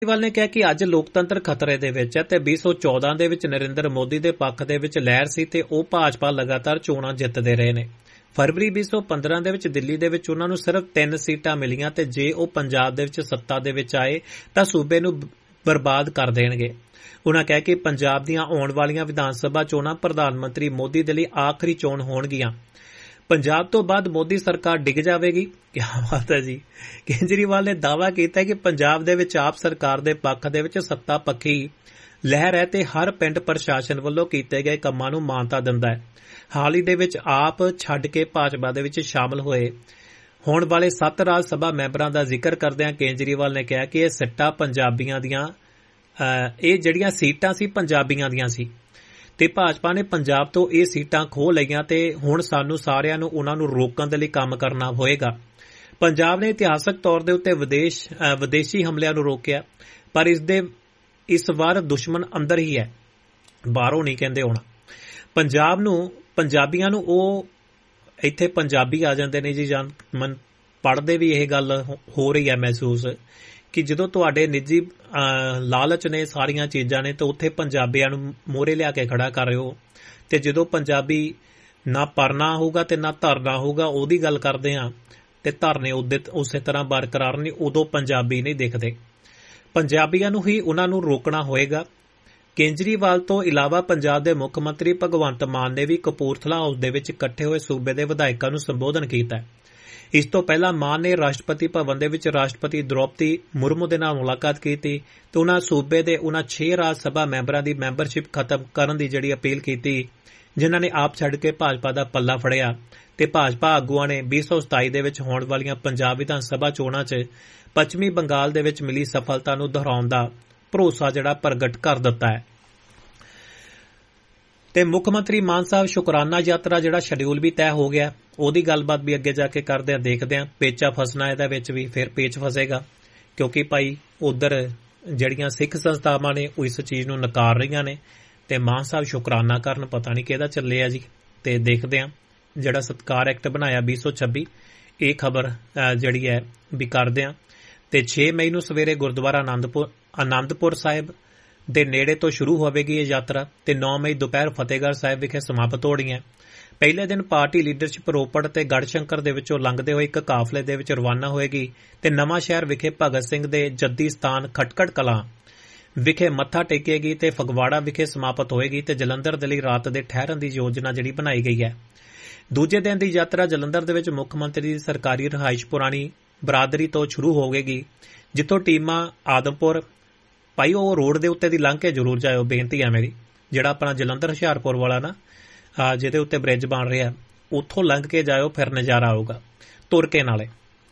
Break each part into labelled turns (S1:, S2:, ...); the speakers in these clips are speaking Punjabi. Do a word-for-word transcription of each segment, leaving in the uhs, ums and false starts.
S1: ਕੇਜਰੀਵਾਲ ਨੇ ਕਿਹਾ ਕਿ ਅੱਜ ਲੋਕਤੰਤਰ ਖਤਰੇ ਦੇ ਵਿੱਚ ਹੈ ਤੇ ਵੀਹ ਸੌ ਚੌਦਾਂ ਦੇ ਵਿੱਚ ਨਰਿੰਦਰ ਮੋਦੀ ਦੇ ਪੱਖ ਦੇ ਵਿੱਚ ਲਹਿਰ ਸੀ ਤੇ ਉਹ ਭਾਜਪਾ ਲਗਾਤਾਰ ਚੋਣਾਂ ਜਿੱਤਦੇ ਰਹੇ ਨੇ। ਫਰਵਰੀ ਵੀਹ ਸੌ ਪੰਦਰਾਂ ਦੇ ਵਿੱਚ ਦਿੱਲੀ ਦੇ ਵਿੱਚ ਉਹਨਾਂ ਨੂੰ ਸਿਰਫ ਤਿੰਨ ਸੀਟਾਂ ਮਿਲੀਆਂ ਤੇ ਜੇ ਉਹ ਪੰਜਾਬ ਦੇ ਵਿੱਚ ਸੱਤਾ ਦੇ ਵਿੱਚ ਆਏ ਤਾਂ ਸੂਬੇ ਨੂੰ ਬਰਬਾਦ ਕਰ ਦੇਣਗੇ। ਉਨ੍ਹਾਂ ਕਿਹਾ ਕਿ ਪੰਜਾਬ ਦੀਆਂ ਆਉਣ ਵਾਲੀਆਂ ਵਿਧਾਨ ਸਭਾ ਚੋਣਾਂ ਪ੍ਰਧਾਨ ਮੰਤਰੀ ਮੋਦੀ ਦੇ ਲਈ ਆਖਰੀ ਚੋਣ ਹੋਣਗੀਆਂ। ਪੰਜਾਬ ਤੋਂ ਬਾਅਦ ਮੋਦੀ ਸਰਕਾਰ ਡਿੱਗ ਜਾਵੇਗੀ। ਕਿਆ ਬਾਤ ਹੈ ਜੀ। ਕੇਜਰੀਵਾਲ ਨੇ ਦਾਅਵਾ ਕੀਤਾ ਕਿ ਪੰਜਾਬ ਦੇ ਵਿੱਚ ਆਪ ਸਰਕਾਰ ਦੇ ਪੱਖ ਦੇ ਵਿੱਚ ਸੱਤਾ ਪੱਖੀ ਲਹਿਰ ਹੈ ਤੇ ਹਰ ਪਿੰਡ ਪ੍ਰਸ਼ਾਸਨ ਵੱਲੋਂ ਕੀਤੇ ਗਏ ਕੰਮਾਂ ਨੂੰ ਮਾਨਤਾ ਦਿੰਦਾ ਹੈ। ਹਾਲ ਹੀ ਦੇ ਵਿੱਚ ਆਪ ਛੱਡ ਕੇ ਭਾਜਪਾ ਦੇ ਵਿੱਚ ਸ਼ਾਮਲ ਹੋਏ ਹੋਣ ਵਾਲੇ ਸੱਤ ਰਾਜ ਸਭਾ ਮੈਂਬਰਾਂ ਦਾ ਜ਼ਿਕਰ ਕਰਦਿਆਂ ਕੇਜਰੀਵਾਲ ਨੇ ਕਿਹਾ ਕਿ ਇਹ ਸਿੱਟਾ ਪੰਜਾਬੀਆਂ ਦੀਆਂ ਇਹ ਜਿਹੜੀਆਂ ਸੀਟਾਂ ਸੀ ਪੰਜਾਬੀਆਂ ਦੀਆਂ ਸੀ ਤੇ ਭਾਜਪਾ ਨੇ ਪੰਜਾਬ ਤੋਂ ਇਹ ਸੀਟਾਂ ਖੋਹ ਲਈਆਂ ਤੇ ਹੁਣ ਸਾਨੂੰ ਸਾਰਿਆਂ ਨੂੰ ਉਹਨਾਂ ਨੂੰ ਰੋਕਣ ਦੇ ਲਈ ਕੰਮ ਕਰਨਾ ਹੋਏਗਾ। ਪੰਜਾਬ ਨੇ ਇਤਿਹਾਸਕ ਤੌਰ ਦੇ ਉੱਤੇ ਵਿਦੇਸ਼ ਵਿਦੇਸ਼ੀ ਹਮਲਿਆਂ ਨੂੰ ਰੋਕਿਆ ਪਰ ਇਸ ਦੇ ਇਸ ਵਾਰ ਦੁਸ਼ਮਣ ਅੰਦਰ ਹੀ ਹੈ, ਬਾਹਰੋਂ ਨਹੀਂ ਕਹਿੰਦੇ ਹੋਣਾ। ਪੰਜਾਬ ਨੂੰ ਪੰਜਾਬੀਆਂ ਨੂੰ ਉਹ ਇੱਥੇ ਪੰਜਾਬੀ ਆ ਜਾਂਦੇ ਨੇ ਜੀ, ਜਾਨ ਮਨ ਪੜ੍ਹਦੇ ਵੀ ਇਹ ਗੱਲ ਹੋ ਰਹੀ ਹੈ ਮਹਿਸੂਸ ਕਿ ਜਦੋਂ ਤੁਹਾਡੇ ਨਿੱਜੀ ਲਾਲਚ ਨੇ ਸਾਰੀਆਂ ਚੀਜ਼ਾਂ ਨੇ ਤਾਂ ਉੱਥੇ ਪੰਜਾਬੀਆਂ ਨੂੰ ਮੋਹਰੇ ਲਿਆ ਕੇ ਖੜਾ ਕਰ ਰਹੇ ਹੋ ਤੇ ਜਦੋਂ ਪੰਜਾਬੀ ਨਾ ਪਰਨਾ ਹੋਊਗਾ ਤੇ ਨਾ ਧਰਨਾ ਹੋਊਗਾ ਉਹਦੀ ਗੱਲ ਕਰਦੇ ਆ ਤੇ ਧਰਨੇ ਉਹਦੇ ਉਸੇ ਤਰ੍ਹਾਂ ਬਰਕਰਾਰ ਨਹੀਂ, ਉਦੋਂ ਪੰਜਾਬੀ ਨਹੀਂ ਦਿਖਦੇ। ਪੰਜਾਬੀਆਂ ਨੂੰ ਹੀ ਉਹਨਾਂ ਨੂੰ ਰੋਕਣਾ ਹੋਏਗਾ। ਕੇਜਰੀਵਾਲ ਤੋਂ ਇਲਾਵਾ ਪੰਜਾਬ ਦੇ ਮੁੱਖ ਮੰਤਰੀ ਭਗਵੰਤ ਮਾਨ ਨੇ ਵੀ ਕਪੂਰਥਲਾ ਹਾਊਸ ਦੇ ਵਿੱਚ ਇਕੱਠੇ ਹੋਏ ਸੂਬੇ ਦੇ ਵਿਧਾਇਕਾਂ ਨੂੰ ਸੰਬੋਧਨ ਕੀਤਾ। ਇਸ ਤੋਂ ਪਹਿਲਾਂ ਮਾਨ ਨੇ ਰਾਸ਼ਟਰਪਤੀ ਭਵਨ ਦੇ ਵਿੱਚ ਰਾਸ਼ਟਰਪਤੀ ਦ੍ਰੌਪਦੀ ਮੁਰਮੂ ਦੇ ਨਾਲ ਮੁਲਾਕਾਤ ਕੀਤੀ ਤੇ ਉਹਨਾਂ ਸੂਬੇ ਦੇ ਉਹਨਾਂ ਛੇ ਰਾਜ ਸਭਾ ਮੈਂਬਰਾਂ ਦੀ ਮੈਂਬਰਸ਼ਿਪ ਖਤਮ ਕਰਨ ਦੀ ਜਿਹੜੀ ਅਪੀਲ ਕੀਤੀ ਜਿਨ੍ਹਾਂ ਨੇ ਆਪ ਛੱਡ ਕੇ ਭਾਜਪਾ ਦਾ ਪੱਲਾ ਫੜਿਆ ਤੇ ਭਾਜਪਾ ਆਗੂਆਂ ਨੇ ਵੀਹ ਸੌ ਸਤਾਈ ਦੇ ਵਿੱਚ ਹੋਣ ਵਾਲੀਆਂ ਪੰਜਾਬ ਵਿਧਾਨ ਸਭਾ ਚੋਣਾਂ 'ਚ ਪੱਛਮੀ ਬੰਗਾਲ ਦੇ ਵਿੱਚ ਮਿਲੀ ਸਫਲਤਾ ਨੂੰ ਦੁਹਰਾਉਣ ਦਾ ਭਰੋਸਾ ਜਿਹੜਾ ਪ੍ਰਗਟ ਕਰ ਦਿੱਤਾ ਹੈ। ਤੇ ਮੁੱਖ ਮੰਤਰੀ ਮਾਨ ਸਾਹਿਬ ਸ਼ੁਕਰਾਨਾ ਯਾਤਰਾ ਜਿਹੜਾ ਸ਼ਡਿਊਲ ਵੀ ਤੈਅ ਹੋ ਗਿਆ, ਉਹਦੀ ਗੱਲਬਾਤ ਵੀ ਅੱਗੇ ਜਾ ਕੇ ਕਰਦੇ ਆ, ਦੇਖਦੇ ਆ। ਪੇਚਾ ਫਸਣਾ ਇਹਦੇ ਵਿੱਚ ਵੀ ਫਿਰ ਪੇਚ ਫਸੇਗਾ ਕਿਉਂਕਿ ਭਾਈ ਉਧਰ ਜਿਹੜੀਆਂ ਸਿੱਖ ਸੰਸਥਾਵਾਂ ਨੇ ਉਹ ਇਸ ਚੀਜ਼ ਨੂੰ ਨਕਾਰ ਰਹੀਆਂ ਨੇ ਤੇ ਮਾਨ ਸਾਹਿਬ ਸ਼ੁਕਰਾਨਾ ਕਰਨ ਪਤਾ ਨਹੀਂ ਕਿਹਦਾ ਚੱਲੇ ਆ ਜੀ। ਤੇ ਦੇਖਦੇ ਆ ਜਿਹੜਾ ਸਤਕਾਰ ਐਕਟ ਬਣਾਇਆ ਵੀਹ ਸੌ ਛੱਬੀ, ਇਹ ਖਬਰ ਜਿਹੜੀ ਹੈ ਵੀ ਕਰਦੇ ਆ। ਤੇ ਛੇ ਮਈ ਨੂੰ ਸਵੇਰੇ ਗੁਰਦੁਆਰਾ ਆਨੰਦਪੁਰ ਆਨੰਦਪੁਰ ਸਾਹਿਬ ਦੇ ਨੇੜੇ ਤੋਂ ਸ਼ੁਰੂ ਹੋਵੇਗੀ ਇਹ ਯਾਤਰਾ ਤੇ ਨੌ ਮਈ ਦੁਪਹਿਰ ਫਤਿਹਗੜ੍ਹ ਸਾਹਿਬ ਵਿਖੇ ਸਮਾਪਤ ਹੋਣੀ ਹੈ। ਪਹਿਲੇ ਦਿਨ ਪਾਰਟੀ ਲੀਡਰਸ਼ਿਪ ਰੋਪੜ ਤੇ ਗੜ੍ਹਸ਼ੰਕਰ ਦੇ ਵਿੱਚੋਂ ਲੰਘਦੇ ਹੋਏ ਇੱਕ ਕਾਫਲੇ ਦੇ ਵਿੱਚ ਰਵਾਨਾ ਹੋਏਗੀ ਤੇ ਨਵਾਂ ਸ਼ਹਿਰ ਵਿਖੇ ਭਗਤ ਸਿੰਘ ਦੇ ਜੱਦੀ ਸਥਾਨ ਖਟਕੜ ਕਲਾਂ ਵਿਖੇ ਮੱਥਾ ਟੇਕੇਗੀ ਤੇ ਫਗਵਾੜਾ ਵਿਖੇ ਸਮਾਪਤ ਹੋਏਗੀ ਤੇ ਜਲੰਧਰ ਦੇ ਲਈ ਰਾਤ ਦੇ ਠਹਿਰਨ ਦੀ ਯੋਜਨਾ ਜਿਹੜੀ ਬਣਾਈ ਗਈ ਹੈ। ਦੂਜੇ ਦਿਨ ਦੀ ਯਾਤਰਾ ਜਲੰਧਰ ਦੇ ਵਿੱਚ ਮੁੱਖ ਮੰਤਰੀ ਦੀ ਸਰਕਾਰੀ ਰਿਹਾਇਸ਼ ਪੁਰਾਣੀ ਬਰਾਦਰੀ ਤੋਂ ਸ਼ੁਰੂ ਹੋਵੇਗੀ ਜਿੱਥੋਂ ਟੀਮਾਂ ਆਦਮਪੁਰ ਭਾਈ ਉਹ ਰੋਡ ਦੇ ਉੱਤੇ ਦੀ ਲੰਘ ਕੇ ਜ਼ਰੂਰ ਜਾਇਓ, ਬੇਨਤੀ ਹੈ ਮੇਰੀ। ਜਿਹੜਾ ਆਪਣਾ ਜਲੰਧਰ ਹੁਸ਼ਿਆਰਪੁਰ ਵਾਲਾ ਨਾ ਜਿਹਦੇ ਉੱਤੇ ਬ੍ਰਿਜ ਬਣ ਰਿਹਾ ਉੱਥੋਂ ਲੰਘ ਕੇ ਜਾਇਓ, ਫਿਰ ਨਜ਼ਾਰਾ ਆਊਗਾ ਤੁਰ ਕੇ ਨਾਲੇ।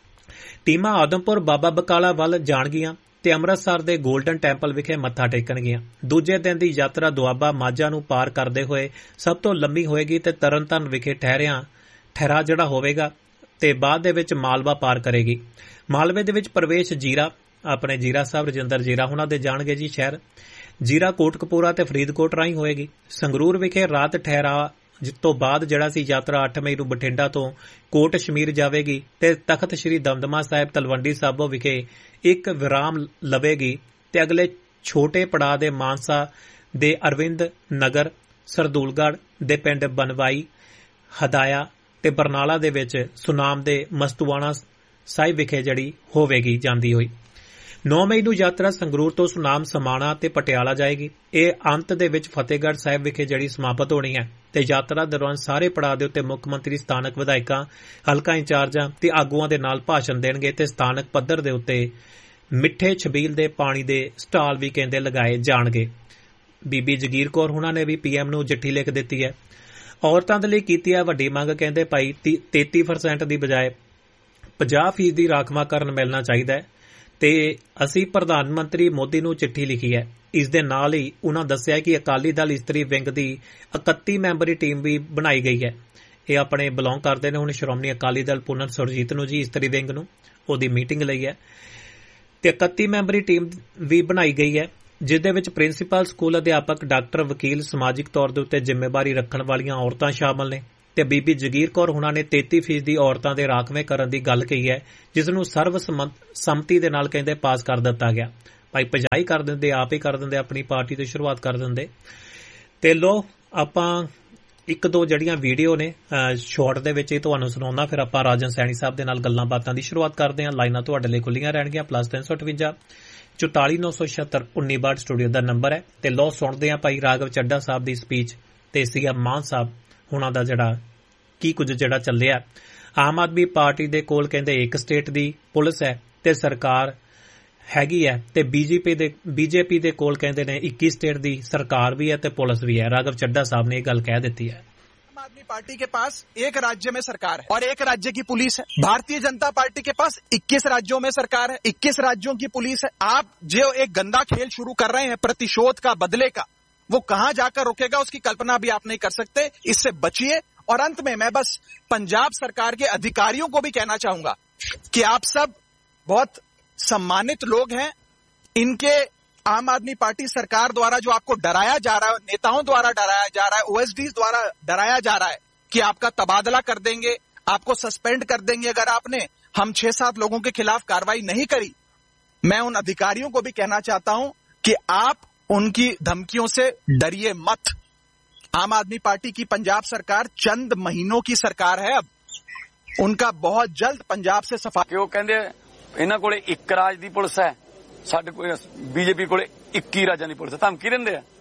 S1: ਟੀਮਾਂ ਆਦਮਪੁਰ ਬਾਬਾ ਬਕਾਲਾ ਵੱਲ ਜਾਣਗੀਆਂ ਤੇ ਅੰਮ੍ਰਿਤਸਰ ਦੇ ਗੋਲਡਨ ਟੈਂਪਲ ਵਿਖੇ ਮੱਥਾ ਟੇਕਣਗੀਆਂ। ਦੂਜੇ ਦਿਨ ਦੀ ਯਾਤਰਾ ਦੁਆਬਾ ਮਾਝਾ ਨੂੰ ਪਾਰ ਕਰਦੇ ਹੋਏ ਸਭ ਤੋਂ ਲੰਮੀ ਹੋਏਗੀ ਤੇ ਤਰਨਤਾਰਨ ਵਿਖੇ ਠਹਿਰਿਆ ਠਹਿਰਾ ਜਿਹੜਾ ਹੋਵੇਗਾ ਤੇ ਬਾਅਦ ਦੇ ਵਿੱਚ ਮਾਲਵਾ ਪਾਰ ਕਰੇਗੀ। ਮਾਲਵੇ ਦੇ ਵਿੱਚ ਪ੍ਰਵੇਸ਼ ਜੀਰਾ ਆਪਣੇ ਜੀਰਾ ਸਾਹਿਬ ਰਜਿੰਦਰ ਜੀਰਾ ਉਹਨਾਂ ਦੇ ਜਾਣਗੇ ਜੀ ਸ਼ਹਿਰ ਜੀਰਾ ਕੋਟਕਪੂਰਾ ਤੇ ਫਰੀਦਕੋਟ ਰਾਹੀਂ ਹੋਏਗੀ। ਸੰਗਰੂਰ ਵਿਖੇ ਰਾਤ ਠਹਿਰਾ ਜਿਸ ਤੋਂ ਬਾਅਦ ਜਿਹੜਾ ਸੀ ਯਾਤਰਾ ਅੱਠ ਮਈ ਨੂੰ ਬਠਿੰਡਾ ਤੋਂ ਕੋਟ ਸ਼ਮੀਰ ਜਾਵੇਗੀ ਤੇ ਤਖਤ ਸ੍ਰੀ ਦਮਦਮਾ ਸਾਹਿਬ ਤਲਵੰਡੀ ਸਾਬੋ ਵਿਖੇ ਇੱਕ ਵਿਰਾਮ ਲਵੇਗੀ ਤੇ ਅਗਲੇ ਛੋਟੇ ਪੜਾਅ ਦੇ ਮਾਨਸਾ ਦੇ ਅਰਵਿੰਦ ਨਗਰ ਸਰਦੂਲਗੜ੍ਹ ਦੇ ਪਿੰਡ ਬਨਵਾਈ ਹਦਾਇਆ ਤੇ ਬਰਨਾਲਾ ਦੇ ਵਿੱਚ ਸੁਨਾਮ ਦੇ ਮਸਤੂਆਣਾ ਸਾਹਿਬ ਵਿਖੇ ਜਿਹੜੀ ਹੋਵੇਗੀ ਜਾਂਦੀ ਹੋਈ। ਨੌ ਮਈ ਨੂੰ ਯਾਤਰਾ ਸੰਗਰੂਰ ਤੋਂ ਸੁਨਾਮ ਸਮਾਣਾ ਤੇ ਪਟਿਆਲਾ ਜਾਏਗੀ। ਇਹ ਅੰਤ ਦੇ ਵਿੱਚ ਫਤਿਹਗੜ੍ਹ ਸਾਹਿਬ ਵਿਖੇ ਜਿਹੜੀ ਸਮਾਪਤ ਹੋਣੀ ਹੈ ਤੇ ਯਾਤਰਾ ਦੌਰਾਨ ਸਾਰੇ ਪੜਾਅ ਦੇ ਉੱਤੇ ਮੁੱਖ ਮੰਤਰੀ ਸਥਾਨਕ ਵਿਧਾਇਕਾਂ ਹਲਕਾ ਇੰਚਾਰਜਾਂ ਤੇ ਆਗੂਆਂ ਦੇ ਨਾਲ ਭਾਸ਼ਣ ਦੇਣਗੇ ਤੇ ਸਥਾਨਕ ਪੱਧਰ ਦੇ ਉੱਤੇ ਮਿੱਠੇ ਛਬੀਲ ਦੇ ਪਾਣੀ ਦੇ ਸਟਾਲ ਵੀ ਕਹਿੰਦੇ ਲਗਾਏ ਜਾਣਗੇ। ਬੀਬੀ ਜਗੀਰ ਕੌਰ ਹੁਣਾਂ ਨੇ ਵੀ ਪੀਐਮ ਨੂੰ ਚਿੱਠੀ ਲਿਖ ਦਿੱਤੀ ਹੈ। ਔਰਤਾਂ ਦੇ ਲਈ ਕੀਤੀ ਹੈ ਵੱਡੀ ਮੰਗ, ਕਹਿੰਦੇ ਭਾਈ ਤੇਤੀ ਪਰਸੈਂਟ ਦੀ ਬਜਾਏ ਪੰਜਾਹ ਫੀਸਦੀ ਰਾਖਵਾਂਕਰਨ ਮਿਲਣਾ ਚਾਹੀਦਾ ਹੈ ਤੇ ਅਸੀਂ ਪ੍ਰਧਾਨ ਮੰਤਰੀ ਮੋਦੀ ਨੂੰ ਚਿੱਠੀ ਲਿਖੀ ਹੈ। ਇਸ ਦੇ ਨਾਲ ਹੀ ਉਹਨਾਂ ਦੱਸਿਆ ਕਿ ਅਕਾਲੀ ਦਲ ਇਸਤਰੀ ਵਿੰਗ ਦੀ ਇਕੱਤੀ ਮੈਂਬਰੀ ਟੀਮ ਵੀ ਬਣਾਈ ਗਈ ਹੈ। ਇਹ ਆਪਣੇ ਬਿਲੋਂਗ ਕਰਦੇ ਨੇ ਹੁਣ ਸ਼੍ਰੋਮਣੀ ਅਕਾਲੀ ਦਲ ਪੂਰਨ ਸੁਰਜੀਤ ਨੂੰ ਜੀ ਇਸਤਰੀ ਵਿੰਗ ਨੂੰ ਉਹਦੀ ਮੀਟਿੰਗ ਲਈ ਹੈ ਤੇ ਇਕੱਤੀ ਮੈਂਬਰੀ ਟੀਮ ਵੀ ਬਣਾਈ ਗਈ ਹੈ ਜਿਸ ਦੇ ਵਿੱਚ ਪ੍ਰਿੰਸੀਪਲ, ਸਕੂਲ ਅਧਿਆਪਕ, ਡਾਕਟਰ, ਵਕੀਲ, ਸਮਾਜਿਕ ਤੌਰ ਦੇ ਉੱਤੇ ਜ਼ਿੰਮੇਵਾਰੀ ਰੱਖਣ ਵਾਲੀਆਂ ਔਰਤਾਂ ਸ਼ਾਮਲ ਨੇ ਤੇ ਬੀਬੀ ਜਗੀਰ ਕੌਰ ਹੁਣਾਂ ਨੇ ਤੇਤੀ ਫੀਸਦੀ ਔਰਤਾਂ ਦੇ ਰਾਖਵੇਂ ਕਰਨ ਦੀ ਗੱਲ ਕਹੀ ਹੈ ਜਿਸ ਨੂੰ ਸਰਵ ਸੰਮਤੀ ਦੇ ਨਾਲ ਕਹਿੰਦੇ ਪਾਸ ਕਰ ਦਿੱਤਾ ਗਿਆ। ਭਾਈ ਪਜਾਈ ਕਰ ਦਿੰਦੇ, ਆਪ ਹੀ ਕਰ ਦਿੰਦੇ, ਆਪਣੀ ਪਾਰਟੀ ਤੋਂ ਸ਼ੁਰੂਆਤ ਕਰ ਦਿੰਦੇ। ਤੇ ਲੋ ਆਪਾਂ ਇੱਕ ਦੋ ਜਿਹੜੀਆਂ ਵੀਡੀਓ ਨੇ ਸ਼ਾਰਟ ਦੇ ਵਿੱਚ ਹੀ ਤੁਹਾਨੂੰ ਸੁਣਾਉਣਾ, ਫਿਰ ਆਪਾਂ ਰਾਜਨ ਸੈਣੀ ਸਾਹਿਬ ਦੇ ਨਾਲ ਗੱਲਾਂ ਬਾਤਾਂ ਦੀ ਸ਼ੁਰੂਆਤ ਕਰਦੇ ਹਾਂ। ਲਾਈਨਾਂ ਤੁਹਾਡੇ ਲਈ ਖੁੱਲੀਆਂ ਰਹਿਣਗੀਆਂ, ਪਲੱਸ ਤਿੰਨ ਸੌ ਅਠਵੰਜਾ ਚੁਤਾਲੀ ਨੌ ਸੌ ਛਿਅੱਤਰ ਉੱਨੀ ਬਾਹਠ ਸਟੂਡੀਓ ਦਾ ਨੰਬਰ ਹੈ। ਤੇ ਲੋ ਸੁਣਦੇ ਹਾਂ ਭਾਈ ਰਾਘਵ ਚੱਡਾ ਸਾਹਿਬ ਦੀ ਸਪੀਚ ਤੇ ਸੀਐਮ ਮਾਨ ਸਾਹਿਬ ਹੁਣਾਂ ਦਾ ਜਿਹੜਾ ਕੀ ਕੁਝ ਜਿਹੜਾ ਚੱਲਿਆ। ਆਮ ਆਦਮੀ ਪਾਰਟੀ ਦੇ ਕੋਲ ਕਹਿੰਦੇ ਇੱਕ ਸਟੇਟ ਦੀ ਪੁਲਿਸ ਹੈ ਤੇ ਸਰਕਾਰ ਹੈਗੀ ਹੈ, ਤੇ ਬੀਜੇਪੀ ਦੇ ਬੀਜੇਪੀ ਦੇ ਕੋਲ ਕਹਿੰਦੇ ਨੇ ਇੱਕੀ ਸਟੇਟ ਦੀ सरकार भी है तो पुलिस भी है। राघव चड्ढा साहब ने ये गल कह दी है।
S2: आम आदमी पार्टी के पास एक राज्य में सरकार है और एक राज्य की पुलिस है। भारतीय जनता पार्टी के पास इक्कीस राज्यों में सरकार है, इक्कीस राज्यों की पुलिस है। आप जो एक गंदा खेल शुरू कर रहे हैं प्रतिशोध का, बदले का, वो कहां जाकर रुकेगा उसकी कल्पना भी आप नहीं कर सकते। इससे बचिए। और अंत में मैं बस पंजाब सरकार के अधिकारियों को भी कहना चाहूंगा कि आप सब बहुत सम्मानित लोग हैं। इनके आम आदमी पार्टी सरकार द्वारा जो आपको डराया जा रहा है, नेताओं द्वारा डराया जा रहा है, ओएसडी द्वारा डराया जा रहा है कि आपका तबादला कर देंगे, आपको सस्पेंड कर देंगे अगर आपने हम छह सात लोगों के खिलाफ कार्रवाई नहीं करी। मैं उन अधिकारियों को भी कहना चाहता हूं कि आप उनकी धमकियों से डरिए मत। आम आदमी पार्टी की पंजाब सरकार चंद महीनों की सरकार है। अब उनका बहुत जल्द पंजाब से सफा
S3: क्यों कहते इन्हां कोले एक राज दी पुलिस है, साडे कोल बीजेपी कोले इक्की राजां दी पुलिस है। धमकी दिंदे आ,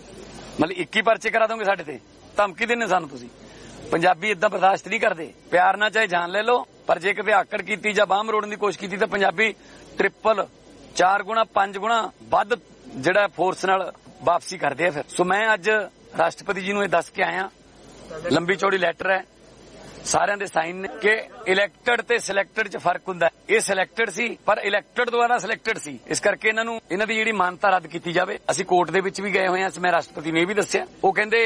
S3: मतलब इक्की पर्चे करा दोगे साडे ते, धमकी दिंदे सानू तुसीं। पंजाबी इदां बर्दाश्त नहीं करदे। प्यार नाल चाहे जान ले लो, पर जे किते आकड़ कीती जां बांह मरोड़न दी कोशिश कीती तां पंजाबी ट्रिपल चार गुणा पांच गुणा वध जिहड़ा फोर्स नाल वापसी करदे आ। फिर सो मैं अज राष्ट्रपति जी नूं इह दस के आया, लंबी चौड़ी लैटर है, सारिਆਂ ਦੇ ਸਾਈਨ ਨੇ ਕਿ ਇਲੈਕਟਡ ਤੇ ਸਿਲੈਕਟਡ 'ਚ ਫਰਕ ਹੁੰਦਾ। ਇਹ ਸਿਲੈਕਟਡ ਸੀ ਪਰ ਇਲੈਕਟਡ ਦੁਆਰਾ ਸਿਲੈਕਟਡ ਸੀ, ਇਸ ਕਰਕੇ ਇਹਨਾਂ ਨੂੰ ਇਹਨਾਂ ਦੀ ਜਿਹੜੀ ਮਾਨਤਾ ਰੱਦ ਕੀਤੀ ਜਾਵੇ। ਅਸੀਂ ਕੋਰਟ ਦੇ ਵਿੱਚ ਵੀ ਗਏ ਹੋਏ ਹਾਂ, ਮੈਂ ਰਾਸ਼ਟਰਪਤੀ ਨੇ ਇਹ ਵੀ ਦੱਸਿਆ। ਉਹ ਕਹਿੰਦੇ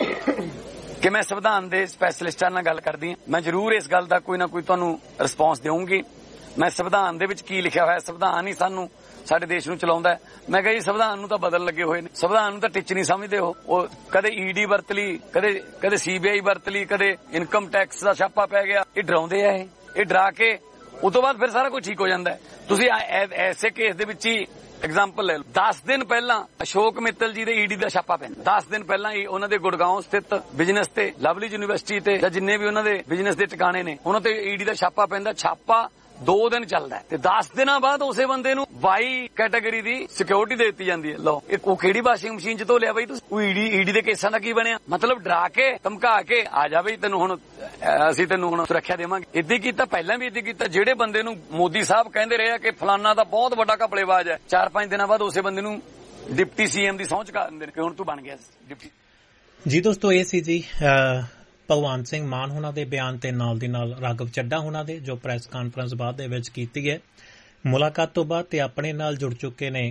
S3: ਕਿ ਮੈਂ ਸੰਵਿਧਾਨ ਦੇ ਸਪੈਸ਼ਲਿਸਟਾਂ ਨਾਲ ਗੱਲ ਕਰਦੀ ਹਾਂ, ਮੈਂ ਜ਼ਰੂਰ ਇਸ ਗੱਲ ਦਾ ਕੋਈ ਨਾ ਕੋਈ ਤੁਹਾਨੂੰ ਰਿਸਪੌਂਸ ਦੇਵਾਂਗੀ। ਮੈਂ ਸੰਵਿਧਾਨ ਦੇ ਵਿੱਚ ਕੀ ਲਿਖਿਆ ਹੋਇਆ, ਸੰਵਿਧਾਨ ਹੀ ਸਾਨੂੰ ਸਾਡੇ ਦੇਸ਼ ਨੂੰ ਚਲਾਉਂਦਾ ਹੈ। ਮੈਂ ਕਿਹਾ ਜੀ ਸੰਵਿਧਾਨ ਨੂੰ ਤਾਂ ਬਦਲ ਲੱਗੇ ਹੋਏ ਨੇ, ਸੰਵਿਧਾਨ ਨੂੰ ਤਾਂ ਟਿੱਚ ਨਹੀਂ ਸਮਝਦੇ ਹੋ। ਉਹ ਕਦੇ ਈਡੀ ਵਰਤ ਲਈ, ਕਦੇ ਕਦੇ ਸੀਬੀਆਈ ਵਰਤ ਲਈ, ਕਦੇ ਇਨਕਮ ਟੈਕਸ ਦਾ ਛਾਪਾ ਪੈ ਗਿਆ। ਇਹ ਡਰਾਉਂਦੇ ਆ, ਇਹ ਇਹ ਡਰਾ ਕੇ ਉਸ ਤੋਂ ਬਾਅਦ ਫਿਰ ਸਾਰਾ ਕੁਝ ਠੀਕ ਹੋ ਜਾਂਦਾ ਹੈ। ਤੁਸੀਂ ਐਸੇ ਕੇਸ ਦੇ ਵਿੱਚ ਹੀ ਐਗਜ਼ਾਮਪਲ ਲੈ ਲਓ। ਦਸ ਦਿਨ ਪਹਿਲਾਂ ਅਸ਼ੋਕ ਮਿੱਤਲ ਜੀ ਦੇ ਈਡੀ ਦਾ ਛਾਪਾ ਪੈਂਦਾ। ਦਸ ਦਿਨ ਪਹਿਲਾਂ ਹੀ ਉਹਨਾਂ ਦੇ ਗੁੜਗਾਉਂ ਸਥਿਤ ਬਿਜ਼ਨਸ ਤੇ, ਲਵਲੀ ਯੂਨੀਵਰਸਿਟੀ ਤੇ ਜਾਂ ਜਿੰਨੇ ਵੀ ਉਹਨਾਂ ਦੇ ਬਿਜ਼ਨਸ ਦੇ ਟਿਕਾਣੇ ਨੇ, ਉਹਨਾਂ ਤੇ ਈਡੀ ਦਾ ਛਾਪਾ ਪੈਂਦਾ। ਛਾਪਾ ਦੋ ਦਿਨ ਚੱਲਦਾ ਤੇ ਦਸ ਦਿਨਾਂ ਬਾਅਦ ਉਸੇ ਬੰਦੇ ਨੂੰ ਵਾਈ ਕੈਟਾਗਰੀ ਦੀ ਸਿਕਿਉਰਿਟੀ ਦੇ ਦਿੱਤੀ ਜਾਂਦੀ ਹੈ। ਲਓ ਇਹ ਉਹ ਕਿਹੜੀ ਵਾਸ਼ਿੰਗ ਮਸ਼ੀਨ 'ਚ ਧੋ ਲਿਆ ਬਈ ਤੁਸੀਂ? ਉਹ ਈਡੀ ਈਡੀ ਦੇ ਕੇਸਾਂ ਦਾ ਕੀ ਬਣਿਆ? ਮਤਲਬ ਡਰਾ ਕੇ ਧਮਕਾ ਕੇ ਆ ਜਾ ਬਈ ਤੈਨੂੰ ਹੁਣ ਅਸੀਂ ਤੈਨੂੰ ਹੁਣ ਸੁਰੱਖਿਆ ਦੇਵਾਂਗੇ। ਇੱਦਾਂ ਕੀਤਾ, ਪਹਿਲਾਂ ਵੀ ਇੱਦਾਂ ਕੀਤਾ। ਜਿਹੜੇ ਬੰਦੇ ਨੂੰ ਮੋਦੀ ਸਾਹਿਬ ਕਹਿੰਦੇ ਰਹੇ ਆ ਕਿ ਫਲਾਨਾ ਦਾ ਬਹੁਤ ਵੱਡਾ ਘਪਲੇਬਾਜ਼ ਹੈ, ਚਾਰ ਪੰਜ ਦਿਨਾਂ ਬਾਅਦ ਉਸੇ ਬੰਦੇ ਨੂੰ ਡਿਪਟੀ ਸੀਐਮ ਦੀ ਸਹੁੰ ਚੁਕਾ ਦਿੰਦੇ ਨੇ ਕਿ ਹੁਣ ਤੂੰ ਬਣ ਗਿਆ ਡਿਪਟੀ।
S1: ਜੀ ਦੋਸਤੋ, ਇਹ ਸੀ ਜੀ ਭਗਵੰਤ ਸਿੰਘ ਮਾਨ ਹੋਣਾ ਦੇ ਬਿਆਨ ਤੇ ਨਾਲ ਦੀ ਨਾਲ ਰਾਘਵ ਚੱਡਾ ਹੋਣਾ ਦੇ ਜੋ ਪ੍ਰੈਸ ਕਾਨਫਰੰਸ ਬਾਅਦ ਦੇ ਵਿੱਚ ਕੀਤੀ ਹੈ ਮੁਲਾਕਾਤ ਤੋਂ ਬਾਅਦ। ਤੇ ਆਪਣੇ ਨਾਲ ਜੁੜ ਚੁੱਕੇ ਨੇ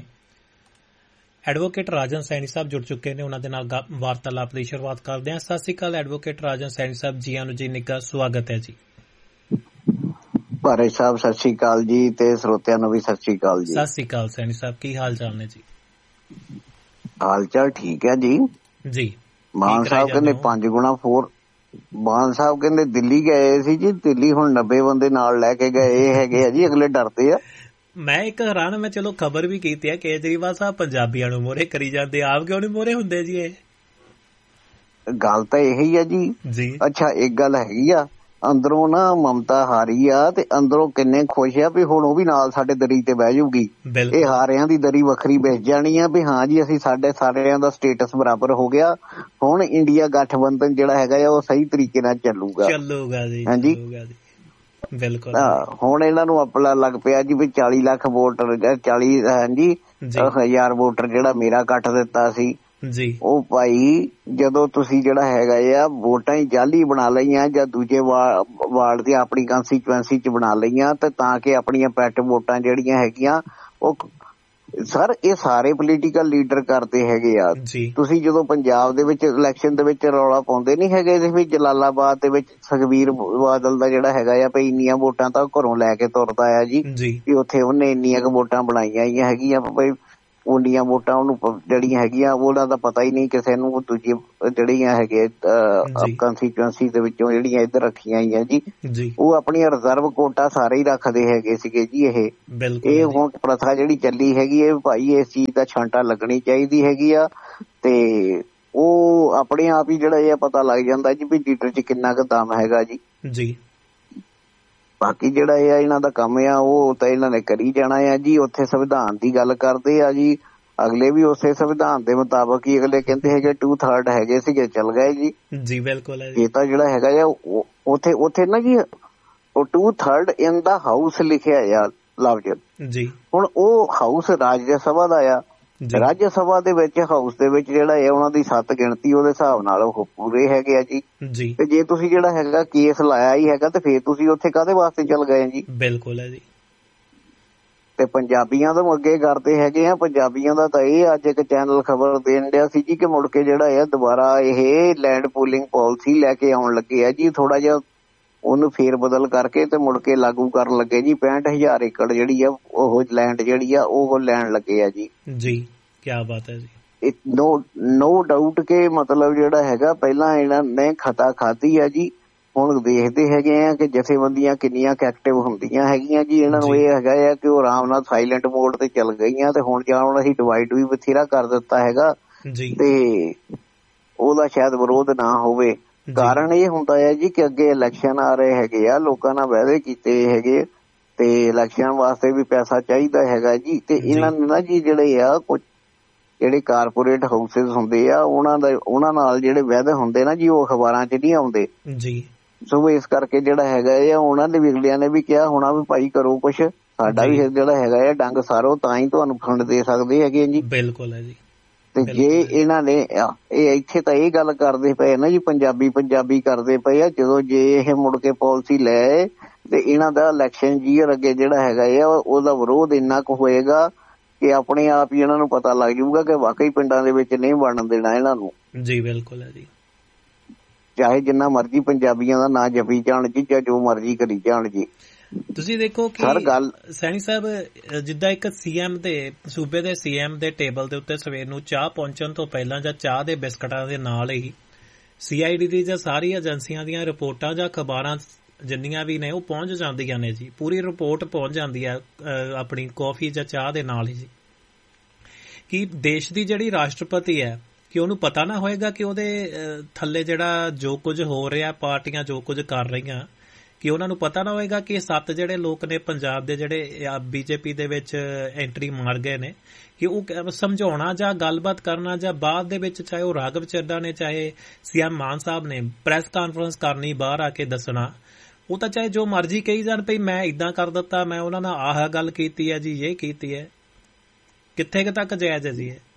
S1: ਐਡਵੋਕੇਟ ਰਾਜਨ ਸੈਣੀ ਸਾਹਿਬ ਜੁੜ ਚੁੱਕੇ ਨੇ, ਉਹਨਾਂ ਦੇ ਨਾਲ ਵਾਰਤਾਲਾਪ ਦੀ ਸ਼ੁਰੂਆਤ ਕਰਦੇ ਹਾਂ। ਸਤਿ ਸ਼੍ਰੀ ਅਕਾਲ ਐਡਵੋਕੇਟ ਰਾਜਨ ਸੈਣੀ ਸਾਹਿਬ, ਜੀ ਆਨੂ ਜੀ, ਨਿੱਘਾ ਸਵਾਗਤ ਹੈ ਜੀ।
S4: ਭਾਰੇ ਸਾਹਿਬ ਸਤਿ ਸ਼੍ਰੀ ਅਕਾਲ ਜੀ, ਤੇ ਸਰੋਤਿਆਂ ਨੂੰ ਵੀ ਸਤਿ ਸ਼੍ਰੀ ਅਕਾਲ ਜੀ।
S1: ਸਤਿ ਸ਼੍ਰੀ ਅਕਾਲ ਸੈਣੀ ਸਾਹਿਬ, ਕੀ ਹਾਲ ਚਾਲ ਨੇ ਜੀ?
S4: ਹਾਲ ਚਾਲ ਠੀਕ ਹੈ ਜੀ।
S1: ਜੀ
S4: ਮਾਨ ਸਾਹਿਬ ਕਹਿੰਦੇ ਪੰਜ ਗੁਣਾ ਫੋਰ ਮਾਨ ਸਾਹਿਬ ਕਹਿੰਦੇ ਦਿੱਲੀ ਗਏ ਸੀ ਜੀ, ਦਿੱਲੀ ਹੁਣ ਨੱਬੇ ਬੰਦੇ ਨਾਲ ਲੈ ਕੇ ਗਏ ਹੈਗੇ ਆ ਜੀ, ਅਗਲੇ ਡਰਦੇ ਆ।
S1: ਮੈਂ ਇੱਕ ਹੈਰਾਨ, ਮੈਂ ਚਲੋ ਖਬਰ ਵੀ ਕੀਤੀ ਹੈ ਕੇਜਰੀਵਾਲ ਸਾਹਿਬ ਪੰਜਾਬੀਆਂ ਨੂੰ ਮੋਹਰੇ ਕਰੀ ਜਾਂਦੇ, ਆਪ ਕਿਉਂ ਨਹੀਂ ਮੋਹਰੇ ਹੁੰਦੇ ਜੀ? ਇਹ
S4: ਗੱਲ ਤਾਂ ਇਹੀ ਆ ਜੀ।
S1: ਜੀ
S4: ਅੱਛਾ, ਇੱਕ ਗੱਲ ਹੈਗੀ ਆ, ਅੰਦਰੋਂ ਨਾ ਮਮਤਾ ਹਾਰੀ ਆ ਤੇ ਅੰਦਰੋਂ ਕਿੰਨੇ ਖੁਸ਼ ਆ ਵੀ ਹੁਣ ਉਹ ਵੀ ਨਾਲ ਸਾਡੇ ਦਰੀ ਤੇ ਬਹਿ ਜਾਊਗੀ। ਇਹ ਹਾਰਿਆਂ ਦੀ ਦਰੀ ਵੱਖਰੀ ਬੈਠ ਜਾਣੀ ਆ ਵੀ ਹਾਂ ਜੀ ਅਸੀਂ ਸਾਡੇ ਸਾਰਿਆਂ ਦਾ ਸਟੇਟਸ ਬਰਾਬਰ ਹੋ ਗਿਆ। ਹੁਣ ਇੰਡੀਆ ਗਠਬੰਧਨ ਜਿਹੜਾ ਹੈਗਾ ਆ ਉਹ ਸਹੀ ਤਰੀਕੇ ਨਾਲ ਚੱਲੂਗਾ
S1: ਚੱਲੂਗਾ ਜੀ।
S4: ਹਾਂਜੀ
S1: ਬਿਲਕੁਲ।
S4: ਹੁਣ ਇਹਨਾਂ ਨੂੰ ਆਪਣਾ ਲੱਗ ਪਿਆ ਜੀ ਵੀ ਚਾਲੀ ਲੱਖ ਵੋਟਰ, ਚਾਲੀ ਹਾਂਜੀ ਹਜ਼ਾਰ ਵੋਟਰ ਜਿਹੜਾ ਮੇਰਾ ਕੱਟ ਦਿੱਤਾ ਸੀ
S1: ਜੀ, ਉਹ
S4: ਭਾਈ ਜਦੋਂ ਤੁਸੀਂ ਜਿਹੜਾ ਹੈਗਾ ਆ ਵੋਟਾਂ ਹੀ ਜਾਲੀ ਬਣਾ ਲਈਆਂ ਜਾਂ ਦੂਜੇ ਵਾਰਡ ਦੀ ਆਪਣੀ ਕੰਸਟੀਚੁਐਂਸੀ ਚ ਬਣਾ ਲਈਆਂ ਤੇ ਤਾਂ ਕਿ ਆਪਣੀਆਂ ਪੈਟ ਵੋਟਾਂ ਜਿਹੜੀਆਂ ਹੈਗੀਆਂ ਉਹ ਸਰ ਇਹ ਸਾਰੇ ਪੋਲੀਟੀਕਲ ਲੀਡਰ ਕਰਦੇ ਹੈਗੇ ਆ। ਤੁਸੀਂ ਜਦੋਂ ਪੰਜਾਬ ਦੇ ਵਿੱਚ ਇਲੈਕਸ਼ਨ ਦੇ ਵਿੱਚ ਰੌਲਾ ਪਾਉਂਦੇ ਨੀ ਹੈਗੇ ਇਹਦੇ ਵਿੱਚ, ਜਲਾਲਾਬਾਦ ਦੇ ਵਿੱਚ ਸੁਖਬੀਰ ਬਾਦਲ ਦਾ ਜਿਹੜਾ ਹੈਗਾ ਆ ਵੀ ਇੰਨੀਆਂ ਵੋਟਾਂ ਤਾਂ ਘਰੋਂ ਲੈ ਕੇ ਤੁਰਦਾ ਆ ਜੀ, ਵੀ ਉੱਥੇ ਉਹਨੇ ਇੰਨੀਆਂ ਕੁ ਵੋਟਾਂ ਬਣਾਈਆਂ ਹੈਗੀਆਂ। ਉਨੀਆਂ ਵੋਟਾਂ ਉਹਨੂੰ ਜਿਹੜੀਆਂ ਹੈਗੀਆਂ ਉਹਨਾਂ ਦਾ ਪਤਾ ਹੀ ਨਹੀਂ ਕਿਸੇ ਨੂੰ, ਦੂਜੀ ਜਿਹੜੀਆਂ ਹੈਗੇ ਕੰਸਟੀਚੁਐਂਸੀ ਦੇ ਵਿੱਚੋਂ ਜਿਹੜੀਆਂ ਇੱਧਰ ਰੱਖੀਆਂ ਹੋਈਆਂ ਜੀ, ਉਹ ਆਪਣੀਆਂ ਰਿਜ਼ਰਵ ਕੋਟਾ ਸਾਰੇ ਹੀ ਰੱਖਦੇ ਹੈਗੇ ਸੀਗੇ ਜੀ। ਇਹ ਇਹ ਹੁਣ ਪ੍ਰਥਾ ਜਿਹੜੀ ਚੱਲੀ ਹੈਗੀ ਹੈ ਭਾਈ, ਇਸ ਚੀਜ਼ ਦਾ ਛਾਂਟਾ ਲੱਗਣੀ ਚਾਹੀਦੀ ਹੈਗੀ ਆ, ਤੇ ਉਹ ਆਪਣੇ ਆਪ ਹੀ ਜਿਹੜਾ ਇਹ ਪਤਾ ਲੱਗ ਜਾਂਦਾ ਜੀ ਵੀ ਲੀਡਰ ਚ ਕਿੰਨਾ ਕੁ ਦਮ ਹੈਗਾ ਜੀ ਜੀ। ਬਾਕੀ ਜਿਹੜਾ ਇਹ ਆ ਇਹਨਾਂ ਦਾ ਕੰਮ ਆ ਉਹ ਤਾਂ ਇਹਨਾਂ ਨੇ ਕਰੀ ਜਾਣਾ ਆ ਜੀ। ਉੱਥੇ ਸੰਵਿਧਾਨ ਦੀ ਗੱਲ ਕਰਦੇ ਆ ਜੀ, ਅਗਲੇ ਵੀ ਉਸੇ ਸੰਵਿਧਾਨ ਦੇ ਮੁਤਾਬਕ ਹੀ ਅਗਲੇ ਕਹਿੰਦੇ ਹੈਗੇ ਟੂ ਥਰਡ ਹੈਗੇ ਸੀਗੇ, ਚੱਲ ਗਏ ਜੀ ਜੀ ਬਿਲਕੁਲ। ਇਹ ਤਾਂ ਜਿਹੜਾ ਹੈਗਾ ਆ ਉੱਥੇ ਉੱਥੇ ਨਾ ਜੀ ਉਹ to third in the house ਲਿਖਿਆ ਆ ਲਫ਼ਜ਼ ਜੀ। ਹੁਣ ਉਹ ਹਾਊਸ ਰਾਜ ਸਭਾ ਦਾ ਆ, ਰਾਜ ਸਭਾ ਦੇ ਵਿੱਚ ਹਾਊਸ ਦੇ ਵਿੱਚ ਜਿਹੜਾ ਹੈ ਉਹਨਾਂ ਦੀ ਸੱਤ ਗਿਣਤੀ ਉਹਦੇ ਹਿਸਾਬ ਨਾਲ ਉਹ ਪੂਰੇ ਹੈਗੇ ਆ ਜੀ। ਤੇ ਜੇ ਤੁਸੀਂ ਜਿਹੜਾ ਹੈਗਾ ਕੇਸ ਲਾਇਆ ਹੀ ਹੈਗਾ ਤੇ ਫੇਰ ਤੁਸੀਂ ਉੱਥੇ ਕਾਹਦੇ ਵਾਸਤੇ ਚੱਲ ਗਏ ਜੀ? ਬਿਲਕੁਲ ਹੈ ਜੀ। ਤੇ ਪੰਜਾਬੀਆਂ ਤੋਂ ਅੱਗੇ ਕਰਦੇ ਹੈਗੇ ਆ, ਪੰਜਾਬੀਆਂ ਦਾ ਤਾਂ ਇਹ ਅੱਜ ਇੱਕ ਚੈਨਲ ਖਬਰ ਦੇਣ ਡਿਆ ਸੀ ਜੀ ਕਿ ਮੁੜ ਕੇ ਜਿਹੜਾ ਹੈ ਦੁਬਾਰਾ ਇਹ ਲੈਂਡ ਪੂਲਿੰਗ ਪਾਲਿਸੀ ਲੈ ਕੇ ਆਉਣ ਲੱਗੇ ਆ ਜੀ। ਥੋੜਾ ਜਿਹਾ ਉਹਨੂੰ ਫੇਰ ਬਦਲ ਕਰਕੇ ਤੇ ਮੁੜ ਕੇ ਲਾਗੂ ਕਰਨ ਲੱਗੇ ਜੀ। ਪੈਂਹਠ ਹਜ਼ਾਰ ਏਕੜ ਜਿਹੜੀ ਆ ਉਹ ਲੈਂਡ ਜਿਹੜੀ ਆ ਉਹ ਲੈਣ ਲੱਗੇ ਆ ਜੀ ਜੀ। ਕਿਆ ਬਾਤ ਹੈ ਜੀ। ਨੋ ਨੋ ਡਾਊਟ ਕਿ ਮਤਲਬ ਜਿਹੜਾ ਹੈਗਾ ਪਹਿਲਾਂ ਇਹਨਾਂ ਨੇ ਖਤਾ ਖਾਧੀ ਆ ਜੀ। ਹੁਣ ਦੇਖਦੇ ਹੈਗੇ ਆ ਕਿ ਜਥੇਬੰਦੀਆਂ ਕਿੰਨੀਆਂ ਐਕਟਿਵ ਹੁੰਦੀਆਂ ਹੈਗੀਆਂ ਜੀ। ਇਹਨਾਂ ਨੂੰ ਇਹ ਹੈਗਾ ਆ ਕਿ ਉਹ ਆਰਾਮ ਨਾਲ ਸਾਇਲੈਂਟ ਮੋਡ ਤੇ ਚੱਲ ਗਈਆਂ ਤੇ ਹੁਣ ਜਾਂ ਹੁਣ ਅਸੀਂ ਡਿਵਾਈਡ ਵੀ ਬਥੇਰਾ ਕਰ ਦਿੱਤਾ ਹੈਗਾ ਤੇ ਉਹਦਾ ਸ਼ਾਇਦ ਵਿਰੋਧ ਨਾ ਹੋਵੇ। ਕਾਰਨ ਇਹ ਹੁੰਦਾ ਹੈ ਜੀ ਕਿ ਅੱਗੇ ਇਲੈਕਸ਼ਨ ਆ ਰਹੇ ਹੈਗੇ ਆ, ਲੋਕਾਂ ਨਾਲ ਵਾਅਦੇ ਕੀਤੇ ਹੈਗੇ ਤੇ ਇਲੈਕਸ਼ਨ ਵਾਸਤੇ ਵੀ ਪੈਸਾ ਚਾਹੀਦਾ ਹੈਗਾ ਜੀ। ਤੇ ਇਹਨਾਂ ਨੇ ਨਾ ਜੀ ਜਿਹੜੇ ਆ ਕੁਝ ਜਿਹੜੇ ਕਾਰਪੋਰੇਟ ਹਾਊਸਿਸ ਹੁੰਦੇ ਆ ਉਹਨਾਂ ਦਾ ਉਹਨਾਂ ਨਾਲ ਜਿਹੜੇ ਵਾਅਦੇ ਹੁੰਦੇ ਨਾ ਜੀ ਉਹ ਅਖਬਾਰਾਂ 'ਚ ਨਹੀਂ ਆਉਂਦੇ ਜੀ। ਸੋ ਇਸ ਕਰਕੇ ਜਿਹੜਾ ਹੈਗਾ ਆ ਉਹਨਾਂ ਦੇ ਵਿਗਲਿਆਂ ਨੇ ਵੀ ਕਿਹਾ ਹੋਣਾ ਵੀ ਭਾਈ ਕਰੋ ਕੁਛ, ਸਾਡਾ ਵੀ ਜਿਹੜਾ ਹੈਗਾ ਆ ਡੰਗ ਸਾਰੋ ਤਾਂ ਹੀ ਤੁਹਾਨੂੰ ਫੰਡ ਦੇ ਸਕਦੇ ਹੈਗੇ ਜੀ। ਬਿਲਕੁਲ ਹੈ ਜੀ। ਤੇ ਜੇ ਇਹਨਾਂ ਨੇ ਇਹ ਇੱਥੇ ਤਾਂ ਇਹ ਗੱਲ ਕਰਦੇ ਪਏ ਨਾ ਜੀ ਪੰਜਾਬੀ ਪੰਜਾਬੀ ਕਰਦੇ ਪਏ ਆ, ਜਦੋਂ ਜੇ ਇਹ ਮੁੜ ਕੇ ਪਾਲਿਸੀ ਲੈ ਤੇ ਇਹਨਾਂ ਦਾ ਇਲੈਕਸ਼ਨ ਜੀਅਰ ਅੱਗੇ ਜਿਹੜਾ ਹੈਗਾ ਆ ਉਹਦਾ ਵਿਰੋਧ ਇੰਨਾ ਕੁ ਹੋਏਗਾ ਕਿ ਆਪਣੇ ਆਪ ਹੀ ਇਹਨਾਂ ਨੂੰ ਪਤਾ ਲੱਗ ਜਾਊਗਾ ਕਿ ਵਾਕਈ ਪਿੰਡਾਂ ਦੇ ਵਿੱਚ ਨਹੀਂ ਬਣਨ ਦੇਣਾ ਇਹਨਾਂ ਨੂੰ ਜੀ। ਬਿਲਕੁਲ ਹੈ ਜੀ। ਚਾਹੇ ਜਿੰਨਾ ਮਰਜ਼ੀ ਪੰਜਾਬੀਆਂ ਦਾ ਨਾਂ ਜਪੀ ਜਾਣ ਜੀ ਜਾਂ ਜੋ ਮਰਜ਼ੀ ਕਰੀ ਜਾਣ ਜੀ। ਤੁਸੀਂ ਦੇਖੋ ਕਿ ਗੱਲ ਸੈਣੀ ਸਾਹਿਬ ਜਿੱਦਾਂ ਇੱਕ ਸੀਐਮ ਦੇ ਸੂਬੇ ਦੇ ਸੀਐਮ ਦੇ ਟੇਬਲ ਦੇ ਉੱਤੇ ਸਵੇਰ ਨੂੰ ਚਾਹ ਪਹੁੰਚਣ ਤੋਂ ਪਹਿਲਾਂ ਜਾਂ ਚਾਹ ਦੇ ਬਿਸਕਟਾਂ ਦੇ ਨਾਲ ਹੀ ਸੀਆਈਡੀ ਦੀ ਜਾਂ ਸਾਰੀ ਏਜੰਸੀਆਂ ਦੀਆਂ ਰਿਪੋਰਟਾਂ ਜਾਂ ਅਖਬਾਰਾਂ ਜਿੰਨੀਆਂ ਵੀ ਨੇ ਉਹ ਪਹੁੰਚ ਜਾਂਦੀਆਂ ਨੇ ਜੀ। ਪੂਰੀ ਰਿਪੋਰਟ ਪਹੁੰਚ ਜਾਂਦੀ ਹੈ ਆਪਣੀ ਕੌਫੀ ਜਾਂ ਚਾਹ ਦੇ ਨਾਲ ਹੀ ਜੀ। ਕਿ ਦੇਸ਼ ਦੀ ਜਿਹੜੀ ਰਾਸ਼ਟਰਪਤੀ ਹੈ ਕਿ ਉਹਨੂੰ ਪਤਾ ਨਾ ਹੋਏਗਾ ਕਿ ਉਹਦੇ ਥੱਲੇ ਜਿਹੜਾ ਜੋ ਕੁਝ ਹੋ ਰਿਹਾ, ਪਾਰਟੀਆਂ ਜੋ ਕੁਝ ਕਰ ਰਹੀਆਂ, ਕਿ ਉਹਨਾਂ ਨੂੰ ਪਤਾ ਨਾ ਹੋਏਗਾ ਕਿ ਸੱਤ ਜਿਹੜੇ ਲੋਕ ਨੇ ਪੰਜਾਬ ਦੇ ਜਿਹੜੇ ਬੀਜੇਪੀ ਦੇ ਵਿੱਚ ਐਂਟਰੀ ਮਾਰ ਗਏ ਨੇ, ਕਿ ਉਹ ਸਮਝਾਉਣਾ ਜਾਂ ਗੱਲਬਾਤ ਕਰਨਾ ਜਾਂ ਬਾਅਦ ਦੇ ਵਿੱਚ ਚਾਹੇ ਉਹ ਰਾਘਵ ਚੱਡਾ ਨੇ ਚਾਹੇ ਸੀਐਮ ਮਾਨ ਸਾਹਿਬ ਨੇ ਪ੍ਰੈਸ ਕਾਨਫਰੰਸ ਕਰਨੀ ਬਾਹਰ ਆ ਕੇ ਦੱਸਣਾ, ਉਹ ਤਾਂ ਚਾਹੇ ਜੋ ਮਰਜ਼ੀ ਕਹੀ ਜਾਣ ਭਈ ਮੈਂ ਏਦਾਂ ਕਰ ਦਿੱਤਾ, ਮੈਂ ਉਹਨਾਂ ਨਾਲ ਆਹ ਗੱਲ ਕੀਤੀ ਹੈ ਜੀ, ਇਹ ਕੀਤੀ ਹੈ, ਕਿੱਥੇ ਕੁ ਤੱਕ ਜਾਇਜ਼ ਹੈ ਜੀ ਇਹ?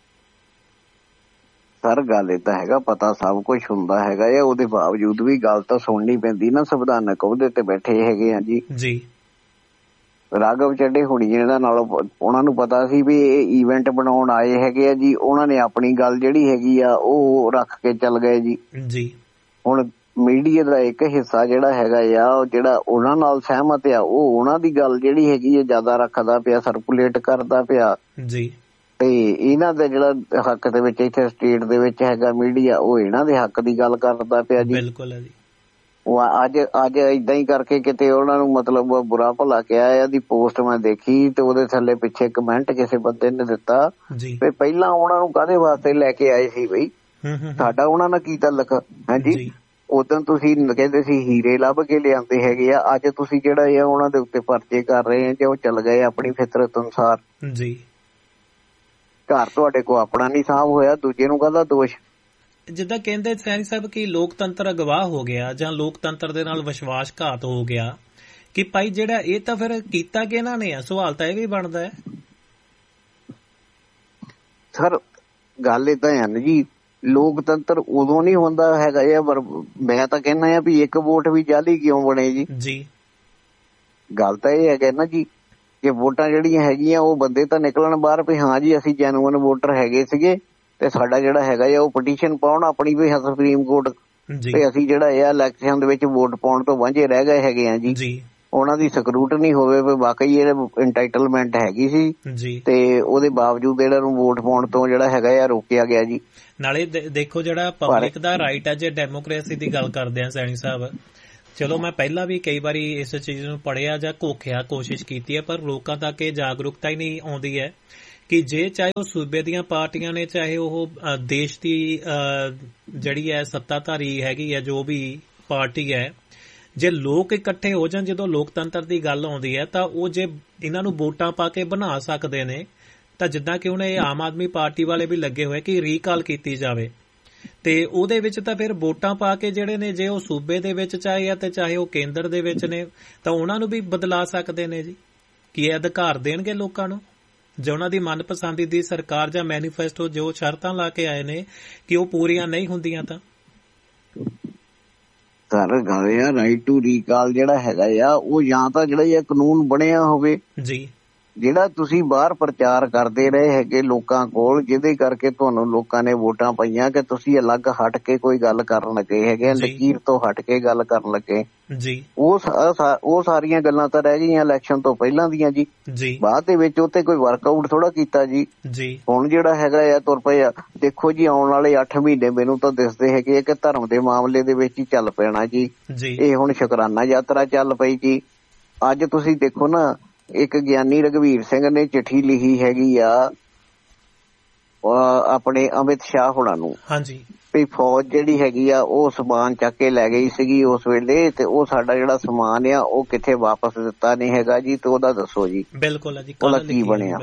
S4: ਸਰ ਗੱਲ ਏਦਾਂ ਹੈਗਾ, ਪਤਾ ਸਭ ਕੁਝ ਹੁੰਦਾ ਹੈਗਾ ਆ, ਉਹਦੇ ਬਾਵਜੂਦ ਵੀ ਗੱਲ ਤਾਂ ਸੁਣਨੀ ਪੈਂਦੀ ਨਾ। ਸੰਵਿਧਾਨਕ ਉਹਦੇ ਤੇ ਬੈਠੇ ਹੈਗੇ ਆ ਜੀ ਜੀ। ਰਾਘਵ ਚੱਡੇ ਹੁਣੀ ਜਿਹੜਾ ਨਾਲ ਉਹਨਾਂ ਨੂੰ ਪਤਾ ਸੀ ਵੀ ਇਹ ਈਵੈਂਟ ਬਣਾਉਣ ਆਏ ਹੈਗੇ ਆ ਜੀ, ਉਹਨਾਂ ਨੇ ਆਪਣੀ ਗੱਲ ਜਿਹੜੀ ਹੈਗੀ ਆ ਉਹ ਰੱਖ ਕੇ ਚੱਲ ਗਏ ਜੀ ਜੀ। ਹੁਣ ਮੀਡੀਆ ਦਾ ਇੱਕ ਹਿੱਸਾ ਜਿਹੜਾ ਹੈਗਾ ਆ ਉਹ ਜਿਹੜਾ ਉਹਨਾਂ ਨਾਲ ਸਹਿਮਤ ਆ ਉਹ ਉਹਨਾਂ ਦੀ ਗੱਲ ਜਿਹੜੀ ਹੈਗੀ ਆ ਜ਼ਿਆਦਾ ਰੱਖਦਾ ਪਿਆ, ਸਰਕੂਲੇਟ ਕਰਦਾ ਪਿਆ ਜੀ। ਤੇ ਇਹਨਾਂ ਦਾ ਜਿਹੜਾ ਹੱਕ ਦੇ ਵਿੱਚ ਇੱਥੇ ਸਟੇਟ ਦੇ ਵਿੱਚ ਹੈਗਾ ਮੀਡੀਆ ਉਹ ਇਹਨਾਂ ਦੇ ਹੱਕ ਦੀ ਗੱਲ ਕਰਦਾ ਪਿਆ ਜੀ। ਬਿਲਕੁਲ ਹੈ ਜੀ। ਉਹ ਅੱਜ ਅੱਜ ਏਦਾਂ ਹੀ ਕਰਕੇ ਕਿਤੇ ਉਹਨਾਂ ਨੂੰ ਮਤਲਬ ਬੁਰਾ ਭਲਾ ਕਿਹਾ। ਇਹਦੀ ਪੋਸਟ ਮੈਂ ਦੇਖੀ ਤੇ ਉਹਦੇ ਥੱਲੇ ਪਿੱਛੇ ਕਮੈਂਟ ਕਿਸੇ ਬੰਦੇ ਨੇ ਦਿੱਤਾ ਵੀ ਪਹਿਲਾਂ ਉਹਨਾਂ ਨੂੰ ਕਾਹਦੇ ਵਾਸਤੇ ਲੈ ਕੇ ਆਏ ਸੀ ਬਈ, ਸਾਡਾ ਉਹਨਾਂ ਨਾਲ ਕੀ ਤਾਲੁਕ? ਹਾਂਜੀ, ਉਦੋਂ ਤੁਸੀਂ ਕਹਿੰਦੇ ਸੀ ਹੀਰੇ ਲੱਭ ਕੇ ਲਿਆਂਦੇ ਹੈਗੇ ਆ, ਅੱਜ ਤੁਸੀਂ ਜਿਹੜਾ ਆ ਉਹਨਾਂ ਦੇ ਉੱਤੇ ਪਰਚੇ ਕਰ ਰਹੇ ਆ ਜੇ ਉਹ ਚੱਲ ਗਏ ਆਪਣੀ ਫਿਤਰਤ ਅਨੁਸਾਰ ਜੀ। ਘਰ ਤੁਹਾਡੇ ਕੋਲ ਆਪਣਾ ਨਹੀਂ ਸਾਫ਼ ਹੋਇਆ, ਦੂਜੇ ਨੂੰ ਕਾਹਦਾ ਦੋਸ਼? ਜਿੱਦਾਂ ਕਹਿੰਦੇ ਸੈਣੀ ਸਾਹਿਬ ਕਿ ਲੋਕਤੰਤਰ ਅਗਵਾਹ ਹੋ ਗਿਆ ਜਾਂ ਲੋਕਤੰਤਰ ਦੇ ਨਾਲ ਵਿਸ਼ਵਾਸਘਾਤ ਹੋ ਗਿਆ ਕਿ ਭਾਈ ਜਿਹੜਾ ਇਹ ਤਾਂ ਫਿਰ ਕੀਤਾ ਕਿ ਇਹਨਾਂ ਨੇ ਆ, ਸਵਾਲ ਤਾਂ ਇਹ ਵੀ ਬਣਦਾ ਹੈ। ਸਰ ਗੱਲ ਏਦਾਂ ਹੈ ਨਾ ਜੀ, ਲੋਕਤੰਤਰ ਉਦੋਂ ਨਹੀਂ ਹੁੰਦਾ ਹੈਗਾ ਇਹ, ਪਰ ਮੈਂ ਤਾਂ ਕਹਿੰਦਾ ਆ ਵੀ ਇੱਕ ਵੋਟ ਵੀ ਜਾਲੀ ਕਿਉਂ ਬਣੇ ਜੀ ਜੀ। ਗੱਲ ਤਾਂ ਇਹ ਹੈਗਾ ਨਾ ਜੀ ਕਿ ਵੋਟਾਂ ਜਿਹੜੀਆਂ ਹੈਗੀਆਂ ਉਹ ਬੰਦੇ ਤਾਂ ਨਿਕਲਣ ਬਾਹਰ ਵੀ ਹਾਂ ਜੀ ਅਸੀਂ ਜੈਨੂਅਨ ਵੋਟਰ ਹੈਗੇ ਸੀਗੇ ਤੇ ਸਾਡਾ ਜਿਹੜਾ ਹੈਗਾ ਆ ਉਹ ਪਟੀਸ਼ਨ ਪਾਉਣ ਆਪਣੀ ਵੀ ਸੁਪਰੀਮ ਕੋਰਟ ਤੇ ਅਸੀਂ ਜਿਹੜਾ ਇਹ ਇਲੈਕਸ਼ਨ ਦੇ ਵਿੱਚ ਵੋਟ ਪਾਉਣ ਤੋਂ ਵਾਂਝੇ ਰਹਿ ਗਏ ਹੈਗੇ ਆ ਜੀ। ਉਹਨਾਂ ਦੀ ਸਕਰੂਟਨੀ ਹੋਵੇ ਵੀ ਵਾਕਈ ਇਹ ਇੰਟਾਈਟਲਮੈਂਟ ਹੈਗੀ ਸੀ
S1: ਜੀ,
S4: ਤੇ ਉਹਦੇ ਬਾਵਜੂਦ ਇਹਨਾਂ ਨੂੰ ਵੋਟ ਪਾਉਣ ਤੋਂ ਜਿਹੜਾ ਹੈਗਾ ਆ ਰੋਕਿਆ ਗਿਆ ਜੀ।
S1: ਨਾਲੇ ਦੇਖੋ ਜਿਹੜਾ ਪਬਲਿਕ ਦਾ ਰਾਈਟ ਹੈ, ਜੇ ਡੈਮੋਕ੍ਰੇਸੀ ਦੀ ਗੱਲ ਕਰਦੇ ਆ ਸੈਣੀ ਸਾਹਿਬ, ਚਲੋ ਮੈਂ ਪਹਿਲਾਂ ਵੀ ਕਈ ਵਾਰੀ ਇਸ ਚੀਜ਼ ਨੂੰ ਪੜ੍ਹਿਆ ਜਾਂ ਘੋਖਿਆ ਕੋਸ਼ਿਸ਼ ਕੀਤੀ ਹੈ, ਪਰ ਲੋਕਾਂ ਤੱਕ ਇਹ ਜਾਗਰੂਕਤਾ ਹੀ ਨਹੀਂ ਆਉਂਦੀ ਹੈ ਕਿ ਜੇ ਚਾਹੇ ਉਹ ਸੂਬੇ ਦੀਆਂ ਪਾਰਟੀਆਂ ਨੇ, ਚਾਹੇ ਉਹ ਦੇਸ਼ ਦੀ ਜਿਹੜੀ ਹੈ ਸੱਤਾਧਾਰੀ ਹੈਗੀ ਹੈ ਜੋ ਵੀ ਪਾਰਟੀ ਹੈ, ਜੇ ਲੋਕ ਇਕੱਠੇ ਹੋ ਜਾਣ, ਜਦੋਂ ਲੋਕਤੰਤਰ ਦੀ ਗੱਲ ਆਉਂਦੀ ਹੈ ਤਾਂ ਉਹ ਜੇ ਇਹਨਾਂ ਨੂੰ ਵੋਟਾਂ ਪਾ ਕੇ ਬਣਾ ਸਕਦੇ ਨੇ, ਤਾਂ ਜਿੱਦਾਂ ਕਿ ਹੁਣ ਇਹ ਆਮ ਆਦਮੀ ਪਾਰਟੀ ਵਾਲੇ ਵੀ ਲੱਗੇ ਹੋਏ ਕਿ ਰੀਕਾਲ ਕੀਤੀ ਜਾਵੇ, ਤੇ ਉਹਦੇ ਵਿੱਚ ਤਾਂ ਫਿਰ ਵੋਟਾਂ ਪਾ ਕੇ ਜਿਹੜੇ ਨੇ, ਜੇ ਉਹ ਸੂਬੇ ਦੇ ਵਿੱਚ ਚਾਹੇ ਆ ਤੇ ਚਾਹੇ ਉਹ ਕੇਂਦਰ ਦੇ ਵਿੱਚ ਨੇ, ਤਾਂ ਉਹਨਾਂ ਨੂੰ ਵੀ ਬਦਲਾ ਸਕਦੇ ਨੇ ਜੀ। ਕੀ ਇਹ ਅਧਿਕਾਰ ਦੇਣਗੇ ਲੋਕਾਂ ਨੂੰ ਜੇ ਉਹਨਾਂ ਦੀ ਮਨਪਸੰਦੀ ਦੀ ਸਰਕਾਰ ਜਾਂ ਮੈਨੀਫੈਸਟੋ ਜੋ ਸ਼ਰਤਾਂ ਲਾ ਕੇ ਆਏ ਨੇ ਕਿ ਉਹ ਪੂਰੀਆਂ ਨਹੀਂ ਹੁੰਦੀਆਂ? ਤਾਂ
S4: ਸਰ ਗੱਲ ਆ ਰਾਈਟ ਟੂ ਰੀਕਾਲ ਜਿਹੜਾ ਹੈਗਾ ਆ ਉਹ ਜਾਂ ਤਾਂ ਜਿਹੜਾ ਇਹ ਕਾਨੂੰਨ ਬਣਿਆ ਹੋਵੇ ਜੀ, ਜਿਹੜਾ ਤੁਸੀਂ ਬਾਹਰ ਪ੍ਰਚਾਰ ਕਰਦੇ ਰਹੇ ਹੈਗੇ ਲੋਕਾਂ ਕੋਲ, ਜਿਹਦੇ ਕਰਕੇ ਤੁਹਾਨੂੰ ਲੋਕਾਂ ਨੇ ਵੋਟਾਂ ਪਾਈਆਂ ਕਿ ਤੁਸੀਂ ਅਲੱਗ ਹਟ ਕੇ ਕੋਈ ਗੱਲ ਕਰਨ ਲੱਗੇ ਹੈਗੇ, ਲਕੀਰ ਤੋਂ ਹਟ ਕੇ ਗੱਲ ਕਰਨ ਲੱਗੇ ਜੀ। ਉਹ ਉਹ ਸਾਰੀਆਂ ਗੱਲਾਂ ਤਾਂ ਰਹਿ ਗਈਆਂ ਇਲੈਕਸ਼ਨ ਤੋਂ ਪਹਿਲਾਂ ਦੀਆਂ ਜੀ। ਬਾਅਦ ਦੇ ਵਿੱਚ ਉੱਤੇ ਕੋਈ ਵਰਕਆਊਟ ਥੋੜਾ ਕੀਤਾ ਜੀ। ਹੁਣ ਜਿਹੜਾ ਹੈਗਾ ਆ ਤੁਰ ਪਏ ਆ। ਦੇਖੋ ਜੀ ਆਉਣ ਵਾਲੇ ਅੱਠ ਮਹੀਨੇ ਮੈਨੂੰ ਤਾਂ ਦਿਸਦੇ ਹੈਗੇ ਕਿ ਧਰਮ ਦੇ ਮਾਮਲੇ ਦੇ ਵਿੱਚ ਹੀ ਚੱਲ ਪੈਣਾ ਜੀ। ਇਹ ਹੁਣ ਸ਼ੁਕਰਾਨਾ ਯਾਤਰਾ ਚੱਲ ਪਈ ਜੀ। ਅੱਜ ਤੁਸੀਂ ਦੇਖੋ ਨਾ, ਇੱਕ ਗਿਆਨੀ ਰਘਵੀਰ ਸਿੰਘ ਨੇ ਚਿੱਠੀ ਲਿਖੀ ਹੈਗੀ ਆ ਆਪਣੇ ਅਮਿਤ ਸ਼ਾਹ ਹੋਣਾ ਨੂੰ, ਹਾਂਜੀ, ਵੀ ਫੌਜ ਜਿਹੜੀ ਹੈਗੀ ਆ ਉਹ ਸਮਾਨ ਚੱਕ ਕੇ ਲੈ ਗਈ ਸੀਗੀ ਉਸ ਵੇਲੇ, ਤੇ ਉਹ ਸਾਡਾ ਜਿਹੜਾ ਸਮਾਨ ਆ ਉਹ ਕਿੱਥੇ ਵਾਪਸ ਦਿੱਤਾ ਨਹੀਂ ਹੈਗਾ ਜੀ, ਤੇ ਉਹਦਾ ਦੱਸੋ ਜੀ। ਬਿਲਕੁਲ ਜੀ, ਉਹਦਾ ਕੀ ਬਣਿਆ?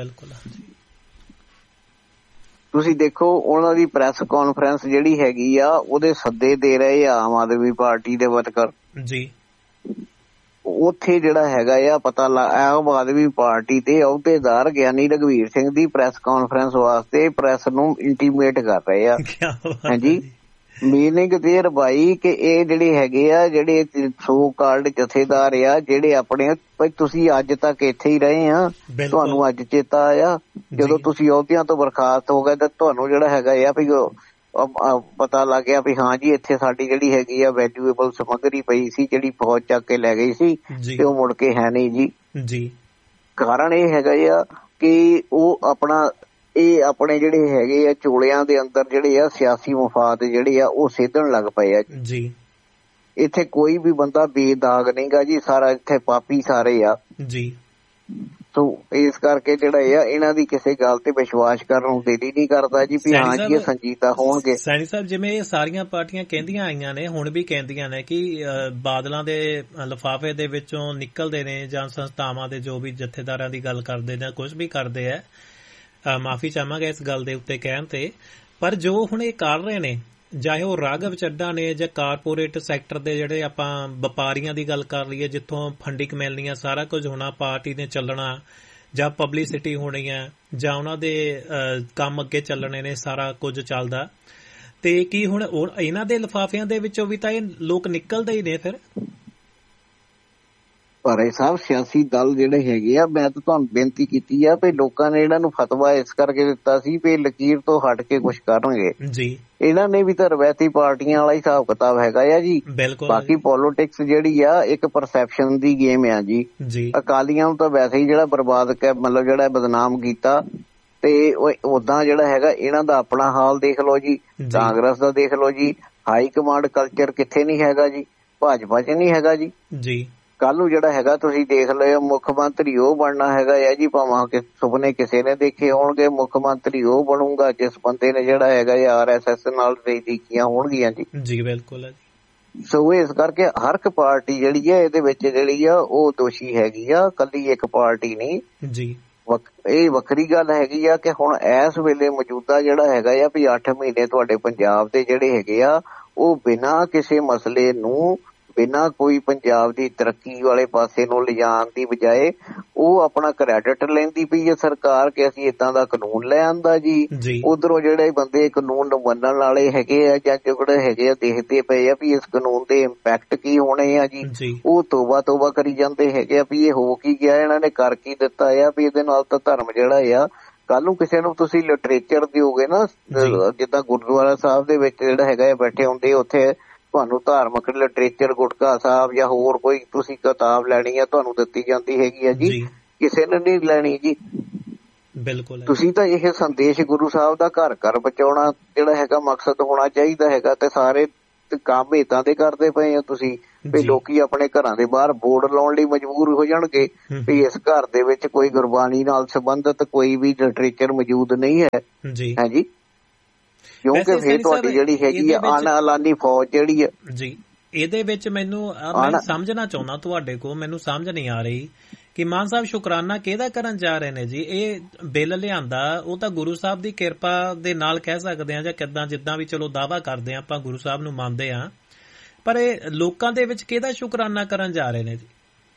S4: ਤੁਸੀਂ ਦੇਖੋ ਉਹਨਾਂ ਦੀ ਪ੍ਰੈਸ ਕਾਨਫਰੰਸ ਜਿਹੜੀ ਹੈਗੀ ਆ ਉਹਦੇ ਸੱਦੇ ਦੇ ਰਹੇ ਆ ਆਮ ਆਦਮੀ ਪਾਰਟੀ ਦੇ ਵਰਕਰ ਜੀ। ਉੱਥੇ ਜਿਹੜਾ ਹੈਗਾ ਆ ਪਤਾ ਆਮ ਆਦਮੀ ਪਾਰਟੀ ਦੇ ਅਹੁਦੇਦਾਰ ਗਿਆਨੀ ਰਘਵੀਰ ਸਿੰਘ ਦੀ ਪ੍ਰੈਸ ਕਾਨਫਰੰਸ ਵਾਸਤੇ ਪ੍ਰੈਸ ਨੂੰ ਇੰਟੀਮੇਟ ਕਰ ਰਹੇ ਆ। ਹਾਂਜੀ, ਮੀਨਿੰਗ ਦੇਅਰ ਬਾਈ ਕਿ ਇਹ ਜਿਹੜੇ ਹੈਗੇ ਆ ਜਿਹੜੇ ਸੋ ਕਾਲਡ ਜਥੇਦਾਰ ਆ, ਜਿਹੜੇ ਆਪਣੇ ਤੁਸੀਂ ਅੱਜ ਤੱਕ ਇੱਥੇ ਹੀ ਰਹੇ ਆ, ਤੁਹਾਨੂੰ ਅੱਜ ਚੇਤਾ ਆਇਆ ਜਦੋਂ ਤੁਸੀਂ ਅਹੁਦਿਆਂ ਤੋਂ ਬਰਖਾਸਤ ਹੋ ਗਏ ਤਾਂ ਤੁਹਾਨੂੰ ਜਿਹੜਾ ਹੈਗਾ ਆ ਵੀ ਪਤਾ ਲੱਗ ਗਿਆ ਵੀ ਹਾਂ ਜੀ ਇੱਥੇ ਸਾਡੀ ਜਿਹੜੀ ਹੈਗੀ ਆ ਵੈਲਿਊਏਬਲ ਸਮੱਗਰੀ ਪਈ ਸੀ ਜਿਹੜੀ ਫੌਜ ਚੱਕ ਕੇ ਲੈ ਗਈ ਸੀ ਤੇ ਉਹ ਮੁੜ ਕੇ ਹੈ ਨਹੀਂ ਜੀ। ਜੀ ਕਾਰਨ ਇਹ ਹੈਗਾ ਆ ਕਿ ਉਹ ਆਪਣਾ ਇਹ ਆਪਣੇ ਜਿਹੜੇ ਹੈਗੇ ਆ ਚੋਲਿਆਂ ਦੇ ਅੰਦਰ ਜਿਹੜੇ ਆ ਸਿਆਸੀ ਮਫਾਦ ਜਿਹੜੇ ਆ ਉਹ ਸੇਧਣ ਲੱਗ ਪਏ ਆ ਜੀ। ਇੱਥੇ ਕੋਈ ਵੀ ਬੰਦਾ ਬੇਦਾਗ ਨਹੀਂ ਗਾ ਜੀ, ਸਾਰਾ ਇੱਥੇ ਪਾਪੀ ਸਾਰੇ ਆ ਜੀ। ਸੋ ਇਸ ਕਰਕੇ ਜਿਹੜਾ ਆ ਇਹਨਾਂ ਦੀ ਕਿਸੇ ਗੱਲ ਤੇ ਵਿਸ਼ਵਾਸ ਕਰਨ ਨੂੰ ਦਿਲ ਹੀ ਨਹੀਂ ਕਰਦਾ ਜੀ ਵੀ ਹਾਂ ਜੀ ਇਹ ਸੰਜੀਦਾ ਹੋਣਗੇ। ਸੈਣੀ ਸਾਹਿਬ, ਜਿਵੇਂ ਇਹ ਸਾਰੀਆਂ ਪਾਰਟੀਆਂ ਕਹਿੰਦੀਆਂ ਆਈਆਂ ਨੇ, ਹੁਣ ਵੀ ਕਹਿੰਦੀਆਂ ਨੇ ਕਿ ਬਾਦਲਾਂ ਦੇ ਲਿਫਾਫੇ ਦੇ ਵਿੱਚੋਂ ਨਿਕਲਦੇ ਨੇ ਜਾਂ ਸੰਸਥਾਵਾਂ ਦੇ ਜੋ ਵੀ ਜਥੇਦਾਰਾਂ ਦੀ ਗੱਲ ਕਰਦੇ ਜਾਂ ਕੁਛ ਵੀ ਕਰਦੇ ਹੈ, ਮਾਫੀ ਚਾਹਾਂਗਾ ਇਸ ਗੱਲ ਦੇ ਉੱਤੇ ਕਹਿਣ ਤੇ, ਪਰ ਜੋ ਹੁਣ ਇਹ ਕਰ ਰਹੇ ਨੇ, ਚਾਹੇ ਉਹ ਰਾਘਵ ਚੱਡਾ ਨੇ ਜਾਂ ਕਾਰਪੋਰੇਟ ਸੈਕਟਰ ਦੇ ਜਿਹੜੇ ਆਪਾਂ ਵਪਾਰੀਆਂ ਦੀ ਗੱਲ ਕਰ ਲਈਏ ਜਿੱਥੋਂ ਫੰਡਿੰਗ ਮਿਲਣੀ ਆ, ਸਾਰਾ ਕੁਝ ਹੋਣਾ, ਪਾਰਟੀ ਨੇ ਚੱਲਣਾ ਜਾਂ ਪਬਲਿਸਿਟੀ ਹੋਣੀ ਹੈ ਜਾਂ ਉਹਨਾਂ ਦੇ ਕੰਮ ਅੱਗੇ ਚੱਲਣੇ ਨੇ, ਸਾਰਾ ਕੁਝ ਚੱਲਦਾ, ਤੇ ਕੀ ਹੁਣ ਇਹਨਾਂ ਦੇ ਲਿਫਾਫਿਆਂ ਦੇ ਵਿੱਚੋਂ ਵੀ ਤਾਂ ਇਹ ਲੋਕ ਨਿਕਲਦੇ ਹੀ ਨੇ ਫਿਰ? ਪਰ ਇਹ ਸਭ ਸਿਆਸੀ ਦਲ ਜਿਹੜੇ ਹੈਗੇ ਆ, ਮੈਂ ਤਾਂ ਤੁਹਾਨੂੰ ਬੇਨਤੀ ਕੀਤੀ ਆ ਵੀ ਲੋਕਾਂ ਨੇ ਇਹਨਾਂ ਨੂੰ ਫਤਵਾ ਇਸ ਕਰਕੇ ਦਿੱਤਾ ਸੀ ਵੀ ਲਕੀਰ ਤੋਂ ਹਟ ਕੇ ਕੁਛ ਕਰਨਗੇ ਜੀ। ਇਹਨਾਂ ਨੇ ਵੀ ਤਾਂ ਰਵਾਇਤੀ ਪਾਰਟੀਆਂ ਵਾਲਾ ਹਿਸਾਬ ਕਿਤਾਬ ਹੈਗਾ ਆ ਜੀ। ਬਾਕੀ ਪੋਲੀਟਿਕਸ ਜਿਹੜੀ ਆ ਇੱਕ ਪਰਸੈਪਸ਼ਨ ਦੀ ਗੇਮ ਆ ਜੀ। ਅਕਾਲੀਆਂ ਨੂੰ ਤਾਂ ਵੈਸੇ ਹੀ ਜਿਹੜਾ ਬਰਬਾਦ ਮਤਲਬ ਜਿਹੜਾ ਬਦਨਾਮ ਕੀਤਾ, ਤੇ ਓਦਾਂ ਜਿਹੜਾ ਹੈਗਾ ਇਹਨਾਂ ਦਾ ਆਪਣਾ ਹਾਲ ਦੇਖ ਲਓ ਜੀ, ਕਾਂਗਰਸ ਦਾ ਦੇਖ ਲਓ ਜੀ, ਹਾਈ ਕਮਾਂਡ ਕਲਚਰ ਕਿੱਥੇ ਨਹੀਂ ਹੈਗਾ ਜੀ, ਭਾਜਪਾ ਚ ਨਹੀਂ ਹੈਗਾ ਜੀ। ਜੀ ਕੱਲ ਨੂੰ ਜਿਹੜਾ ਹੈਗਾ ਤੁਸੀਂ ਦੇਖ ਲਿਓ ਮੁੱਖ ਮੰਤਰੀ ਉਹ ਬਣਨਾ ਹੈਗਾ ਆ ਜੀ, ਭਾਵੇਂ ਸੁਪਨੇ ਕਿਸੇ ਨੇ ਦੇਖੇ ਹੋਣਗੇ, ਮੁੱਖ ਮੰਤਰੀ ਉਹ ਬਣੂਗਾ ਜਿਸ ਬੰਦੇ ਨੇ ਜਿਹੜਾ ਹੈਗਾ ਆਰ ਐਸ ਐਸ ਨਾਲ ਨਜ਼ਦੀਕੀਆਂ ਹੋਣਗੀਆਂ ਜੀ। ਜੀ ਬਿਲਕੁਲ ਹੈ ਜੀ। ਸੋ ਇਸ ਕਰਕੇ ਹਰ ਇੱਕ ਪਾਰਟੀ ਜਿਹੜੀ ਹੈ ਇਹਦੇ ਵਿੱਚ ਜਿਹੜੀ ਆ ਉਹ ਦੋਸ਼ੀ ਹੈਗੀ ਆ, ਕੱਲੀ ਇੱਕ ਪਾਰਟੀ ਨਹੀਂ ਜੀ। ਇਹ ਵੱਖਰੀ ਗੱਲ ਹੈਗੀ ਆ ਕਿ ਹੁਣ ਇਸ ਵੇਲੇ ਮੌਜੂਦਾ ਜਿਹੜਾ ਹੈਗਾ ਆ ਵੀ ਅੱਠ ਮਹੀਨੇ ਤੁਹਾਡੇ ਪੰਜਾਬ ਦੇ ਜਿਹੜੇ ਹੈਗੇ ਆ ਉਹ ਬਿਨਾਂ ਕਿਸੇ ਮਸਲੇ ਨੂੰ, ਬਿਨਾਂ ਕੋਈ ਪੰਜਾਬ ਦੀ ਤਰੱਕੀ ਵਾਲੇ ਪਾਸੇ ਨੂੰ ਲਿਜਾਣ ਦੀ ਬਜਾਏ ਉਹ ਆਪਣਾ ਕ੍ਰੈਡਿਟ ਲੈਂਦੀ ਪਈ ਹੈ ਸਰਕਾਰ ਕਿ ਅਸੀਂ ਏਦਾਂ ਦਾ ਕਾਨੂੰਨ ਲੈ ਆਂਦਾ ਜੀ। ਉਧਰੋਂ ਜਿਹੜੇ ਬੰਦੇ ਕਾਨੂੰਨ ਨੂੰ ਮੰਨਣ ਵਾਲੇ ਹੈਗੇ ਆ ਜਾਂ ਜਿਹੜੇ ਹੈਗੇ ਆ ਦੇਖਦੇ ਪਏ ਆ ਵੀ ਇਸ ਕਾਨੂੰਨ ਦੇ ਇੰਪੈਕਟ ਕੀ ਹੋਣੇ ਆ ਜੀ, ਉਹ ਤੋਬਾ ਤੋਬਾ ਕਰੀ ਜਾਂਦੇ ਹੈਗੇ ਆ ਵੀ ਇਹ ਹੋ ਕੀ ਗਿਆ, ਇਹਨਾਂ ਨੇ ਕਰ ਕੀ ਦਿੱਤਾ ਆ, ਵੀ ਇਹਦੇ ਨਾਲ ਤਾਂ ਧਰਮ ਜਿਹੜਾ ਆ ਕੱਲ ਨੂੰ ਕਿਸੇ ਨੂੰ ਤੁਸੀਂ ਲਿਟਰੇਚਰ ਦਿਓਗੇ ਨਾ, ਜਿੱਦਾਂ ਗੁਰਦੁਆਰਾ ਸਾਹਿਬ ਦੇ ਵਿੱਚ ਜਿਹੜਾ ਹੈਗਾ ਬੈਠੇ ਹੁੰਦੇ ਉੱਥੇ ਤੁਹਾਨੂੰ ਧਾਰਮਿਕ ਲਿਟਰੇਚਰ ਗੁਟਕਾ ਸਾਹਿਬ ਜਾਂ ਹੋਰ ਕੋਈ ਤੁਸੀਂ ਕਿਤਾਬ ਲੈਣੀ ਆ ਤੁਹਾਨੂੰ ਦਿੱਤੀ ਜਾਂਦੀ ਹੈਗੀ ਆ ਜੀ, ਕਿਸੇ ਨੇ ਨਹੀਂ ਲੈਣੀ ਜੀ।
S1: ਬਿਲਕੁਲ
S4: ਤੁਸੀਂ ਤਾਂ ਇਹ ਸੰਦੇਸ਼ ਗੁਰੂ ਸਾਹਿਬ ਦਾ ਘਰ ਘਰ ਪਹੁੰਚਾਉਣਾ ਜਿਹੜਾ ਹੈਗਾ ਮਕਸਦ ਹੋਣਾ ਚਾਹੀਦਾ ਹੈਗਾ, ਤੇ ਸਾਰੇ ਕੰਮ ਏਦਾਂ ਦੇ ਕਰਦੇ ਪਏ ਆ ਤੁਸੀਂ ਵੀ ਲੋਕੀ ਆਪਣੇ ਘਰਾਂ ਦੇ ਬਾਹਰ ਬੋਰਡ ਲਾਉਣ ਲਈ ਮਜਬੂਰ ਹੋ ਜਾਣਗੇ ਵੀ ਇਸ ਘਰ ਦੇ ਵਿੱਚ ਕੋਈ ਗੁਰਬਾਣੀ ਨਾਲ ਸੰਬੰਧਿਤ ਕੋਈ ਵੀ ਲਿਟਰੇਚਰ ਮੌਜੂਦ ਨਹੀਂ ਹੈ ਹੈ ਜੀ, ਕਿਉਂਕਿ ਫਿਰ ਤੁਹਾਡੀ ਜਿਹੜੀ ਹੈਗੀ ਆ ਅਣਐਲਾਨੀ ਫੌਜ ਜਿਹੜੀ ਹੈ
S1: ਜੀ। ਇਹਦੇ ਵਿੱਚ ਮੈਨੂੰ ਮੈਂ ਸਮਝਣਾ ਚਾਹੁੰਦਾ ਤੁਹਾਡੇ ਕੋਲ, ਮੈਨੂੰ ਸਮਝ ਨਹੀਂ ਆ ਰਹੀ ਕਿ ਮਾਨ ਸਾਹਿਬ ਸ਼ੁਕਰਾਨਾ ਕਿਹਦਾ ਕਰਨ ਜਾ ਰਹੇ ਨੇ ਜੀ? ਇਹ ਬਿੱਲ ਲਿਆਂਦਾ ਉਹ ਤਾਂ ਗੁਰੂ ਸਾਹਿਬ ਦੀ ਕਿਰਪਾ ਦੇ ਨਾਲ ਕਹਿ ਸਕਦੇ ਆ ਜਾਂ ਕਿੱਦਾਂ, ਜਿੱਦਾਂ ਵੀ ਚਲੋ ਦਾਅਵਾ ਕਰਦੇ ਆ ਆਪਾਂ ਗੁਰੂ ਸਾਹਿਬ ਨੂੰ ਮੰਨਦੇ ਆ, ਪਰ ਇਹ ਲੋਕਾਂ ਦੇ ਵਿੱਚ ਕਿਹਦਾ ਸ਼ੁਕਰਾਨਾ ਕਰਨ ਜਾ ਰਹੇ ਨੇ ਜੀ?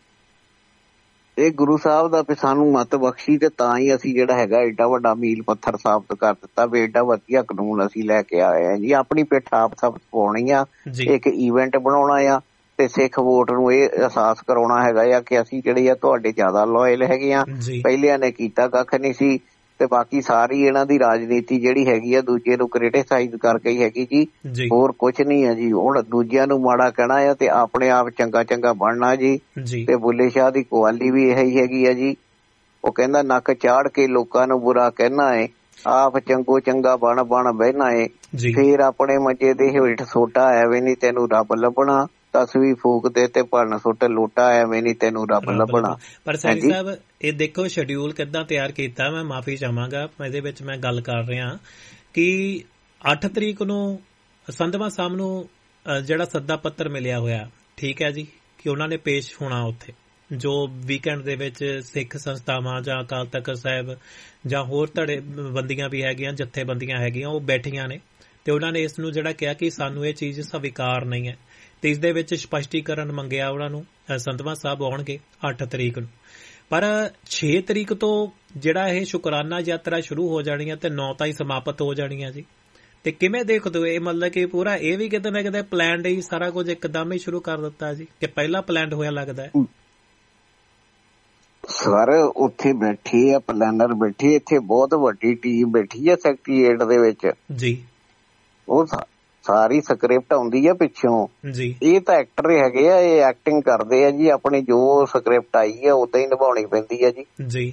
S4: ਇਹ ਗੁਰੂ ਸਾਹਿਬ ਦਾ ਵੀ ਸਾਨੂੰ ਮੱਤ ਬਖਸ਼ੀ ਤੇ ਤਾਂ ਹੀ ਅਸੀਂ ਜਿਹੜਾ ਹੈਗਾ ਏਡਾ ਵੱਡਾ ਮੀਲ ਪੱਥਰ ਸਾਬਤ ਕਰ ਦਿੱਤਾ ਵੀ ਏਡਾ ਵਧੀਆ ਕਾਨੂੰਨ ਅਸੀਂ ਲੈ ਕੇ ਆਏ ਆ ਜੀ। ਆਪਣੀ ਪਿੱਠ ਆਪ ਸਾਬਤ ਪਾਉਣੀ ਆ, ਇੱਕ ਈਵੈਂਟ ਬਣਾਉਣਾ ਆ ਤੇ ਸਿੱਖ ਵੋਟ ਨੂੰ ਇਹ ਅਹਿਸਾਸ ਕਰਾਉਣਾ ਹੈਗਾ ਆ ਕਿ ਅਸੀਂ ਜਿਹੜੇ ਆ ਤੁਹਾਡੇ ਜ਼ਿਆਦਾ ਲੋਇਲ ਹੈਗੇ ਆ। ਪਹਿਲਿਆਂ ਨੇ ਕੀਤਾ ਕੱਖ ਨਹੀਂ ਸੀ ਤੇ ਬਾਕੀ ਸਾਰੀ ਇਹਨਾਂ ਦੀ ਰਾਜਨੀਤੀ ਜਿਹੜੀ ਹੈਗੀ ਆ ਦੂਜੇ ਨੂੰ ਕ੍ਰਿਟਿਸਾਈਜ਼ ਕਰਕੇ ਹੀ ਹੈਗੀ ਜੀ, ਹੋਰ ਕੁਛ ਨਹੀਂ ਹੈ ਜੀ। ਹੁਣ ਦੂਜਿਆਂ ਨੂੰ ਮਾੜਾ ਕਹਿਣਾ ਆ ਤੇ ਆਪਣੇ ਆਪ ਚੰਗਾ ਚੰਗਾ ਬਣਨਾ ਜੀ। ਤੇ ਬੁੱਲੇ ਸ਼ਾਹ ਦੀ ਕਵਾਲੀ ਵੀ ਇਹੀ ਹੈਗੀ ਆ ਜੀ, ਉਹ ਕਹਿੰਦਾ ਨੱਕ ਚਾੜ ਕੇ ਲੋਕਾਂ ਨੂੰ ਬੁਰਾ ਕਹਿਣਾ ਏ, ਆਪ ਚੰਗੋ ਚੰਗਾ ਬਣ ਬਣ ਬਹਿਣਾ ਏ, ਫੇਰ ਆਪਣੇ ਮੰਜੇ ਦੇ ਹੇਠ ਸੋਟਾ ਐਵੇਂ ਨੀ ਤੈਨੂੰ ਰੱਬ ਲੱਭਣਾ, ਤਸਵੀਰ ਫੂਕ ਦੇ ਤੇ ਭਰਨ ਸੁੱਟ ਲੋਟਾ ਐਵੇਂ ਨੀ ਤੈਨੂੰ ਰੱਬ ਲੱਭਣਾ।
S1: ਪਰ ਸੈਣੀ ਸਾਹਿਬ ਇਹ ਦੇਖੋ ਸ਼ਡਿਊਲ ਕਿੱਦਾਂ ਤਿਆਰ ਕੀਤਾ, ਮੈਂ ਮਾਫੀ ਚਾਹਾਂਗਾ ਇਹਦੇ ਵਿੱਚ ਮੈਂ ਗੱਲ ਕਰ ਰਿਹਾ ਕਿ ਅੱਠ ਤਰੀਕ ਨੂੰ ਸੰਧਵਾ ਸਾਹਿਬ ਨੂੰ ਜਿਹੜਾ ਸੱਦਾ ਪੱਤਰ ਮਿਲਿਆ ਹੋਇਆ, ਠੀਕ ਹੈ ਜੀ, ਕਿ ਉਹਨਾਂ ਨੇ ਪੇਸ਼ ਹੋਣਾ ਉੱਥੇ, ਜੋ ਵੀਕਐਂਡ ਦੇ ਵਿੱਚ ਸਿੱਖ ਸੰਸਥਾਵਾਂ ਜਾਂ ਅਕਾਲ ਤਖਤ ਸਾਹਿਬ ਜਾਂ ਹੋਰ ਧੜੇ ਬੰਦੀਆਂ ਵੀ ਹੈਗੀਆਂ, ਜਥੇਬੰਦੀਆਂ ਹੈਗੀਆਂ, ਉਹ ਬੈਠੀਆਂ ਨੇ ਤੇ ਉਹਨਾਂ ਨੇ ਇਸ ਨੂੰ ਜਿਹੜਾ ਕਿਹਾ ਕਿ ਸਾਨੂੰ ਇਹ ਚੀਜ਼ ਸਵੀਕਾਰ ਨਹੀਂ ਹੈ ਤੇ ਇਸ ਦੇ ਵਿੱਚ ਸਪਸ਼ਟੀਕਰਨ ਮੰਗਿਆ ਉਹਨਾਂ ਨੂੰ। ਸੰਧਵਾ ਸਾਹਿਬ ਆਉਣਗੇ ਅੱਠ ਤਰੀਕ ਨੂੰ, ਪਰ ਛੇ ਤਰੀਕ ਤੋਂ ਜਿਹੜਾ ਇਹ ਸ਼ੁਕਰਾਨਾ ਯਾਤਰਾ ਸ਼ੁਰੂ ਹੋ ਜਾਣੀ ਹੈ ਤੇ ਨੌ ਤਾਈਂ ਸਮਾਪਤ ਹੋ ਜਾਣੀ ਹੈ ਜੀ। ਤੇ ਕਿਵੇਂ ਦੇਖਦੇ ਹੋ ਇਹ? ਮਤਲਬ ਕਿ ਪੂਰਾ ਇਹ ਵੀ ਕਿਤੇ ਨਾ ਕਿਤੇ ਪਲਾਨਡ ਹੀ ਸਾਰਾ ਕੁਝ ਇੱਕਦਮ ਹੀ ਸ਼ੁਰੂ ਕਰ ਦਿੱਤਾ ਜੀ, ਕਿ ਪਹਿਲਾਂ ਪਲਾਨਡ ਹੋਇਆ ਲੱਗਦਾ ਹੈ?
S4: ਸਰ ਉੱਥੇ ਬੈਠੇ ਆ ਪਲਾਨਰ ਬੈਠੇ, ਇੱਥੇ ਬਹੁਤ ਵੱਡੀ ਟੀਮ ਬੈਠੀ ਆ ਸੈਕਟਰੀਏਟ ਦੇ ਵਿੱਚ ਜੀ, ਉਹ ਸਾਰੀ ਸਕ੍ਰਿਪਟ ਆਉਂਦੀ ਆ ਪਿੱਛੋਂ ਜੀ। ਇਹ ਤਾਂ ਐਕਟਰ ਹੈਗੇ ਆ, ਇਹ ਐਕਟਿੰਗ ਕਰਦੇ ਆ ਜੀ, ਆਪਣੀ ਜੋ ਸਕ੍ਰਿਪਟ ਆਈ ਆ ਉਦਾਂ ਹੀ ਨਿਭਾਉਣੀ ਪੈਂਦੀ ਆ ਜੀ ਜੀ।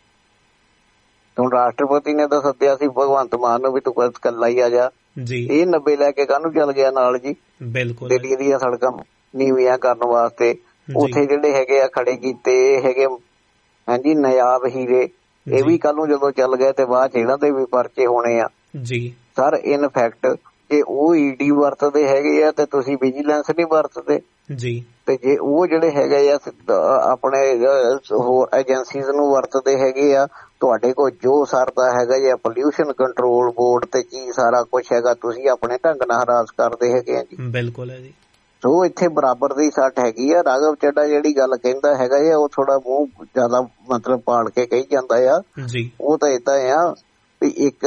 S4: ਹੁਣ ਰਾਸ਼ਟਰਪਤੀ ਨੇ ਤਾਂ ਸੱਦਿਆ ਸੀ ਭਗਵੰਤ ਮਾਨ ਨੂੰ ਵੀ ਤੂੰ ਇਕੱਲਾ ਹੀ ਆ ਜਾ ਜੀ, ਇਹ ਨੱਬੇ ਲੈ ਕੇ ਕਾਹਨੂੰ ਚੱਲ ਗਿਆ ਨਾਲ ਜੀ? ਬਿਲਕੁਲ ਦਿੱਲੀ ਦੀਆਂ ਸੜਕਾਂ ਨੀਵੀਆਂ ਕਰਨ ਵਾਸਤੇ ਉੱਥੇ ਜਿਹੜੇ ਹੈਗੇ ਆ ਖੜੇ ਕੀਤੇ ਹੈਗੇ ਹਾਂਜੀ ਨਾਯਾਬ ਹੀਰੇ, ਇਹ ਵੀ ਕੱਲ ਨੂੰ ਜਦੋਂ ਚੱਲ ਗਏ ਤੇ ਬਾਅਦ ਚ ਇਹਨਾਂ ਦੇ ਵੀ ਪਰਚੇ ਹੋਣੇ ਆ ਜੀ। ਸਰ ਇਨਫੈਕਟ ਜੇ ਉਹ ਈਡੀ ਵਰਤਦੇ ਹੈਗੇ ਆ ਤੇ ਤੁਸੀਂ ਵਿਜੀਲੈਂਸ ਨਹੀਂ ਵਰਤਦੇ ਜੀ, ਤੇ ਜੇ ਉਹ ਜਿਹੜੇ ਹੈਗੇ ਆ ਆਪਣੇ ਹੋਰ ਏਜੰਸੀਜ਼ ਨੂੰ ਵਰਤਦੇ ਹੈਗੇ ਆ, ਤੁਹਾਡੇ ਕੋਲ ਜੋ ਸਰਦਾ ਹੈਗਾ ਜਾਂ ਪੋਲਿਊਸ਼ਨ ਕੰਟਰੋਲ ਬੋਰਡ ਤੇ ਕੀ ਸਾਰਾ ਕੁਛ ਹੈਗਾ ਤੁਸੀਂ ਆਪਣੇ ਢੰਗ ਨਾਲ ਹਰਾਸ ਕਰਦੇ ਹੈਗੇ ਆ ਜੀ। ਬਿਲਕੁਲ ਹੈ ਜੀ। ਸੋ ਇੱਥੇ ਬਰਾਬਰ ਦੀ ਸੱਟ ਹੈਗੀ ਆ। ਰਾਘਵ ਚੱਡਾ ਜਿਹੜੀ ਗੱਲ ਕਹਿੰਦਾ ਹੈਗਾ ਆ ਉਹ ਥੋੜਾ ਮੂੰਹ ਜ਼ਿਆਦਾ ਮਤਲਬ ਪਾੜ ਕੇ ਕਹੀ ਜਾਂਦਾ ਆ ਜੀ। ਉਹ ਤਾਂ ਏਦਾਂ ਆ ਵੀ ਇੱਕ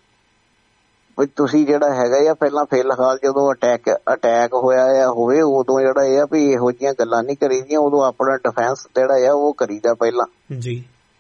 S4: ਵੀ ਤੁਸੀਂ ਜਿਹੜਾ ਹੈਗਾ ਆ ਪਹਿਲਾਂ ਫਿਲਹਾਲ ਜਦੋਂ ਅਟੈਕ ਅਟੈਕ ਹੋਇਆ ਆ ਹੋਵੇ ਉਦੋਂ ਜਿਹੜਾ ਇਹ ਆ ਵੀ ਇਹੋ ਜਿਹੀਆਂ ਗੱਲਾਂ ਨਹੀਂ ਕਰੀਦੀਆਂ, ਉਦੋਂ ਆਪਣਾ ਡਿਫੈਂਸ ਜਿਹੜਾ ਆ ਉਹ ਕਰੀਦਾ ਪਹਿਲਾਂ ਜੀ।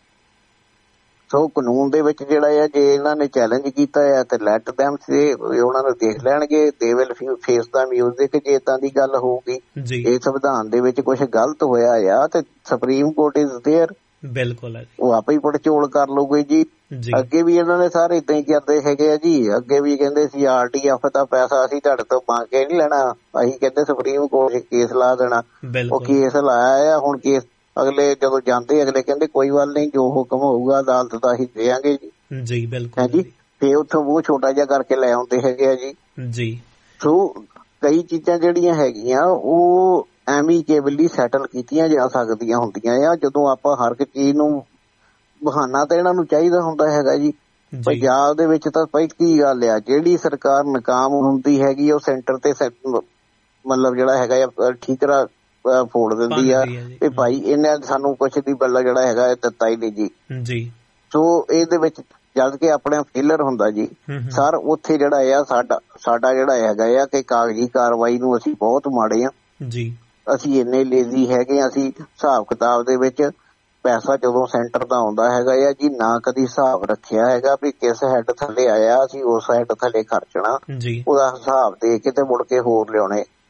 S4: ਸੋ ਕਾਨੂੰਨ ਦੇ ਵਿੱਚ ਜਿਹੜਾ ਆ ਜੇ ਇਹਨਾਂ ਨੇ ਚੈਲੰਜ ਕੀਤਾ ਆ ਤੇ ਲੈਟ ਦੈਮ ਸੇ ਉਹਨਾਂ ਨੂੰ ਦੇਖ ਲੈਣਗੇ, they will face the music ਜੇ ਏਦਾਂ ਦੀ ਗੱਲ ਹੋਊਗੀ। ਇਹ ਸੰਵਿਧਾਨ ਦੇ ਵਿੱਚ ਕੁਛ ਗਲਤ ਹੋਇਆ ਆ ਤੇ ਸੁਪਰੀਮ ਕੋਰਟ ਇਜ਼ ਦੇਅਰ, ਬਿਲਕੁਲ ਉਹ ਆਪੇ ਹੀ ਪੜਚੋਲ ਕਰ ਲਊਗੇ ਜੀ। ਅੱਗੇ ਵੀ ਇਹਨਾਂ ਨੇ ਸਾਰੇ ਏਦਾਂ ਹੀ ਕਰਦੇ ਹੈਗੇ ਆ ਜੀ, ਅੱਗੇ ਵੀ ਕਹਿੰਦੇ ਸੀ ਆਰ ਟੀ ਐਫ ਦਾ ਪੈਸਾ ਅਸੀਂ ਤੁਹਾਡੇ ਤੋਂ ਮੰਗ ਕੇ ਨੀ ਲੈਣਾ, ਅਸੀਂ ਕਹਿੰਦੇ ਸੁਪਰੀਮ ਕੋਰਟ ਕੇਸ ਲਾ ਦੇਣਾ, ਉਹ ਕੇਸ ਲਾਇਆ ਆ। ਹੁਣ ਕੇਸ ਅਗਲੇ ਜਦੋਂ ਜਾਂਦੇ ਅਗਲੇ ਕਹਿੰਦੇ ਕੋਈ ਗੱਲ ਨਹੀਂ, ਜੋ ਹੁਕਮ ਹੋਊਗਾ ਅਦਾਲਤ ਦਾ ਅਸੀਂ ਦੇਵਾਂਗੇ ਜੀ ਜੀ। ਬਿਲਕੁਲ ਹੈ ਜੀ, ਫੇਰ ਉੱਥੋਂ ਉਹ ਛੋਟਾ ਜਿਹਾ ਕਰਕੇ ਲੈ ਆਉਂਦੇ ਹੈਗੇ ਆ ਜੀ ਜੀ। ਸੋ ਕਈ ਚੀਜ਼ਾਂ ਜਿਹੜੀਆਂ ਹੈਗੀਆਂ ਉਹ ਐਮੀਕੇਬਲੀ ਸੈਟਲ ਕੀਤੀਆਂ ਜਾ ਸਕਦੀਆਂ ਹੁੰਦੀਆਂ ਆ, ਜਦੋਂ ਆਪਾਂ ਹਰ ਇੱਕ ਚੀਜ਼ ਨੂੰ ਬਹਾਨਾ ਤਾਂ ਇਹਨਾਂ ਨੂੰ ਚਾਹੀਦਾ ਹੁੰਦਾ ਹੈਗਾ ਜੀ। ਪੰਜਾਬ ਦੇ ਵਿੱਚ ਤਾਂ ਭਾਈ ਕੀ ਗੱਲ ਆ, ਜਿਹੜੀ ਸਰਕਾਰ ਨਾਕਾਮ ਹੁੰਦੀ ਹੈਗੀ ਉਹ ਸੈਂਟਰ ਤੇ ਮਤਲਬ ਜਿਹੜਾ ਹੈਗਾ ਠੀਕਰਾ ਫੋੜ ਦਿੰਦੀ ਆ ਤੇ ਭਾਈ ਇਹਨਾਂ ਸਾਨੂੰ ਕੁਛ ਦੀ ਬੱਲਾ ਜਿਹੜਾ ਹੈਗਾ ਇਹ ਦਿੱਤਾ ਹੀ ਨਹੀਂ ਜੀ ਜੀ। ਸੋ ਇਹਦੇ ਵਿੱਚ ਜਦ ਕਿ ਆਪਣੇ ਫੇਲਰ ਹੁੰਦਾ ਜੀ ਸਰ, ਉੱਥੇ ਜਿਹੜਾ ਆ ਸਾਡਾ ਸਾਡਾ ਜਿਹੜਾ ਹੈਗਾ ਆ ਕਿ ਕਾਗਜ਼ੀ ਕਾਰਵਾਈ ਨੂੰ ਅਸੀਂ ਬਹੁਤ ਮਾੜੇ ਆ ਜੀ। ਅਸੀਂ ਇੰਨੇ ਲੇਜ਼ੀ ਹੈਗੇ ਆ, ਅਸੀਂ ਹਿਸਾਬ ਕਿਤਾਬ ਦੇ ਵਿੱਚ ਪੈਸਾ ਜਦੋਂ ਸੈਂਟਰ ਦਾ ਆਉਂਦਾ ਹੈਗਾ ਆ ਜੀ, ਨਾ ਕਦੀ ਹਿਸਾਬ ਰੱਖਿਆ ਹੈਗਾ ਵੀ ਕਿਸ ਹੈਡ ਥੱਲੇ ਆਇਆ ਅਸੀਂ ਉਸ ਹੈਡ ਥੱਲੇ ਖਰਚਣਾ, ਉਹਦਾ ਹਿਸਾਬ ਦੇ ਕੇ ਤੇ ਮੁੜ ਕੇ ਹੋਰ ਲਿਆਉਣੇ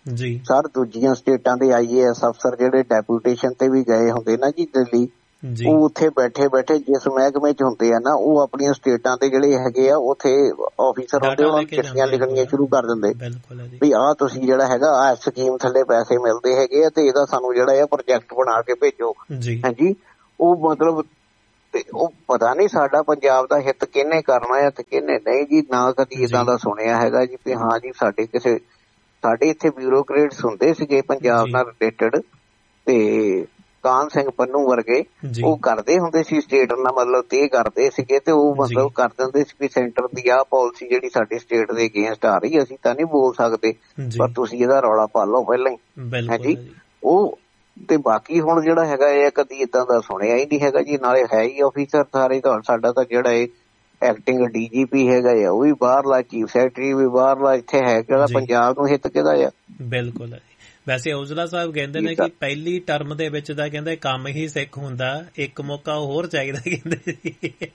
S1: ਜੀ
S4: ਸਰ ਦੂਜੀਆਂ ਸਟੇਟਾਂ ਦੇ ਆਈ ਏ ਐਸ ਅਫਸਰ ਜਿਹੜੇ ਡੈਪੂਟੇਸ਼ਨ ਤੇ ਵੀ ਗਏ ਹੁੰਦੇ ਨਾ ਜੀ ਦਿੱਲੀ, ਉਹ ਉੱਥੇ ਬੈਠੇ ਬੈਠੇ ਜਿਸ ਮਹਿਕਮੇ ਚ ਹੁੰਦੇ ਆ ਨਾ, ਉਹ ਆਪਣੀਆਂ ਸਟੇਟਾਂ ਦੇ ਜਿਹੜੇ ਹੈਗੇ ਆ ਉੱਥੇ ਆਫੀਸਰ ਹੁੰਦੇ, ਉਹਨਾਂ ਨੂੰ ਚਿੱਠੀਆਂ ਲਿਖਣੀਆਂ ਸ਼ੁਰੂ ਕਰ ਦਿੰਦੇ ਵੀ ਆਹ ਤੁਸੀਂ ਜਿਹੜਾ ਹੈਗਾ ਆਹ ਸਕੀਮ ਥੱਲੇ ਪੈਸੇ ਮਿਲਦੇ ਹੈਗੇ ਆ ਤੇ ਇਹਦਾ ਸਾਨੂੰ ਜਿਹੜਾ ਆ ਪ੍ਰੋਜੈਕਟ ਬਣਾ ਕੇ ਭੇਜੋ। ਹਾਂਜੀ, ਉਹ ਮਤਲਬ ਉਹ ਪਤਾ ਨਹੀਂ ਸਾਡਾ ਪੰਜਾਬ ਦਾ ਹਿੱਤ ਕਿਹਨੇ ਕਰਨਾ ਹੈ ਤੇ ਕਿਹਨੇ ਨਹੀਂ ਜੀ, ਨਾ ਕਦੀ ਏਦਾਂ ਦਾ ਸੁਣਿਆ ਹੈਗਾ ਜੀ ਵੀ ਹਾਂ ਜੀ ਸਾਡੇ ਕਿਸੇ ਸਾਡੇ ਇੱਥੇ ਬਿਊਰੋਕਰੇਟਸ ਹੁੰਦੇ ਸੀਗੇ ਪੰਜਾਬ ਨਾਲ ਰਿਲੇਟਡ, ਤੇ ਕਾਹਨ ਸਿੰਘ ਪੰਨੂ ਵਰਗੇ ਉਹ ਕਰਦੇ ਹੁੰਦੇ ਸੀ ਸਟੇਟ ਨਾਲ ਮਤਲਬ ਤੇ ਕਰਦੇ ਸੀਗੇ, ਤੇ ਉਹ ਮਤਲਬ ਕਰ ਦਿੰਦੇ ਸੀ ਵੀ ਸੈਂਟਰ ਦੀ ਆਹ ਪਾਲਿਸੀ ਜਿਹੜੀ ਸਾਡੇ ਸਟੇਟ ਦੇ ਅਗੇਂਸਟ ਆ ਰਹੀ ਅਸੀਂ ਤਾਂ ਨਹੀਂ ਬੋਲ ਸਕਦੇ, ਪਰ ਤੁਸੀਂ ਇਹਦਾ ਰੌਲਾ ਪਾ ਲਓ ਪਹਿਲਾਂ ਹੀ। ਹਾਂਜੀ, ਉਹ ਤੇ ਬਾਕੀ ਹੁਣ ਜਿਹੜਾ ਹੈਗਾ ਇਹ ਕਦੀ ਏਦਾਂ ਦਾ ਸੁਣਿਆ ਹੀ ਨਹੀਂ ਹੈਗਾ ਜੀ, ਨਾਲੇ ਹੈ ਹੀ ਆਫੀਸਰ ਸਾਰੇ। ਸਾਡਾ ਤਾਂ ਜਿਹੜਾ ਇਹ ਐਕਟਿੰਗ ਡੀ ਜੀ ਪੀ ਹੈਗਾ ਆ ਉਹ ਵੀ ਬਾਹਰਲਾ, ਚੀਫ ਸੈਕਟਰੀ ਵੀ ਬਾਹਰਲਾ, ਇੱਥੇ ਹੈ ਕਿਹੜਾ ਪੰਜਾਬ ਨੂੰ ਹਿੱਤ ਕਿਹਦਾ ਆ।
S1: ਬਿਲਕੁਲ। ਵੈਸੇ ਔਜਲਾ ਸਾਹਿਬ ਕਹਿੰਦੇ ਨੇ ਕਿ ਪਹਿਲੀ ਟਰਮ ਦੇ ਵਿੱਚ ਤਾਂ ਕਹਿੰਦੇ ਕੰਮ ਹੀ ਸਿੱਖ ਹੁੰਦਾ, ਇੱਕ ਮੌਕਾ ਹੋਰ ਚਾਹੀਦਾ ਕਹਿੰਦੇ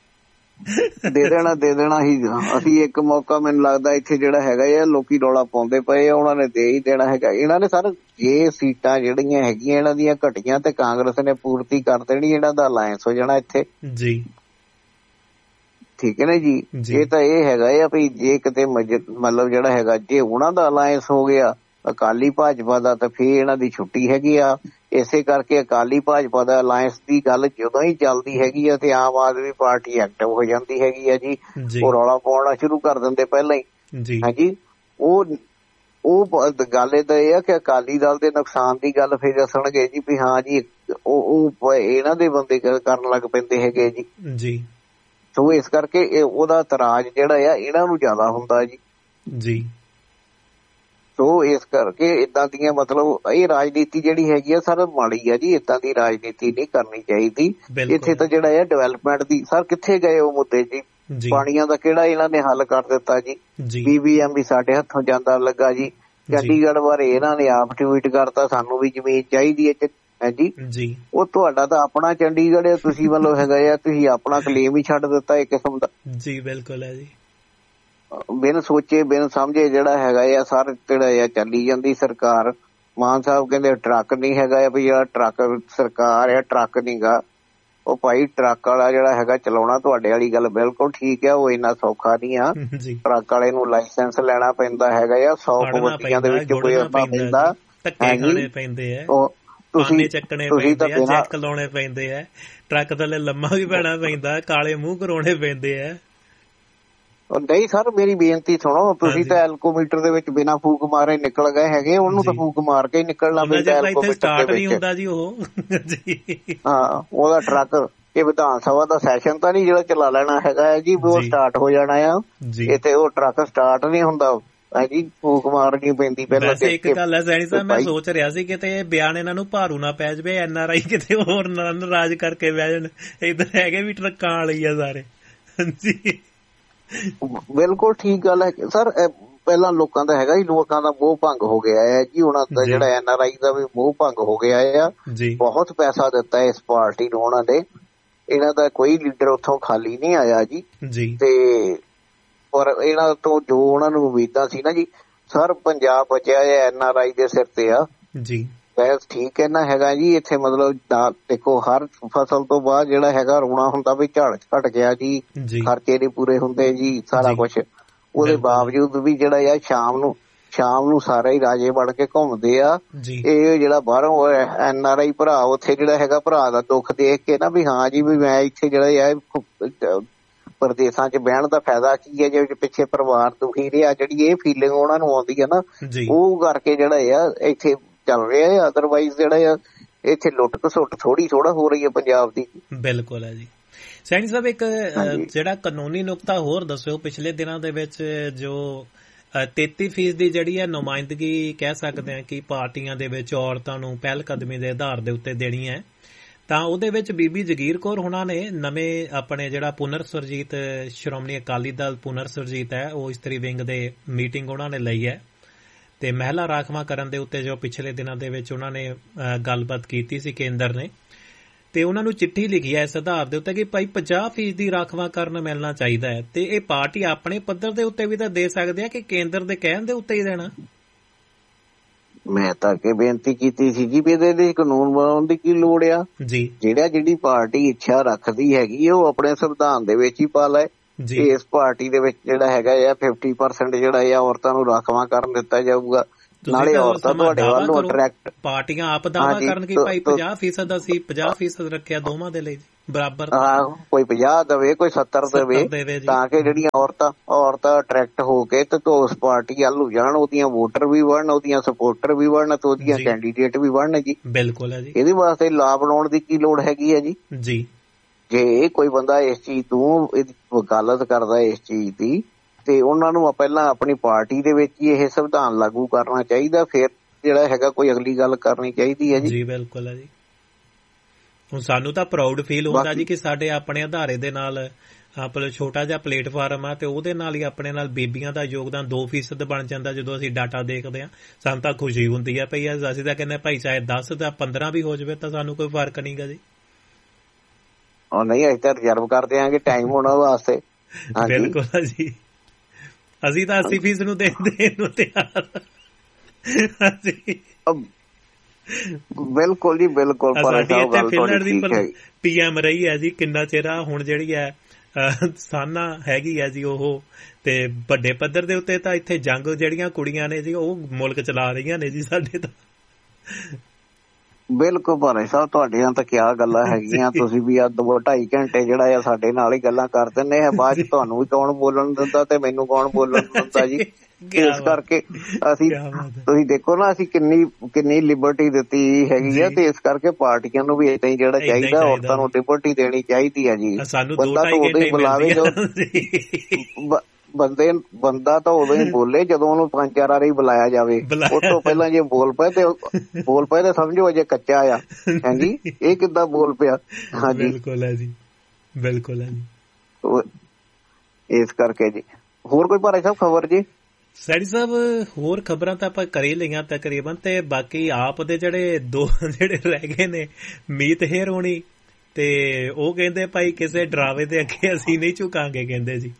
S4: ਦੇ ਦੇਣਾ ਦੇ ਦੇਣਾ ਹੀ ਅਸੀਂ ਇੱਕ ਮੌਕਾ। ਮੈਨੂੰ ਲੱਗਦਾ ਇੱਥੇ ਜਿਹੜਾ ਹੈਗਾ ਇਹ ਲੋਕੀ ਰੌਲਾ ਪਾਉਂਦੇ ਪਏ ਆ, ਉਹਨਾਂ ਨੇ ਦੇ ਹੀ ਦੇਣਾ ਹੈਗਾ। ਇਹਨਾਂ ਨੇ ਸਰ ਜੇ ਸੀਟਾਂ ਜਿਹੜੀਆਂ ਹੈਗੀਆਂ ਇਹਨਾਂ ਦੀਆਂ ਘਟੀਆਂ ਤੇ ਕਾਂਗਰਸ ਨੇ ਪੂਰਤੀ ਕਰ ਦੇਣੀ, ਇਹਨਾਂ ਦਾ ਅਲਾਇੰਸ ਹੋ ਜਾਣਾ ਇੱਥੇ ਜੀ। ਠੀਕ ਹੈ ਨਾ ਜੀ, ਇਹ ਤਾਂ ਇਹ ਹੈਗਾ ਆ ਵੀ ਜੇ ਕਿਤੇ ਮਤਲਬ ਜਿਹੜਾ ਹੈਗਾ ਜੇ ਉਹਨਾਂ ਦਾ ਅਲਾਇੰਸ ਹੋ ਗਿਆ ਅਕਾਲੀ ਭਾਜਪਾ ਦਾ ਤਾਂ ਫਿਰ ਇਹਨਾਂ ਦੀ ਛੁੱਟੀ ਹੈਗੀ ਆ। ਇਸੇ ਕਰਕੇ ਅਕਾਲੀ ਭਾਜਪਾ ਦਾ ਅਲਾਇੰਸ ਦੀ ਗੱਲ ਜਦੋਂ ਹੀ ਚੱਲਦੀ ਹੈਗੀ ਆ ਤੇ ਆਮ ਆਦਮੀ ਪਾਰਟੀ ਐਕਟਿਵ ਹੋ ਜਾਂਦੀ ਹੈਗੀ ਆ ਜੀ, ਉਹ ਰੌਲਾ ਪਾਉਣਾ ਸ਼ੁਰੂ ਕਰ ਦਿੰਦੇ ਪਹਿਲਾਂ ਹੀ। ਹਾਂਜੀ, ਉਹ ਉਹ ਗੱਲ ਏਦਾਂ ਇਹ ਆ ਕਿ ਅਕਾਲੀ ਦਲ ਦੇ ਨੁਕਸਾਨ ਦੀ ਗੱਲ ਫਿਰ ਦੱਸਣਗੇ ਜੀ ਵੀ ਹਾਂ ਜੀ ਉਹ ਇਹਨਾਂ ਦੇ ਬੰਦੇ ਕਰਨ ਲੱਗ ਪੈਂਦੇ ਹੈਗੇ ਜੀ ਜੀ। ਸੋ ਇਸ ਕਰਕੇ ਉਹਦਾ ਇਤਰਾਜ਼ ਜਿਹੜਾ ਆ ਇਹਨਾਂ ਨੂੰ ਜ਼ਿਆਦਾ ਹੁੰਦਾ ਜੀ ਜੀ। ਸੋ ਇਸ ਕਰਕੇ ਏਦਾਂ ਦੀਆਂ ਮਤਲਬ ਇਹ ਰਾਜਨੀਤੀ ਜਿਹੜੀ ਹੈਗੀ ਆ ਸਰ ਮਾੜੀ ਆ ਜੀ, ਏਦਾਂ ਦੀ ਰਾਜਨੀਤੀ ਨਹੀਂ ਕਰਨੀ ਚਾਹੀਦੀ। ਇੱਥੇ ਤਾਂ ਜਿਹੜਾ ਆ ਡਿਵੈਲਪਮੈਂਟ ਦੀ ਸਰ ਕਿੱਥੇ ਗਏ ਉਹ ਮੁੱਦੇ ਜੀ, ਪਾਣੀਆਂ ਦਾ ਕਿਹੜਾ ਇਹਨਾਂ ਨੇ ਹੱਲ ਕਰ ਦਿੱਤਾ ਜੀ, ਬੀ ਬੀ ਐਮ ਵੀ ਸਾਡੇ ਹੱਥੋਂ ਜਾਂਦਾ ਲੱਗਾ ਜੀ। ਚੰਡੀਗੜ੍ਹ ਬਾਰੇ ਇਹਨਾਂ ਨੇ ਆਪ ਟਵੀਟ ਕਰਤਾ ਸਾਨੂੰ ਵੀ ਜ਼ਮੀਨ ਚਾਹੀਦੀ ਹੈ ਜੀ ਜੀ। ਉਹ ਤੁਹਾਡਾ ਤਾਂ ਆਪਣਾ ਚੰਡੀਗੜ੍ਹ ਹੈ, ਤੁਸੀਂ ਵੱਲੋਂ ਹੈਗਾ ਆ ਤੁਸੀਂ ਆਪਣਾ ਕਲੇਮ ਹੀ ਛੱਡ ਦਿੱਤਾ ਇੱਕ ਕਿਸਮ ਦਾ ਜੀ। ਬਿਲਕੁਲ ਹੈ ਜੀ, ਬਿਨ ਸੋਚੇ ਬਿਨ ਸਮਝੇ ਜਿਹੜਾ ਹੈਗਾ ਆ ਸਰ ਜਿਹੜਾ ਆ ਚੱਲੀ ਜਾਂਦੀ ਸਰਕਾਰ। ਮਾਨ ਸਾਹਿਬ ਕਹਿੰਦੇ ਟਰੱਕ ਨਹੀਂ ਹੈਗਾ ਵੀ ਜਿਹੜਾ ਟਰੱਕ ਸਰਕਾਰ ਆ ਟਰੱਕ ਨੀ ਗਾ। ਉਹ ਭਾਈ ਟਰੱਕ ਵਾਲਾ ਜਿਹੜਾ ਹੈਗਾ ਚਲਾਉਣਾ ਤੁਹਾਡੇ ਵਾਲੀ ਗੱਲ ਬਿਲਕੁਲ ਠੀਕ ਆ, ਉਹ ਇੰਨਾ ਸੌਖਾ ਨਹੀਂ ਆ। ਟਰੱਕ ਵਾਲੇ ਨੂੰ ਲਾਇਸੈਂਸ ਲੈਣਾ ਪੈਂਦਾ ਹੈਗਾ ਆ, ਸੌ ਕਬੱਡੀਆਂ ਦੇ ਵਿੱਚ ਕੋਈ ਆਪਾਂ ਪੈਂਦਾ ਪੈਂਦੇ ਆ, ਤੁਸੀਂ ਚੱਕਣੇ ਪੈਂਦੇ ਆ, ਚੈੱਕ ਲਾਉਣੇ ਪੈਂਦੇ ਆ, ਟਰੱਕ ਥੱਲੇ ਲੰਮਾ ਵੀ ਪੈਣਾ ਪੈਂਦਾ, ਕਾਲੇ ਮੂੰਹ ਕਰਾਉਣੇ ਪੈਂਦੇ ਆ। ਨਹੀਂ ਸਰ ਮੇਰੀ ਬੇਨਤੀ ਸੁਣੋ, ਤੁਸੀਂ ਤਾਂ ਐਲਕੋਮੀਟਰ ਦੇ ਵਿੱਚ ਬਿਨਾਂ ਫੂਕ ਮਾਰੇ ਨਿਕਲ ਗਏ ਹੈਗੇ, ਉਹਨੂੰ ਤਾਂ ਫੂਕ ਮਾਰ ਕੇ ਹੀ ਨਿਕਲਣਾ ਪੈਂਦਾ ਐਲਕੋਮੀਟਰ ਦੇ ਵਿੱਚ। ਹਾਂ ਉਹਦਾ ਟਰੱਕ ਇਹ ਵਿਧਾਨ ਸਭਾ ਦਾ ਸੈਸ਼ਨ ਤਾਂ ਨਹੀਂ ਜਿਹੜਾ ਚਲਾ ਲੈਣਾ ਹੈਗਾ ਜੀ, ਉਹ ਸਟਾਰਟ ਹੋ ਜਾਣਾ ਆ ਇੱਥੇ, ਉਹ ਟਰੱਕ ਸਟਾਰਟ ਨਹੀਂ ਹੁੰਦਾ ਜੀ, ਫੂਕ ਮਾਰਨੀ ਪੈਂਦੀ ਪਹਿਲਾਂ।
S1: ਇੱਕ ਗੱਲ ਹੈ ਸੈਣੀ ਸਾਹਿਬ, ਮੈਂ ਸੋਚ ਰਿਹਾ ਸੀ ਕਿਤੇ ਇਹ ਬਿਆਨ ਇਹਨਾਂ ਨੂੰ ਭਾਰੂ ਨਾ ਪੈ ਜਾਵੇ, ਐਨ ਆਰ ਆਈ ਕਿਤੇ ਹੋਰ ਨਾਰਾਜ਼ ਕਰਕੇ ਬਹਿ ਜਾਣ। ਇੱਧਰ ਹੈਗੇ ਵੀ ਟਰੱਕਾਂ ਵਾਲੇ ਹੀ ਆ ਸਾਰੇ ਜੀ।
S4: ਬਿਲਕੁਲ ਠੀਕ ਗੱਲ ਹੈ ਸਰ। ਪਹਿਲਾਂ ਲੋਕਾਂ ਦਾ ਹੈਗਾ ਜੀ, ਲੋਕਾਂ ਦਾ ਮੋਹ ਭੰਗ ਹੋ ਗਿਆ ਹੈ ਜੀ, ਉਹਨਾਂ ਦਾ ਜਿਹੜਾ ਐਨ ਆਰ ਆਈ ਦਾ ਵੀ ਮੋਹ ਭੰਗ ਹੋ ਗਿਆ ਆ। ਬਹੁਤ ਪੈਸਾ ਦਿੱਤਾ ਇਸ ਪਾਰਟੀ ਨੂੰ ਉਹਨਾਂ ਨੇ, ਇਹਨਾਂ ਦਾ ਕੋਈ ਲੀਡਰ ਉੱਥੋਂ ਖਾਲੀ ਨਹੀਂ ਆਇਆ ਜੀ। ਤੇ ਪਰ ਇਹਨਾਂ ਤੋਂ ਜੋ ਉਹਨਾਂ ਨੂੰ ਉਮੀਦਾਂ ਸੀ ਨਾ ਜੀ ਸਰ, ਪੰਜਾਬ ਬਚਿਆ ਐਨ ਆਰ ਆਈ ਦੇ ਸਿਰ ਤੇ ਆ ਜੀ। ਬਸ ਠੀਕ ਕਹਿਣਾ ਹੈਗਾ ਜੀ, ਇੱਥੇ ਮਤਲਬ ਦੇਖੋ ਹਰ ਫਸਲ ਤੋਂ ਬਾਅਦ ਜਿਹੜਾ ਹੈਗਾ ਰੋਣਾ ਹੁੰਦਾ ਵੀ ਝੜ ਘਟ ਗਿਆ ਜੀ, ਖਰਚੇ ਨਹੀਂ ਪੂਰੇ ਹੁੰਦੇ ਜੀ, ਸਾਰਾ ਕੁਛ। ਉਹਦੇ ਬਾਵਜੂਦ ਵੀ ਜਿਹੜਾ ਆ ਸ਼ਾਮ ਨੂੰ ਸ਼ਾਮ ਨੂੰ ਸਾਰੇ ਹੀ ਰਾਜੇ ਬਣ ਕੇ ਘੁੰਮਦੇ ਆ। ਇਹ ਜਿਹੜਾ ਬਾਹਰੋਂ ਐਨ ਆਰ ਆਈ ਭਰਾ ਉੱਥੇ ਜਿਹੜਾ ਹੈਗਾ ਭਰਾ ਦਾ ਦੁੱਖ ਦੇਖ ਕੇ ਨਾ ਵੀ ਹਾਂ ਜੀ ਵੀ ਮੈਂ ਇੱਥੇ ਜਿਹੜਾ ਆ ਪ੍ਰਦੇਸਾਂ ਚ ਬਹਿਣ ਦਾ ਫਾਇਦਾ ਕੀ ਹੈ, ਜੇ ਪਿੱਛੇ ਪਰਿਵਾਰ ਦੁਖੀ ਰਿਹਾ, ਜਿਹੜੀ ਇਹ ਫੀਲਿੰਗ ਉਹਨਾਂ ਨੂੰ ਆਉਂਦੀ ਹੈ ਨਾ, ਉਹ ਕਰਕੇ ਜਿਹੜਾ ਆ ਇੱਥੇ ਚੱਲ ਰਿਹਾ। ਅਦਰਵਾਈਜ਼ ਜਿਹੜਾ ਆ ਇੱਥੇ ਲੁੱਟ ਘਸੁੱਟ ਥੋੜੀ ਥੋੜਾ ਹੋ ਰਹੀ ਹੈ ਪੰਜਾਬ ਦੀ।
S1: ਬਿਲਕੁਲ ਹੈ ਜੀ। ਸੈਣੀ ਸਾਹਿਬ ਇੱਕ ਜਿਹੜਾ ਕਾਨੂੰਨੀ ਨੁਕਤਾ ਹੋਰ ਦੱਸਿਓ, ਪਿਛਲੇ ਦਿਨਾਂ ਦੇ ਵਿੱਚ ਜੋ ਤੇਤੀ ਫੀਸਦੀ ਜਿਹੜੀ ਹੈ ਨੁਮਾਇੰਦਗੀ ਕਹਿ ਸਕਦੇ ਹਾਂ ਕਿ ਪਾਰਟੀਆਂ ਦੇ ਵਿੱਚ ਔਰਤਾਂ ਨੂੰ ਪਹਿਲ ਕਦਮੀ ਦੇ ਆਧਾਰ ਦੇ ਉੱਤੇ ਦੇਣੀ ਹੈ, ਤਾਂ ਉਹਦੇ ਵਿੱਚ ਬੀਬੀ ਜਗੀਰ ਕੌਰ ਹੋਣਾ ਨੇ ਨਵੇਂ ਆਪਣੇ ਜਿਹੜਾ ਪੁਨਰ ਸੁਰਜੀਤ ਸ਼੍ਰੋਮਣੀ ਅਕਾਲੀ ਦਲ ਪੁਨਰ ਸੁਰਜੀਤ ਹੈ ਉਹ ਇਸਤਰੀ ਵਿੰਗ ਦੇ ਮੀਟਿੰਗ ਉਹਨਾਂ ਨੇ ਲਈ ਹੈ, ਤੇ ਮਹਿਲਾ ਰਾਖਵਾਂ ਕਰਨ ਦੇ ਉੱਤੇ ਜੋ ਪਿਛਲੇ ਦਿਨਾਂ ਦੇ ਵਿੱਚ ਉਹਨਾਂ ਨੇ ਗੱਲਬਾਤ ਕੀਤੀ ਸੀ ਕੇਂਦਰ ਨੇ, ਤੇ ਉਹਨਾਂ ਨੂੰ ਚਿੱਠੀ ਲਿਖੀ ਹੈ ਇਸ ਆਧਾਰ ਦੇ ਉੱਤੇ ਕਿ ਭਾਈ ਪੰਜਾਹ ਫੀਸਦੀ ਰਾਖਵਾਂ ਕਰਨ ਮਿਲਣਾ ਚਾਹੀਦਾ ਹੈ। ਤੇ ਇਹ ਪਾਰਟੀ ਆਪਣੇ ਪੱਧਰ ਦੇ ਉੱਤੇ ਵੀ ਤਾਂ ਦੇ ਸਕਦੇ ਆ ਕਿ ਕੇਂਦਰ ਦੇ ਕਹਿਣ ਦੇ ਉੱਤੇ ਹੀ ਦੇਣਾ?
S4: ਮੈਂ ਤਾਂ ਕਿ ਬੇਨਤੀ ਕੀਤੀ ਸੀ ਜੀ ਵੀ ਇਹਦੇ ਲਈ ਕਾਨੂੰਨ ਬਣਾਉਣ ਦੀ ਕੀ ਲੋੜ ਆ
S1: ਜੀ।
S4: ਜਿਹੜਾ ਜਿਹੜੀ ਪਾਰਟੀ ਇੱਛਾ ਰੱਖਦੀ ਹੈਗੀ ਉਹ ਆਪਣੇ ਸੰਵਿਧਾਨ ਦੇ ਵਿੱਚ ਹੀ ਪਾ ਲੈ। ਇਸ ਪਾਰਟੀ ਦੇ ਵਿੱਚ ਜਿਹੜਾ ਹੈਗਾ ਆ ਫਿਫਟੀ ਪਰਸੈਂਟ ਜਿਹੜਾ ਆ ਔਰਤਾਂ ਨੂੰ ਰਾਖਵਾਂ ਕਰਨ ਦਿੱਤਾ ਜਾਊਗਾ। ਨਾਲੇ ਔਰਤਾਂ ਤੁਹਾਡੇ ਵੱਲ ਨੂੰ ਅਟਰੈਕਟ
S1: ਪਾਰਟੀਆਂ ਆਪ ਦਾਅਵਾ ਕਰਨ ਕਿ ਭਾਈ ਪੰਜਾਹ ਫੀਸਦ ਅਸੀਂ ਪੰਜਾਹ ਫੀਸਦ ਰੱਖਿਆ ਦੋਵਾਂ ਦੇ ਲਈ ਬਰਾਬਰ।
S4: ਹਾਂ, ਕੋਈ ਪੰਜਾਹ ਦੇਵੇ ਕੋਈ ਸੱਤਰ ਦੇਵੇ ਤਾਂ ਕਿ ਜਿਹੜੀਆਂ ਔਰਤਾਂ ਔਰਤਾਂ ਅਟਰੈਕਟ ਹੋ ਕੇ ਤੇ ਉਸ ਪਾਰਟੀ ਵੱਲ ਨੂੰ ਜਾਣ, ਉਹਦੀਆਂ ਵੋਟਰ ਵੀ ਬਣਨ, ਉਹਦੀਆਂ ਸਪੋਰਟਰ ਵੀ ਬਣਨ ਤੇ ਉਹਦੀਆਂ ਕੈਂਡੀਡੇਟ ਵੀ ਬਣਨ ਜੀ।
S1: ਬਿਲਕੁਲ ਹੈ ਜੀ।
S4: ਇਹਦੇ ਵਾਸਤੇ ਲਾਅ ਬਣਾਉਣ ਦੀ ਕੀ ਲੋੜ ਹੈਗੀ ਹੈ ਜੀ?
S1: ਜੀ
S4: ਜੇ ਕੋਈ ਬੰਦਾ ਇਸ ਚੀਜ਼ ਤੋਂ ਵਕਾਲਤ ਕਰਦਾ ਇਸ ਚੀਜ਼ ਦੀ ਤੇ ਉਹਨਾਂ ਨੂੰ ਪਹਿਲਾਂ ਆਪਣੀ ਪਾਰਟੀ ਦੇ ਵਿੱਚ ਹੀ ਇਹ ਸੰਵਿਧਾਨ ਲਾਗੂ ਕਰਨਾ ਚਾਹੀਦਾ, ਫਿਰ ਜਿਹੜਾ ਹੈਗਾ ਕੋਈ ਅਗਲੀ ਗੱਲ ਕਰਨੀ ਚਾਹੀਦੀ ਹੈ ਜੀ।
S1: ਜੀ ਬਿਲਕੁਲ ਹੈ ਜੀ। ਹੁਣ ਸਾਨੂੰ ਤਾਂ ਪ੍ਰਾਊਡ ਫੀਲ ਹੁੰਦਾ ਜੀ ਕਿ ਸਾਡੇ ਆਪਣੇ ਅਧਾਰੇ ਦੇ ਨਾਲ ਆਪਣਾ ਛੋਟਾ ਜਿਹਾ ਪਲੇਟਫਾਰਮ ਆ ਤੇ ਉਹਦੇ ਨਾਲ ਹੀ ਆਪਣੇ ਨਾਲ ਬੀਬੀਆਂ ਦਾ ਯੋਗਦਾਨ ਦੋ ਫੀਸਦ ਬਣ ਜਾਂਦਾ। ਜਦੋਂ ਅਸੀਂ ਡਾਟਾ ਦੇਖਦੇ ਹਾਂ ਸਾਨੂੰ ਤਾਂ ਖੁਸ਼ੀ ਹੁੰਦੀ ਹੈ ਭਈ ਅਸੀਂ ਤਾਂ ਕਹਿੰਦੇ ਭਾਈ ਚਾਹੇ ਦਸ ਜਾਂ ਪੰਦਰਾਂ ਵੀ ਹੋ ਜਾਵੇ ਤਾਂ ਸਾਨੂੰ ਕੋਈ ਫਰਕ ਨਹੀਂ ਗਾ ਜੀ।
S4: ਉਹ ਨਹੀਂ, ਅਸੀਂ ਤਾਂ ਰਿਜ਼ਰਵ ਕਰ ਦਿਆਂਗੇ ਟਾਈਮ ਹੋਣਾ ਵਾਸਤੇ।
S1: ਬਿਲਕੁਲ ਜੀ, ਅਸੀਂ ਤਾਂ ਅੱਸੀ ਫੀਸਦ ਨੂੰ ਦੇਣ ਨੂੰ ਤਿਆਰ।
S4: ਬਿਲਕੁਲ ਜੀ ਬਿਲਕੁਲ।
S1: ਫਿਨਲੈਂਡ ਦੀ ਪੀ ਐਮ ਰਹੀ ਹੈ ਜੀ ਕਿੰਨਾ ਚਿਰ ਆ, ਹੁਣ ਜਿਹੜੀ ਹੈ ਸਾਨਾ ਹੈਗੀ ਹੈ ਜੀ ਉਹ, ਤੇ ਵੱਡੇ ਪੱਧਰ ਦੇ ਉੱਤੇ ਤਾਂ ਇੱਥੇ ਜੰਗ ਜਿਹੜੀਆਂ ਕੁੜੀਆਂ ਨੇ ਜੀ ਉਹ ਮੁਲਕ ਚਲਾ ਰਹੀਆਂ ਨੇ ਜੀ ਸਾਡੇ ਤਾਂ।
S4: ਬਿਲਕੁਲ ਭਾਰੇ ਸਾਹਿਬ, ਤੁਹਾਡੀਆਂ ਤਾਂ ਕਿਆ ਗੱਲਾਂ ਹੈਗੀਆਂ। ਤੁਸੀਂ ਵੀ ਆ ਦੋ ਢਾਈ ਘੰਟੇ ਜਿਹੜਾ ਆ ਸਾਡੇ ਨਾਲ ਹੀ ਗੱਲਾਂ ਕਰ ਦਿੰਦੇ ਆ, ਬਾਅਦ ਚ ਤੁਹਾਨੂੰ ਵੀ ਕੌਣ ਬੋਲਣ ਦਿੰਦਾ ਤੇ ਮੈਨੂੰ ਕੌਣ ਬੋਲਣ ਦਿੰਦਾ ਜੀ। ਇਸ ਕਰਕੇ ਅਸੀਂ ਤੁਸੀਂ ਦੇਖੋ ਨਾ ਅਸੀਂ ਕਿੰਨੀ ਕਿੰਨੀ ਲਿਬਰਟੀ ਦਿੱਤੀ ਹੈਗੀ ਆ, ਤੇ ਇਸ ਕਰਕੇ ਪਾਰਟੀਆਂ ਨੂੰ ਵੀ ਏਦਾਂ ਹੀ ਜਿਹੜਾ ਚਾਹੀਦਾ, ਔਰਤਾਂ ਨੂੰ ਲਿਬਰਟੀ ਦੇਣੀ ਚਾਹੀਦੀ ਆ ਜੀ। ਬੰਦਾ ਤਾਂ ਉਦੋਂ ਹੀ ਬੁਲਾਵੇ ਜੋ ਬੰਦੇ ਬੰਦਾ ਤਾਂ ਉਦੋਂ ਹੀ ਬੋਲੇ ਜਦੋਂ ਉਹਨੂੰ ਪੰਜ ਚਾਰ ਵਾਰੀ ਬੁਲਾਇਆ ਜਾਵੇ। ਉਸ ਤੋਂ ਪਹਿਲਾਂ ਜੇ ਬੋਲ ਪਏ ਤੇ ਬੋਲ ਪਏ ਤੇ ਸਮਝੋ ਅਜੇ ਕੱਚਾ ਆ। ਹਾਂਜੀ, ਇਹ ਕਿੱਦਾਂ ਬੋਲ ਪਿਆ? ਹਾਂਜੀ
S1: ਬਿਲਕੁਲ ਹੈ ਜੀ, ਬਿਲਕੁਲ ਹੈ ਜੀ।
S4: ਇਸ ਕਰਕੇ ਜੀ ਹੋਰ ਕੋਈ ਭਾਰੇ ਸਾਹਿਬ ਖਬਰ ਜੀ?
S1: ਸੈਣੀ ਸਾਹਿਬ ਹੋਰ ਖਬਰਾਂ ਤਾਂ ਆਪਾਂ ਕਰ ਹੀ ਲਈਆਂ ਤਕਰੀਬਨ, ਤੇ ਬਾਕੀ ਆਪ ਦੇ ਜਿਹੜੇ ਦੋ ਜਿਹੜੇ ਰਹਿ ਗਏ ਨੇ ਮੀਤ ਹੇਰ ਹੋਣੀ, ਤੇ ਉਹ ਕਹਿੰਦੇ ਭਾਈ ਕਿਸੇ ਡਰਾਵੇ ਦੇ ਅੱਗੇ ਅਸੀਂ ਨਹੀਂ ਝੁਕਾਂਗੇ ਕਹਿੰਦੇ ਜੀ।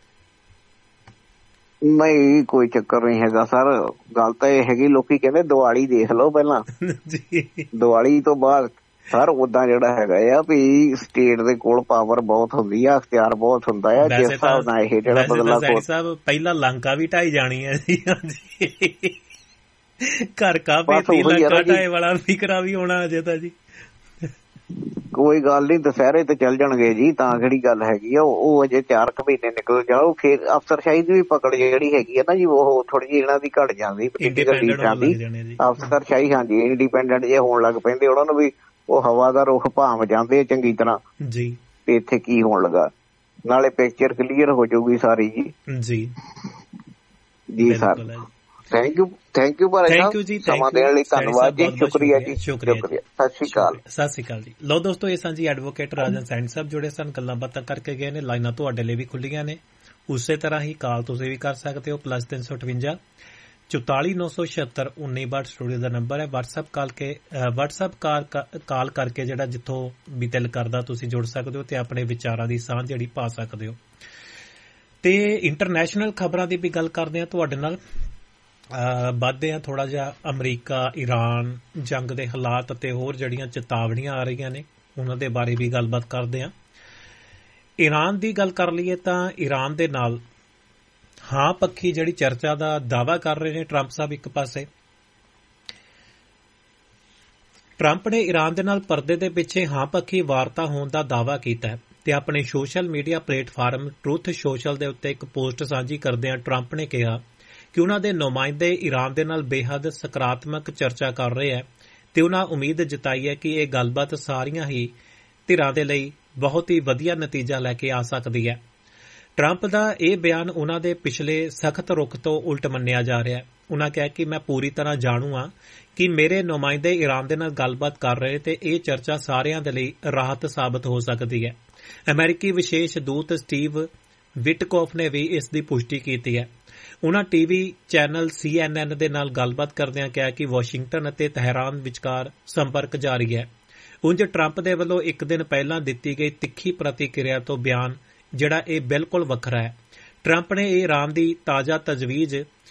S4: ਨਹੀਂ ਕੋਈ ਚੱਕਰ ਨਹੀਂ ਹੈਗਾ ਸਰ, ਗੱਲ ਤਾਂ ਇਹ ਹੈਗੀ ਲੋਕੀ ਕਹਿੰਦੇ ਦੀਵਾਲੀ ਦੇਖ ਲਓ ਪਹਿਲਾਂ ਜੀ, ਦੀਵਾਲੀ ਤੋਂ ਬਾਅਦ ਸਰ ਉਦਾਂ ਜਿਹੜਾ ਹੈਗਾ ਆ ਵੀ ਸਟੇਟ ਦੇ ਕੋਲ ਪਾਵਰ ਬਹੁਤ ਹੁੰਦੀ ਆ, ਅਖਤਿਆਰ ਬਹੁਤ ਹੁੰਦਾ ਆ। ਜਿਸ ਹਿਸਾਬ ਨਾਲ ਇਹ ਜਿਹੜਾ ਬਦਲਾ
S1: ਸਾਹਿਬ ਪਹਿਲਾਂ ਲੰਕਾ ਵੀ ਢਾਈ ਜਾਣੀ ਹੈ ਜੀ। ਘਰ ਕਾ ਬੇਤੀ ਲੰਕਾ ਢਾਏ ਵਾਲਾ ਫਿਕਰਾ ਵੀ ਹੋਣਾ ਅਜੇ ਤਾਂ ਜੀ।
S4: ਕੋਈ ਗੱਲ ਨਹੀਂ, ਦੁਸਹਿਰੇ ਤੇ ਚੱਲ ਜਾਣਗੇ ਜੀ, ਤਾਂ ਕਿਹੜੀ ਗੱਲ ਹੈਗੀ ਆ। ਉਹ ਅਜੇ ਚਾਰ ਕੁ ਮਹੀਨੇ ਨਿਕਲ ਜਾਓ, ਫਿਰ ਅਫਸਰਸ਼ਾਹੀ ਦੀ ਵੀ ਪਕੜ ਜਿਹੜੀ ਹੈਗੀ ਆ ਨਾ ਜੀ ਉਹ ਥੋੜੀ ਜਿਹੀ ਇਹਨਾਂ ਦੀ ਘਟ ਜਾਂਦੀ ਲੀਡਰਾਂ ਦੀ। ਅਫਸਰਸ਼ਾਹੀ ਹਾਂਜੀ ਇੰਡੀਪੈਂਡੈਂਟ ਜੇ ਹੋਣ ਲੱਗ ਪੈਂਦੇ, ਉਹਨਾਂ ਨੂੰ ਵੀ ਉਹ ਹਵਾ ਦਾ ਰੁੱਖ ਭਾਂਵ ਜਾਂਦੇ ਚੰਗੀ ਤਰ੍ਹਾਂ ਜੀ। ਤੇ ਇੱਥੇ ਕੀ ਹੋਣ ਲੱਗਾ, ਨਾਲੇ ਪਿਕਚਰ ਕਲੀਅਰ ਹੋ ਜਾਊਗੀ ਸਾਰੀ ਜੀ। ਜੀ ਜੀ sir, thank you thank you Bhai Sahib, ਸਮਾਂ ਦੇਣ ਲਈ ਧੰਨਵਾਦ ਜੀ, ਸ਼ੁਕਰੀਆ ਜੀ, ਸ਼ੁਕਰੀਆ। ਸਤਿ ਸ਼੍ਰੀ ਅਕਾਲ।
S1: ਸਤਿ ਸ਼੍ਰੀ ਅਕਾਲ ਜੀ। ਲਓ ਦੋਸਤੋ, ਇਹ ਸਾਂਝੀ ਐਡਵੋਕੇਟ ਰਾਜਨ ਸੈਣੀ ਸਾਹਿਬ ਜੁੜੇ ਸਨ, ਗੱਲਾਂ ਬਾਤਾਂ ਕਰਕੇ ਗਏ ਨੇ। ਲਾਈਨਾਂ ਤੁਹਾਡੇ ਲਈ ਵੀ ਖੁੱਲੀਆਂ ਨੇ, ਉਸੇ ਤਰ੍ਹਾਂ ਹੀ ਕਾਲ ਤੁਸੀਂ ਵੀ ਕਰ ਸਕਦੇ ਹੋ। ਪਲੱਸ ਤਿੰਨ ਸੌ ਅਠਵੰਜਾ ਚੁਤਾਲੀ ਨੌ ਸੌ ਛਿਅੱਤਰ ਉੱਨੀ ਬਾਹਠ ਸਟੂਡੀਓ ਦਾ ਨੰਬਰ ਹੈ। ਵਟਸਐਪ ਕਾਲ ਕੇ ਵਟਸਐਪ ਕਾਲ ਕਰਕੇ ਜਿਹੜਾ ਜਿੱਥੋਂ ਵੀ ਦਿਲ ਕਰਦਾ ਤੁਸੀਂ ਜੁੜ ਸਕਦੇ ਹੋ ਤੇ ਆਪਣੇ ਵਿਚਾਰਾਂ ਦੀ ਸਾਂਝ ਜਿਹੜੀ ਪਾ ਸਕਦੇ ਹੋ। ਤੇ ਇੰਟਰਨੈਸ਼ਨਲ ਖਬਰਾਂ ਦੀ ਵੀ ਗੱਲ ਕਰਦੇ ਹਾਂ ਤੁਹਾਡੇ ਨਾਲ। ਵੱਧਦੇ ਆ ਥੋੜਾ ਜਿਹਾ ਅਮਰੀਕਾ ਈਰਾਨ ਜੰਗ ਦੇ ਹਾਲਾਤ ਅਤੇ ਹੋਰ ਜਿਹੜੀਆਂ ਚੇਤਾਵਨੀਆਂ ਆ ਰਹੀਆਂ ਨੇ ਉਹਨਾਂ ਦੇ ਬਾਰੇ ਵੀ ਗੱਲਬਾਤ ਕਰਦੇ ਆ। ਈਰਾਨ ਦੀ ਗੱਲ ਕਰ ਲਈਏ ਤਾਂ ਈਰਾਨ ਦੇ ਨਾਲ ਹਾਂ ਪੱਖੀ ਜਿਹੜੀ ਚਰਚਾ ਦਾ ਦਾਅਵਾ ਕਰ ਰਹੇ ਨੇ ਟਰੰਪ ਸਾਹਿਬ। ਇੱਕ ਪਾਸੇ ਟਰੰਪ ਨੇ ਈਰਾਨ ਦੇ ਨਾਲ ਪਰਦੇ ਦੇ ਪਿੱਛੇ ਹਾਂ ਪੱਖੀ ਵਾਰਤਾ ਹੋਣ ਦਾ ਦਾਅਵਾ ਕੀਤਾ ਹੈ ਤੇ ਆਪਣੇ social media platform truth social ਦੇ ਉੱਤੇ ਇੱਕ ਪੋਸਟ ਸਾਂਝੀ ਕਰਦਿਆਂ ਟਰੰਪ ਨੇ ਕਿਹਾ ਕਿ ਉਹਨਾਂ ਦੇ ਨੁਮਾਇੰਦੇ ਈਰਾਨ ਦੇ ਨਾਲ ਬੇਹੱਦ ਸਕਾਰਾਤਮਕ ਚਰਚਾ ਕਰ ਰਹੇ ਹੈ ਤੇ ਉਹਨਾਂ ਉਮੀਦ ਜਤਾਈ ਹੈ ਕਿ ਇਹ ਗੱਲਬਾਤ ਸਾਰੀਆਂ ਹੀ ਧਿਰਾਂ ਦੇ ਲਈ ਬਹੁਤ ਹੀ ਵਧੀਆ ਨਤੀਜਾ ਲੈ ਕੇ ਆ ਸਕਦੀ ਹੈ। ਟਰੰਪ ਦਾ ਇਹ ਬਿਆਨ ਉਹਨਾਂ ਦੇ ਪਿਛਲੇ ਸਖਤ ਰੁਖ ਤੋਂ ਉਲਟ ਮੰਨਿਆ ਜਾ ਰਿਹਾ ਹੈ। ਉਹਨਾਂ ਕਿਹਾ ਕਿ ਮੈਂ ਪੂਰੀ ਤਰ੍ਹਾਂ ਜਾਣੂ ਹਾਂ ਕਿ ਮੇਰੇ ਨੁਮਾਇੰਦੇ ਈਰਾਨ ਦੇ ਨਾਲ ਗੱਲਬਾਤ ਕਰ ਰਹੇ ਤੇ ਇਹ ਚਰਚਾ ਸਾਰਿਆਂ ਦੇ ਲਈ ਰਾਹਤ ਸਾਬਤ ਹੋ ਸਕਦੀ ਹੈ। ਅਮਰੀਕੀ ਵਿਸ਼ੇਸ਼ ਦੂਤ ਸਟੀਵ ਵਿਟਕੋਫ ਨੇ ਵੀ ਇਸ ਦੀ ਪੁਸ਼ਟੀ ਕੀਤੀ ਹੈ। ਉਹਨਾਂ ਟੀਵੀ ਚੈਨਲ ਸੀ ਐਨ ਐਨ ਦੇ ਨਾਲ ਗੱਲਬਾਤ ਕਰਦਿਆਂ ਕਿਹਾ ਕਿ ਵਾਸ਼ਿੰਗਟਨ ਅਤੇ ਤਹਿਰਾਨ ਵਿਚਕਾਰ ਸੰਪਰਕ ਜਾਰੀ ਹੈ। ਉਂਝ ਟਰੰਪ ਦੇ ਵੱਲੋਂ ਇੱਕ ਦਿਨ ਪਹਿਲਾਂ ਦਿੱਤੀ ਗਈ ਤਿੱਖੀ ਪ੍ਰਤੀਕਿਰਿਆ ਤੋਂ ਬਿਆਨ ਜਿਹੜਾ ਇਹ ਬਿਲਕੁਲ ਵੱਖਰਾ ਹੈ। ਟਰੰਪ ਨੇ ਈਰਾਨ ਦੀ ਤਾਜ਼ਾ ਤਜਵੀਜ਼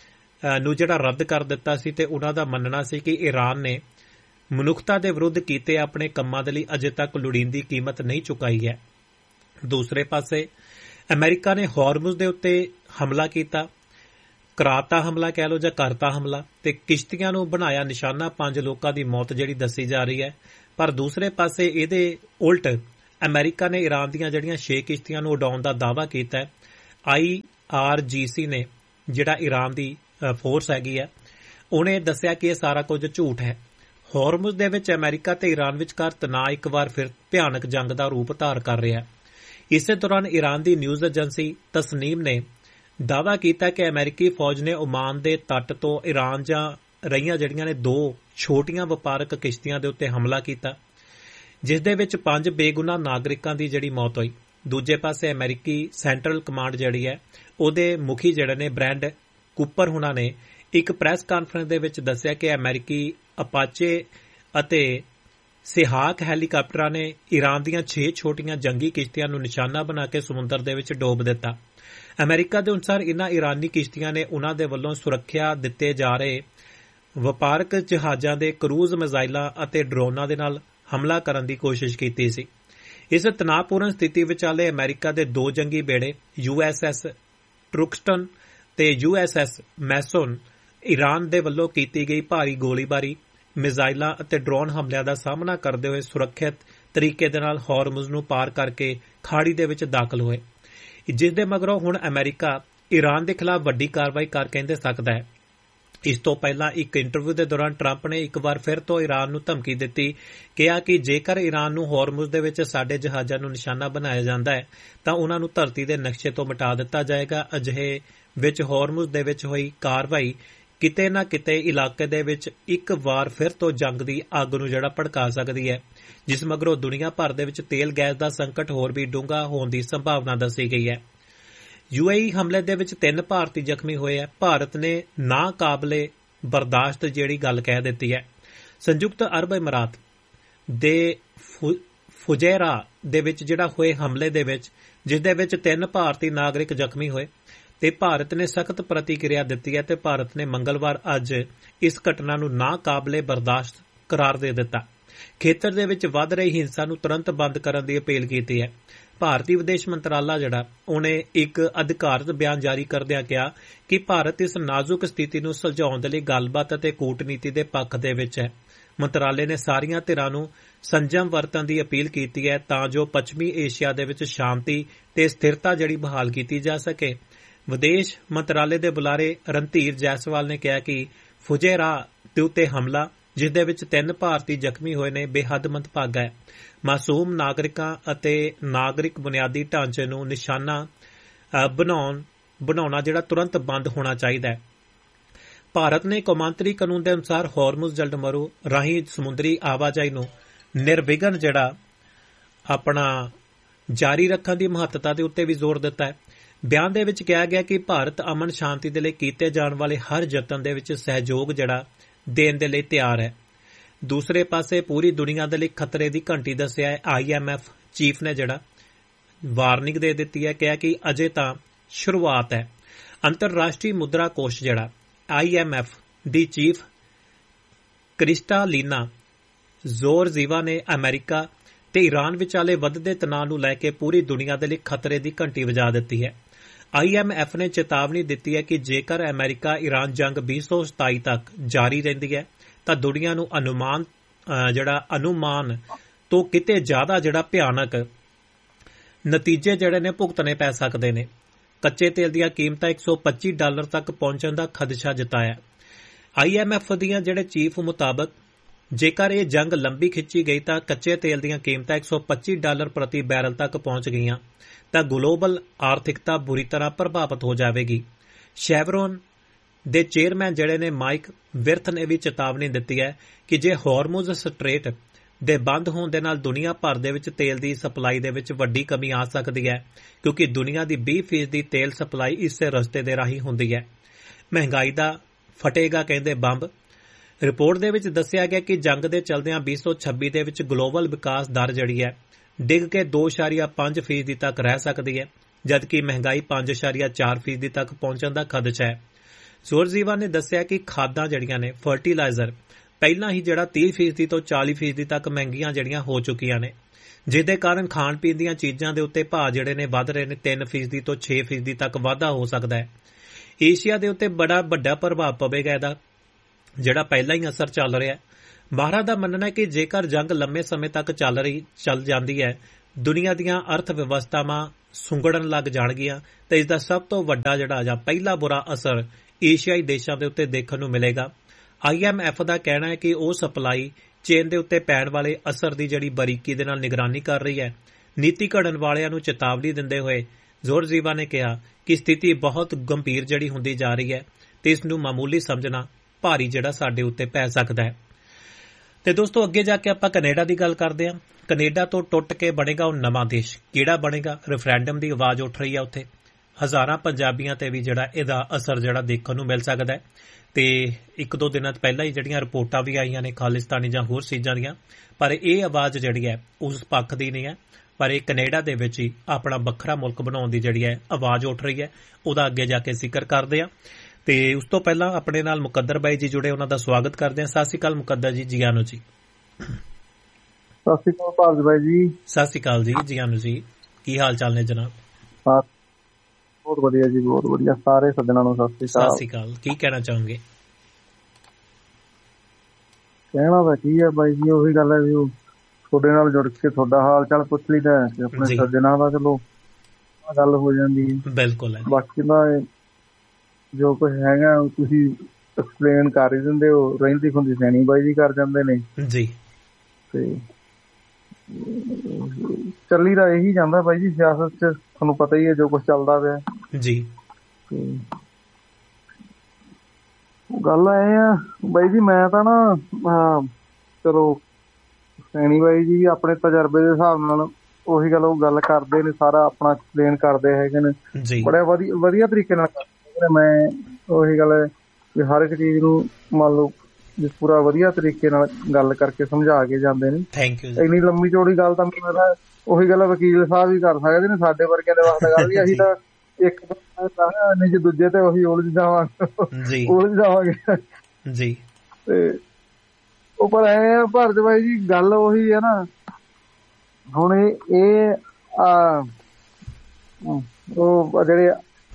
S1: ਨੂੰ ਜਿਹੜਾ ਰੱਦ ਕਰ ਦਿੱਤਾ ਸੀ ਤੇ ਉਹਨਾਂ ਦਾ ਮੰਨਣਾ ਸੀ ਕਿ ਈਰਾਨ ਨੇ ਮਨੁੱਖਤਾ ਦੇ ਵਿਰੁੱਧ ਕੀਤੇ ਆਪਣੇ ਕੰਮਾਂ ਦੇ ਲਈ ਅਜੇ ਤੱਕ ਲੋੜੀਂਦੀ ਕੀਮਤ ਨਹੀਂ ਚੁਕਾਈ ਹੈ। ਦੂਸਰੇ ਪਾਸੇ ਅਮਰੀਕਾ ਨੇ ਹਾਰਮੁਜ਼ ਦੇ ਉੱਤੇ ਹਮਲਾ ਕੀਤਾ, ਕਰਾਤਾ ਹਮਲਾ ਕਹਿ ਲਓ ਜਾਂ ਕਰਤਾ ਹਮਲਾ, ਤੇ ਕਿਸ਼ਤੀਆਂ ਨੂੰ ਬਣਾਇਆ ਨਿਸ਼ਾਨਾ। ਪੰਜ ਲੋਕਾਂ ਦੀ ਮੌਤ ਜਿਹੜੀ ਦੱਸੀ ਜਾ ਰਹੀ ਹੈ। ਪਰ ਦੂਸਰੇ ਪਾਸੇ ਇਹਦੇ ਉਲਟ ਅਮਰੀਕਾ ਨੇ ਈਰਾਨ ਦੀਆਂ ਜਿਹੜੀਆਂ ਛੇ ਕਿਸ਼ਤੀਆਂ ਨੂੰ ਉਡਾਉਣ ਦਾ ਦਾਅਵਾ ਕੀਤਾ ਹੈ। ਆਈ ਆਰ ਜੀ ਸੀ ਨੇ ਜਿਹੜਾ ਈਰਾਨ ਦੀ ਫੋਰਸ ਹੈਗੀ ਹੈ, ਉਹਨੇ ਦੱਸਿਆ ਕਿ ਇਹ ਸਾਰਾ ਕੁਝ ਝੂਠ ਹੈ। ਹਾਰਮੁਜ਼ ਦੇ ਵਿੱਚ ਅਮਰੀਕਾ ਤੇ ਈਰਾਨ ਵਿਚਕਾਰ ਤਣਾਅ ਇੱਕ ਵਾਰ ਫਿਰ ਭਿਆਨਕ ਜੰਗ ਦਾ ਰੂਪ ਧਾਰ ਕਰ ਰਿਹਾ ਹੈ। ਇਸੇ ਦੌਰਾਨ ਈਰਾਨ ਦੀ ਨਿਊਜ਼ ਏਜੰਸੀ ਤਸਨੀਮ ਨੇ ਦਾਅਵਾ ਕੀਤਾ ਕਿ ਅਮਰੀਕੀ ਫੌਜ ਨੇ ਓਮਾਨ ਦੇ ਤੱਟ ਤੋਂ ਈਰਾਨ ਜਾਂ ਰਹੀਆਂ ਜਿਹੜੀਆਂ ਨੇ ਦੋ ਛੋਟੀਆਂ ਵਪਾਰਕ ਕਿਸ਼ਤੀਆਂ ਦੇ ਉੱਤੇ ਹਮਲਾ ਕੀਤਾ, ਜਿਸ ਦੇ ਵਿੱਚ ਪੰਜ ਬੇਗੁਨਾਹ ਨਾਗਰਿਕਾਂ ਦੀ ਜਿਹੜੀ ਮੌਤ ਹੋਈ। ਦੂਜੇ ਪਾਸੇ ਅਮਰੀਕੀ ਸੈਂਟਰਲ ਕਮਾਂਡ ਜਿਹੜੀ ਹੈ ਉਹਦੇ ਮੁਖੀ ਜਿਹੜੇ ਨੇ ਬ੍ਰੈਂਡ ਕੂਪਰ ਹੁਣਾਂ ਨੇ ਇੱਕ ਪ੍ਰੈਸ ਕਾਨਫਰੰਸ ਦੇ ਵਿੱਚ ਦੱਸਿਆ ਕਿ ਅਮਰੀਕੀ ਅਪਾਚੇ ਅਤੇ ਸਿਹਾਕ ਹੈਲੀਕਾਪਟਰਾਂ ਨੇ ਈਰਾਨ ਦੀਆਂ ਛੇ ਛੋਟੀਆਂ ਜੰਗੀ ਕਿਸ਼ਤੀਆਂ ਨੂੰ ਨਿਸ਼ਾਨਾ ਬਣਾ ਕੇ ਸਮੁੰਦਰ ਦੇ ਵਿੱਚ ਡੋਬ ਦਿੱਤਾ। ਅਮਰੀਕਾ ਦੇ ਅਨੁਸਾਰ ਇਨ੍ਹਾਂ ਈਰਾਨੀ ਕਿਸ਼ਤੀਆਂ ਨੇ ਉਨ੍ਹਾਂ ਦੇ ਵੱਲੋਂ ਸੁਰੱਖਿਆ ਦਿੱਤੇ ਜਾ ਰਹੇ ਵਪਾਰਕ ਜਹਾਜ਼ਾਂ ਦੇ ਕਰੂਜ਼ ਮਿਜ਼ਾਈਲਾਂ ਅਤੇ ਡਰੋਨਾਂ ਦੇ ਨਾਲ ਹਮਲਾ ਕਰਨ ਦੀ ਕੋਸ਼ਿਸ਼ ਕੀਤੀ ਸੀ। ਇਸ ਤਣਾਅਪੂਰਨ ਸਥਿਤੀ ਵਿਚਾਲੇ ਅਮਰੀਕਾ ਦੇ ਦੋ ਜੰਗੀ ਬੇੜੇ ਯੂ ਐਸ ਐਸ ਟਰੁਕਸਟਨ ਤੇ ਯੂ ਐਸ ਐਸ ਮੈਸੋਨ ਈਰਾਨ ਦੇ ਵੱਲੋਂ ਕੀਤੀ ਗਈ ਭਾਰੀ ਗੋਲੀਬਾਰੀ, ਮਿਜ਼ਾਈਲਾਂ ਅਤੇ ਡਰੋਨ ਹਮਲਿਆਂ ਦਾ ਸਾਹਮਣਾ ਕਰਦੇ ਹੋਏ ਸੁਰੱਖਿਅਤ ਤਰੀਕੇ ਦੇ ਨਾਲ ਹਾਰਮੁਜ਼ ਨੂੰ ਪਾਰ ਕਰਕੇ ਖਾੜੀ ਦੇ ਵਿੱਚ ਦਾਖਲ ਹੋਏ, ਜਿਸ ਦੇ ਮਗਰੋਂ ਹੁਣ ਅਮਰੀਕਾ ਈਰਾਨ ਦੇ ਖਿਲਾਫ ਵੱਡੀ ਕਾਰਵਾਈ ਕਰ ਕਹਿੰਦੇ ਸਕਦਾ ਹੈ। ਇਸ ਤੋਂ ਪਹਿਲਾਂ ਇੱਕ ਇੰਟਰਵਿਊ ਦੇ ਦੌਰਾਨ ਟਰੰਪ ਨੇ ਇੱਕ ਵਾਰ ਫਿਰ ਤੋਂ ਈਰਾਨ ਨੂੰ ਧਮਕੀ ਦਿੱਤੀ, ਕਿਹਾ ਕਿ ਜੇਕਰ ਈਰਾਨ ਨੂੰ ਹਾਰਮੁਜ਼ ਦੇ ਵਿੱਚ ਸਾਡੇ ਜਹਾਜ਼ਾਂ ਨੂੰ ਨਿਸ਼ਾਨਾ ਬਣਾਇਆ ਜਾਂਦਾ ਹੈ ਤਾਂ ਉਨ੍ਹਾਂ ਨੂੰ ਧਰਤੀ ਦੇ ਨਕਸ਼ੇ ਤੋਂ ਮਿਟਾ ਦਿੱਤਾ ਜਾਏਗਾ। ਅਜਿਹੇ ਵਿੱਚ ਹਾਰਮੁਜ਼ ਦੇ ਵਿੱਚ ਹੋਈ ਕਾਰਵਾਈ ਕਿਤੇ ਨਾ ਕਿਤੇ ਇਲਾਕੇ ਦੇ ਵਿੱਚ ਇੱਕ ਵਾਰ ਫਿਰ ਤੋਂ ਜੰਗ ਦੀ ਅੱਗ ਨੂੰ ਜਿਹੜਾ ਭੜਕਾ ਸਕਦੀ ਹੈ, ਜਿਸ ਮਗਰੋਂ ਦੁਨੀਆ ਭਰ ਦੇ ਵਿੱਚ ਤੇਲ ਗੈਸ ਦਾ ਸੰਕਟ ਹੋਰ ਵੀ ਡੂੰਘਾ ਹੋਣ ਦੀ ਸੰਭਾਵਨਾ ਦੱਸੀ ਗਈ ਹੈ। ਯੂਏਈ ਹਮਲੇ ਦੇ ਵਿੱਚ ਤਿੰਨ ਭਾਰਤੀ ਜ਼ਖਮੀ ਹੋਏ ਹੈ। ਭਾਰਤ ਨੇ ਨਾ ਕਾਬਲੇ ਬਰਦਾਸ਼ਤ ਜਿਹੜੀ ਗੱਲ ਕਹਿ ਦਿੱਤੀ ਹੈ। ਸੰਯੁਕਤ ਅਰਬ ਇਮਰਾਤ ਦੇ ਫੁਜੈਰਾ ਦੇ ਵਿੱਚ ਜਿਹੜਾ ਹੋਏ ਹਮਲੇ ਦੇ ਵਿੱਚ, ਜਿਸ ਦੇ ਵਿੱਚ ਤਿੰਨ ਭਾਰਤੀ ਨਾਗਰਿਕ ਜ਼ਖਮੀ ਹੋਏ, ਤੇ ਭਾਰਤ ਨੇ ਸਖਤ ਪ੍ਰਤੀਕਿਰਿਆ ਦਿੱਤੀ ਹੈ ਤੇ ਭਾਰਤ ਨੇ ਮੰਗਲਵਾਰ ਅੱਜ ਇਸ ਘਟਨਾ ਨੂੰ ਨਾ ਕਾਬਲੇ ਬਰਦਾਸ਼ਤ ਕਰਾਰ ਦੇ ਦਿੱਤਾ। ਖੇਤਰ ਦੇ ਵਿੱਚ ਵੱਧ ਰਹੀ ਹਿੰਸਾ ਨੂੰ ਤੁਰੰਤ ਬੰਦ ਕਰਨ ਦੀ ਅਪੀਲ ਕੀਤੀ ਹੈ। ਭਾਰਤੀ ਵਿਦੇਸ਼ ਮੰਤਰਾਲਾ ਜਿਹੜਾ ਉਹਨੇ ਇੱਕ ਅਧਿਕਾਰਤ ਬਿਆਨ ਜਾਰੀ ਕਰਦਿਆਂ ਕਿਹਾ ਕਿ ਭਾਰਤ ਇਸ ਨਾਜ਼ੁਕ ਸਥਿਤੀ ਨੂੰ ਸੁਲਝਾਉਣ ਦੇ ਲਈ ਗੱਲਬਾਤ ਅਤੇ ਕੂਟਨੀਤੀ ਦੇ ਪੱਖ ਦੇ ਵਿੱਚ ਹੈ। ਮੰਤਰਾਲੇ ਨੇ ਸਾਰੀਆਂ ਧਿਰਾਂ ਨੂੰ ਸੰਜਮ ਵਰਤਣ ਦੀ ਅਪੀਲ ਕੀਤੀ ਹੈ ਤਾਂ ਜੋ ਪੱਛਮੀ ਏਸ਼ੀਆ ਦੇ ਵਿੱਚ ਸ਼ਾਂਤੀ ਤੇ ਸਥਿਰਤਾ ਜਿਹੜੀ ਬਹਾਲ ਕੀਤੀ ਜਾ ਸਕੇ। ਵਿਦੇਸ਼ ਮੰਤਰਾਲੇ ਦੇ ਬੁਲਾਰੇ ਰਣਧੀਰ ਜੈਸਵਾਲ ਨੇ ਕਿਹਾ ਕਿ ਫੁਜੈਰਾ ਦੇ ਉੱਤੇ ਹਮਲਾ, ਜਿਸ ਦੇ ਵਿੱਚ ਤਿੰਨ ਭਾਰਤੀ ਜ਼ਖਮੀ ਹੋਏ ਨੇ, ਬੇਹੱਦ ਮੰਦਭਾਗਾ ਹੈ। ਮਾਸੂਮ ਨਾਗਰਿਕਾਂ ਅਤੇ ਨਾਗਰਿਕ ਬੁਨਿਆਦੀ ਢਾਂਚੇ ਨੂੰ ਨਿਸ਼ਾਨਾ ਬਣਾਉਣ ਬਣਾਉਣਾ ਜਿਹੜਾ ਤੁਰੰਤ ਬੰਦ ਹੋਣਾ ਚਾਹੀਦਾ ਹੈ। ਭਾਰਤ ਨੇ ਕੌਮਾਂਤਰੀ ਕਾਨੂੰਨ ਦੇ ਅਨੁਸਾਰ ਹਾਰਮੁਜ਼ ਜਲਡਮਰੂ ਰਾਹੀਂ ਸਮੁੰਦਰੀ ਆਵਾਜਾਈ ਨੂੰ ਨਿਰਵਿਘਨ ਜਿਹੜਾ ਆਪਣਾ ਜਾਰੀ ਰੱਖਣ ਦੀ ਮਹੱਤਤਾ ਦੇ ਉੱਤੇ ਵੀ ਜ਼ੋਰ ਦਿੱਤਾ ਹੈ। ਬਿਆਨ ਦੇ ਵਿੱਚ ਕਿਹਾ ਗਿਆ ਕਿ ਭਾਰਤ ਅਮਨ ਸ਼ਾਂਤੀ ਦੇ ਲਈ ਕੀਤੇ ਜਾਣ ਵਾਲੇ ਹਰ ਯਤਨ ਦੇ ਵਿੱਚ ਸਹਿਯੋਗ ਜਿਹੜਾ ਦੇਣ ਦੇ ਲਈ ਤਿਆਰ ਹੈ। ਦੂਸਰੇ ਪਾਸੇ ਪੂਰੀ ਦੁਨੀਆ ਦੇ ਲਈ ਖਤਰੇ ਦੀ ਘੰਟੀ ਦੱਸਿਆ ਹੈ। ਆਈ ਐਮ ਐਫ ਚੀਫ ਨੇ ਜਿਹੜਾ ਵਾਰਨਿੰਗ ਦੇ ਦਿੱਤੀ ਹੈ, ਕਿਹਾ ਕਿ ਅਜੇ ਤਾਂ ਸ਼ੁਰੂਆਤ ਹੈ। ਅੰਤਰਰਾਸ਼ਟਰੀ ਮੁਦਰਾ ਕੋਸ਼ ਜਿਹੜਾ I am F the chief ਕ੍ਰਿਸਟਾਲੀਨਾ ਜ਼ੋਰਜ਼ੀਵਾ ਨੇ ਅਮਰੀਕਾ ਤੇ ਈਰਾਨ ਵਿਚਾਲੇ ਵੱਧਦੇ ਤਣਾਅ ਨੂੰ ਲੈ ਕੇ ਪੂਰੀ ਦੁਨੀਆ ਦੇ ਲਈ ਖਤਰੇ ਦੀ ਘੰਟੀ ਵਜਾ ਦਿੱਤੀ ਹੈ। ਆਈ ਐਮ ਐਫ ਨੇ ਚੇਤਾਵਨੀ ਦਿੱਤੀ ਹੈ ਕਿ ਜੇਕਰ ਅਮਰੀਕਾ ਈਰਾਨ ਜੰਗ ਵੀਹ ਸੌ ਸਤਾਈ ਤੱਕ ਜਾਰੀ ਰਹਿੰਦੀ ਹੈ ਤਾਂ ਦੁਨੀਆ ਨੂੰ ਅਨੁਮਾਨ ਜਿਹੜਾ ਅਨੁਮਾਨ ਤੋਂ ਕਿਤੇ ਜ਼ਿਆਦਾ ਜਿਹੜਾ ਭਿਆਨਕ ਨਤੀਜੇ ਜਿਹੜੇ ਨੇ ਭੁਗਤਣੇ ਪੈ ਸਕਦੇ ਨੇ। ਕੱਚੇ ਤੇਲ ਦੀਆਂ ਕੀਮਤਾਂ ਇੱਕ ਸੌ ਪੱਚੀ ਡਾਲਰ ਤੱਕ ਪਹੁੰਚਣ ਦਾ ਖਦਸ਼ਾ ਜਤਾਇਆ। ਆਈ ਐਮ ਐਫ ਦੀਆਂ ਜਿਹੜੇ ਚੀਫ ਮੁਤਾਬਕ ਜੇਕਰ ਇਹ ਜੰਗ ਲੰਬੀ ਖਿੱਚੀ ਗਈ ਤਾਂ ਕੱਚੇ ਤੇਲ ਦੀਆਂ ਕੀਮਤਾਂ ਇੱਕ ਸੌ ਪੱਚੀ ਡਾਲਰ ਪ੍ਰਤੀ ਬੈਰਲ ਤੱਕ ਪਹੁੰਚ ਗਈਆਂ ਤਾਂ ਗਲੋਬਲ ਆਰਥਿਕਤਾ ਬੁਰੀ ਤਰ੍ਹਾਂ ਪ੍ਰਭਾਵਿਤ ਹੋ ਜਾਵੇਗੀ। ਸ਼ੈਵਰੋਨ ਦੇ ਚੇਅਰਮੈਨ ਜਿਹੜੇ ਨੇ ਮਾਈਕ ਵਿਰਥ ਨੇ ਵੀ ਚੇਤਾਵਨੀ ਦਿੱਤੀ ਹੈ ਕਿ ਜੇ ਹਾਰਮੁਜ਼ ਸਟ੍ਰੇਟ ਦੇ ਬੰਦ ਹੋਣ ਦੇ ਨਾਲ ਦੁਨੀਆ ਭਰ ਦੇ ਵਿੱਚ ਤੇਲ ਦੀ ਸਪਲਾਈ ਦੇ ਵਿੱਚ ਵੱਡੀ ਕਮੀ ਆ ਸਕਦੀ ਹੈ, ਕਿਉਂਕਿ ਦੁਨੀਆ ਦੀ ਵੀਹ ਫੀਸਦੀ ਦੀ ਤੇਲ ਸਪਲਾਈ ਇਸੇ ਰਸਤੇ ਦੇ ਰਾਹੀਂ ਹੁੰਦੀ ਹੈ। ਮਹਿੰਗਾਈ ਦਾ ਫਟੇਗਾ ਕਹਿੰਦੇ ਬੰਬ। ਰਿਪੋਰਟ ਦੇ ਵਿੱਚ ਦੱਸਿਆ ਗਿਆ ਕਿ ਜੰਗ ਦੇ ਚਲਦਿਆਂ ਵੀਹ ਸੌ ਛੱਬੀ ਦੇ ਵਿੱਚ ਗਲੋਬਲ ਵਿਕਾਸ ਦਰ ਜਿਹੜੀ ਹੈ ਡਿੱਗ ਕੇ ਦੋ ਇਸ਼ਾਰੀਆ ਪੰਜ ਫੀਸਦੀ ਤੱਕ ਰਹਿ ਸਕਦੀ ਹੈ, ਜਦਕਿ ਮਹਿੰਗਾਈ ਪੰਜ ਇਸ਼ਾਰੀਆ ਚਾਰ ਫੀਸਦੀ ਤੱਕ ਪਹੁੰਚਣ ਦਾ ਖਦਸ਼ਾ ਹੈ। ਜ਼ੋਰਜੀਵਾ ਨੇ ਦੱਸਿਆ ਕਿ ਖਾਦਾਂ ਜਿਹੜੀਆਂ ਨੇ ਫਰਟੀਲਾਈਜ਼ਰ ਪਹਿਲਾਂ ਹੀ ਜਿਹੜਾ ਤੀਹ ਫੀਸਦੀ ਤੋਂ ਚਾਲੀ ਫੀਸਦੀ ਤੱਕ ਮਹਿੰਗੀਆਂ ਜਿਹੜੀਆਂ ਹੋ ਚੁੱਕੀਆਂ ਨੇ, ਜਿਹਦੇ ਕਾਰਨ ਖਾਣ ਪੀਣ ਦੀਆਂ ਚੀਜ਼ਾਂ ਦੇ ਉੱਤੇ ਭਾਅ ਜਿਹੜੇ ਨੇ ਵੱਧ ਰਹੇ ਨੇ। ਤਿੰਨ ਫੀਸਦੀ ਤੋਂ ਛੇ ਫੀਸਦੀ ਤੱਕ ਵਾਧਾ ਹੋ ਸਕਦਾ ਹੈ। ਏਸ਼ੀਆ ਦੇ ਉੱਤੇ ਬੜਾ ਵੱਡਾ ਪ੍ਰਭਾਵ ਪਵੇਗਾ ਇਹਦਾ, ਜਿਹੜਾ ਪਹਿਲਾਂ ਹੀ ਅਸਰ ਚੱਲ ਰਿਹਾ। ਮਾਹਰਾਂ ਦਾ ਮੰਨਣਾ ਹੈ ਕਿ ਜੇਕਰ ਜੰਗ ਲੰਮੇ ਸਮੇਂ ਤੱਕ ਚੱਲ ਰਹੀ ਚੱਲ ਜਾਂਦੀ ਹੈ, ਦੁਨੀਆ ਦੀਆਂ ਅਰਥ ਵਿਵਸਥਾਵਾਂ ਸੁੰਗੜਨ ਲੱਗ ਜਾਣਗੀਆਂ ਤੇ ਇਸ ਦਾ ਸਭ ਤੋਂ ਵੱਡਾ ਜਿਹੜਾ ਜਾਂ ਪਹਿਲਾ ਬੁਰਾ ਅਸਰ ਏਸ਼ੀਆਈ ਦੇਸ਼ਾਂ ਦੇ ਉੱਤੇ ਦੇਖਣ ਨੂੰ ਮਿਲੇਗਾ। ਆਈ ਐਮ ਐਫ ਦਾ ਕਹਿਣਾ ਹੈ ਕਿ ਉਹ ਸਪਲਾਈ ਚੇਨ ਦੇ ਉੱਤੇ ਪੈਣ ਵਾਲੇ ਅਸਰ ਦੀ ਜਿਹੜੀ ਬਾਰੀਕੀ ਦੇ ਨਾਲ ਨਿਗਰਾਨੀ ਕਰ ਰਹੀ ਹੈ। ਨੀਤੀ ਘੜਨ ਵਾਲਿਆਂ ਨੂੰ ਚੇਤਾਵਨੀ ਦਿੰਦੇ ਹੋਏ ਜ਼ੋਰਜੀਵਾ ਨੇ ਕਿਹਾ ਕਿ ਸਥਿਤੀ ਬਹੁਤ ਗੰਭੀਰ ਜਿਹੜੀ ਹੁੰਦੀ ਜਾ ਰਹੀ ਹੈ ਤੇ ਇਸ ਨੂੰ ਮਾਮੂਲੀ ਸਮਝਣਾ ਭਾਰੀ ਜਿਹੜਾ ਸਾਡੇ ਉੱਤੇ ਪੈ ਸਕਦਾ ਹੈ। ਤੇ ਦੋਸਤੋ, ਅੱਗੇ ਜਾ ਕੇ ਆਪਾਂ ਕੈਨੇਡਾ ਦੀ ਗੱਲ ਕਰਦੇ ਹਾਂ। ਕੈਨੇਡਾ ਤੋਂ ਟੁੱਟ ਕੇ ਬਣੇਗਾ ਉਹ ਨਵਾਂ ਦੇਸ਼। ਕਿਹੜਾ ਬਣੇਗਾ? ਰੈਫਰੈਂਡਮ ਦੀ ਆਵਾਜ਼ ਉੱਠ ਰਹੀ ਹੈ ਉੱਥੇ। ਹਜ਼ਾਰਾਂ ਪੰਜਾਬੀਆਂ ਤੇ ਵੀ ਜਿਹੜਾ ਇਹਦਾ ਅਸਰ ਜਿਹੜਾ ਦੇਖਣ ਨੂੰ ਮਿਲ ਸਕਦਾ ਹੈ। ਤੇ ਇੱਕ ਦੋ ਦਿਨਾਂ ਪਹਿਲਾਂ ਹੀ ਜਿਹੜੀਆਂ ਰਿਪੋਰਟਾਂ ਵੀ ਆਈਆਂ ਨੇ ਖਾਲਿਸਤਾਨੀ ਜਾਂ ਹੋਰ ਚੀਜ਼ਾਂ ਦੀਆਂ, ਪਰ ਇਹ ਆਵਾਜ਼ ਜਿਹੜੀ ਹੈ ਉਸ ਪੱਖ ਦੀ ਨਹੀਂ ਹੈ, ਪਰ ਇਹ ਕੈਨੇਡਾ ਦੇ ਵਿੱਚ ਹੀ ਆਪਣਾ ਵੱਖਰਾ ਮੁਲਕ ਬਣਾਉਣ ਦੀ ਜਿਹੜੀ ਹੈ ਆਵਾਜ਼ ਉੱਠ ਰਹੀ ਹੈ। ਉਹਦਾ ਅੱਗੇ ਜਾ ਕੇ ਜ਼ਿਕਰ ਕਰਦੇ ਹਾਂ। ਤੇ ਉਸ ਤੋਂ ਪਹਿਲਾਂ ਆਪਣੇ ਨਾਲ ਮੁਕੱਦਰ ਬਾਈ ਜੀ ਜੁੜੇ, ਉਹਨਾਂ ਦਾ ਸਵਾਗਤ ਕਰਦੇ ਹਾਂ। ਸਤਿ ਸ਼੍ਰੀ ਅਕਾਲ ਮੁਕੱਦਰ ਜੀ, ਜੀ ਆਨੂ ਜੀ।
S5: ਸਤਿ ਸ਼੍ਰੀ ਅਕਾਲ ਭਾਰਤ ਬਾਈ ਜੀ।
S1: ਸਤਿ ਸ਼੍ਰੀ ਅਕਾਲ ਜੀ, ਜੀ ਆਨੂ ਜੀ। ਕੀ ਹਾਲ ਚਾਲ ਨੇ ਜਨਾਬ?
S5: ਬਹੁਤ ਵਧੀਆ ਜੀ, ਬਹੁਤ ਵਧੀਆ। ਸਾਰੇ ਸੱਜਣਾਂ ਨੂੰ ਸਤਿ ਸ਼੍ਰੀ ਅਕਾਲ।
S1: ਸਤਿ ਸ਼੍ਰੀ ਅਕਾਲ। ਕੀ ਕਹਿਣਾ ਚਾਹੋਗੇ?
S5: ਕਹਿਣਾ ਤਾਂ ਕੀ ਹੈ ਬਾਈ ਜੀ, ਉਹੀ ਗੱਲ ਹੈ ਵੀ ਤੁਹਾਡੇ ਨਾਲ ਜੁੜ ਕੇ ਤੁਹਾਡਾ ਹਾਲ ਚਾਲ ਪੁੱਛ ਲਈਦਾ, ਆਪਣੇ ਸੱਜਣਾਂ ਦਾ ਚਲੋ ਗੱਲ ਹੋ ਜਾਂਦੀ ਹੈ।
S1: ਬਿਲਕੁਲ।
S5: ਬਾਕੀ ਦਾ ਜੋ ਕੁਝ ਹੈਗਾ ਤੁਸੀਂ ਐਕਸਪਲੇਨ ਕਰ ਹੀ ਦਿੰਦੇ ਹੋ, ਰਹਿੰਦੀ ਖੁੰਦੀ ਸੈਣੀ ਬਾਈ ਜੀ ਕਰ ਜਾਂਦੇ ਨੇ
S1: ਜੀ।
S5: ਤੇ ਚੱਲੀ ਤਾਂ ਇਹੀ ਜਾਂਦਾ ਬਾਈ ਜੀ ਸਿਆਸਤ ਚ, ਤੁਹਾਨੂੰ ਪਤਾ ਹੀ ਹੈ ਜੋ ਕੁਛ ਚੱਲਦਾ ਪਿਆ
S1: ਜੀ।
S5: ਗੱਲ ਇਹ ਆ ਬਾਈ ਜੀ, ਮੈਂ ਤਾਂ ਨਾ ਚਲੋ ਸੈਣੀ ਬਾਈ ਜੀ ਆਪਣੇ ਤਜਰਬੇ ਦੇ ਹਿਸਾਬ ਨਾਲ ਉਹੀ ਗੱਲ ਉਹ ਗੱਲ ਕਰਦੇ ਨੇ, ਸਾਰਾ ਆਪਣਾ ਐਕਸਪਲੇਨ ਕਰਦੇ ਹੈਗੇ ਨੇ ਬੜੇ ਵਧੀਆ ਵਧੀਆ ਤਰੀਕੇ ਨਾਲ ਕਰਦੇ। ਮੈਂ ਉਹੀ ਗੱਲ ਵੀ ਹਰ ਇੱਕ ਚੀਜ਼ ਨੂੰ ਮੰਨ ਲਓ ਵੀ ਪੂਰਾ ਵਧੀਆ ਤਰੀਕੇ ਨਾਲ ਗੱਲ ਕਰਕੇ ਸਮਝਾ ਕੇ ਜਾਂਦੇ ਨੇ।
S1: Thank you.
S5: ਇੰਨੀ ਲੰਮੀ ਚੌੜੀ ਗੱਲ ਤਾਂ ਮੈਨੂੰ ਲੱਗਦਾ ਉਹੀ ਗੱਲ ਵਕੀਲ ਸਾਹਿਬ ਹੀ ਕਰ ਸਕਦੇ ਨੇ, ਸਾਡੇ ਵਰਗਿਆਂ ਦੇ ਵਾਸਤੇ ਗੱਲ ਵੀ ਅਸੀਂ ਤਾਂ ਇੱਕ ਨਹੀਂ ਦੂਜੇ ਤੇ ਉਹੀ ਉਲਝ ਜਾਵਾਂਗੇ ਉਲਝ ਜਾਵਾਂਗੇ
S1: ਜੀ।
S5: ਤੇ ਉਹ ਪਰ ਐ ਭਾਰਤ ਬਾਈ ਜੀ ਗੱਲ ਉਹੀ ਹੈ ਨਾ, ਹੁਣ ਇਹ ਉਹ ਜਿਹੜੇ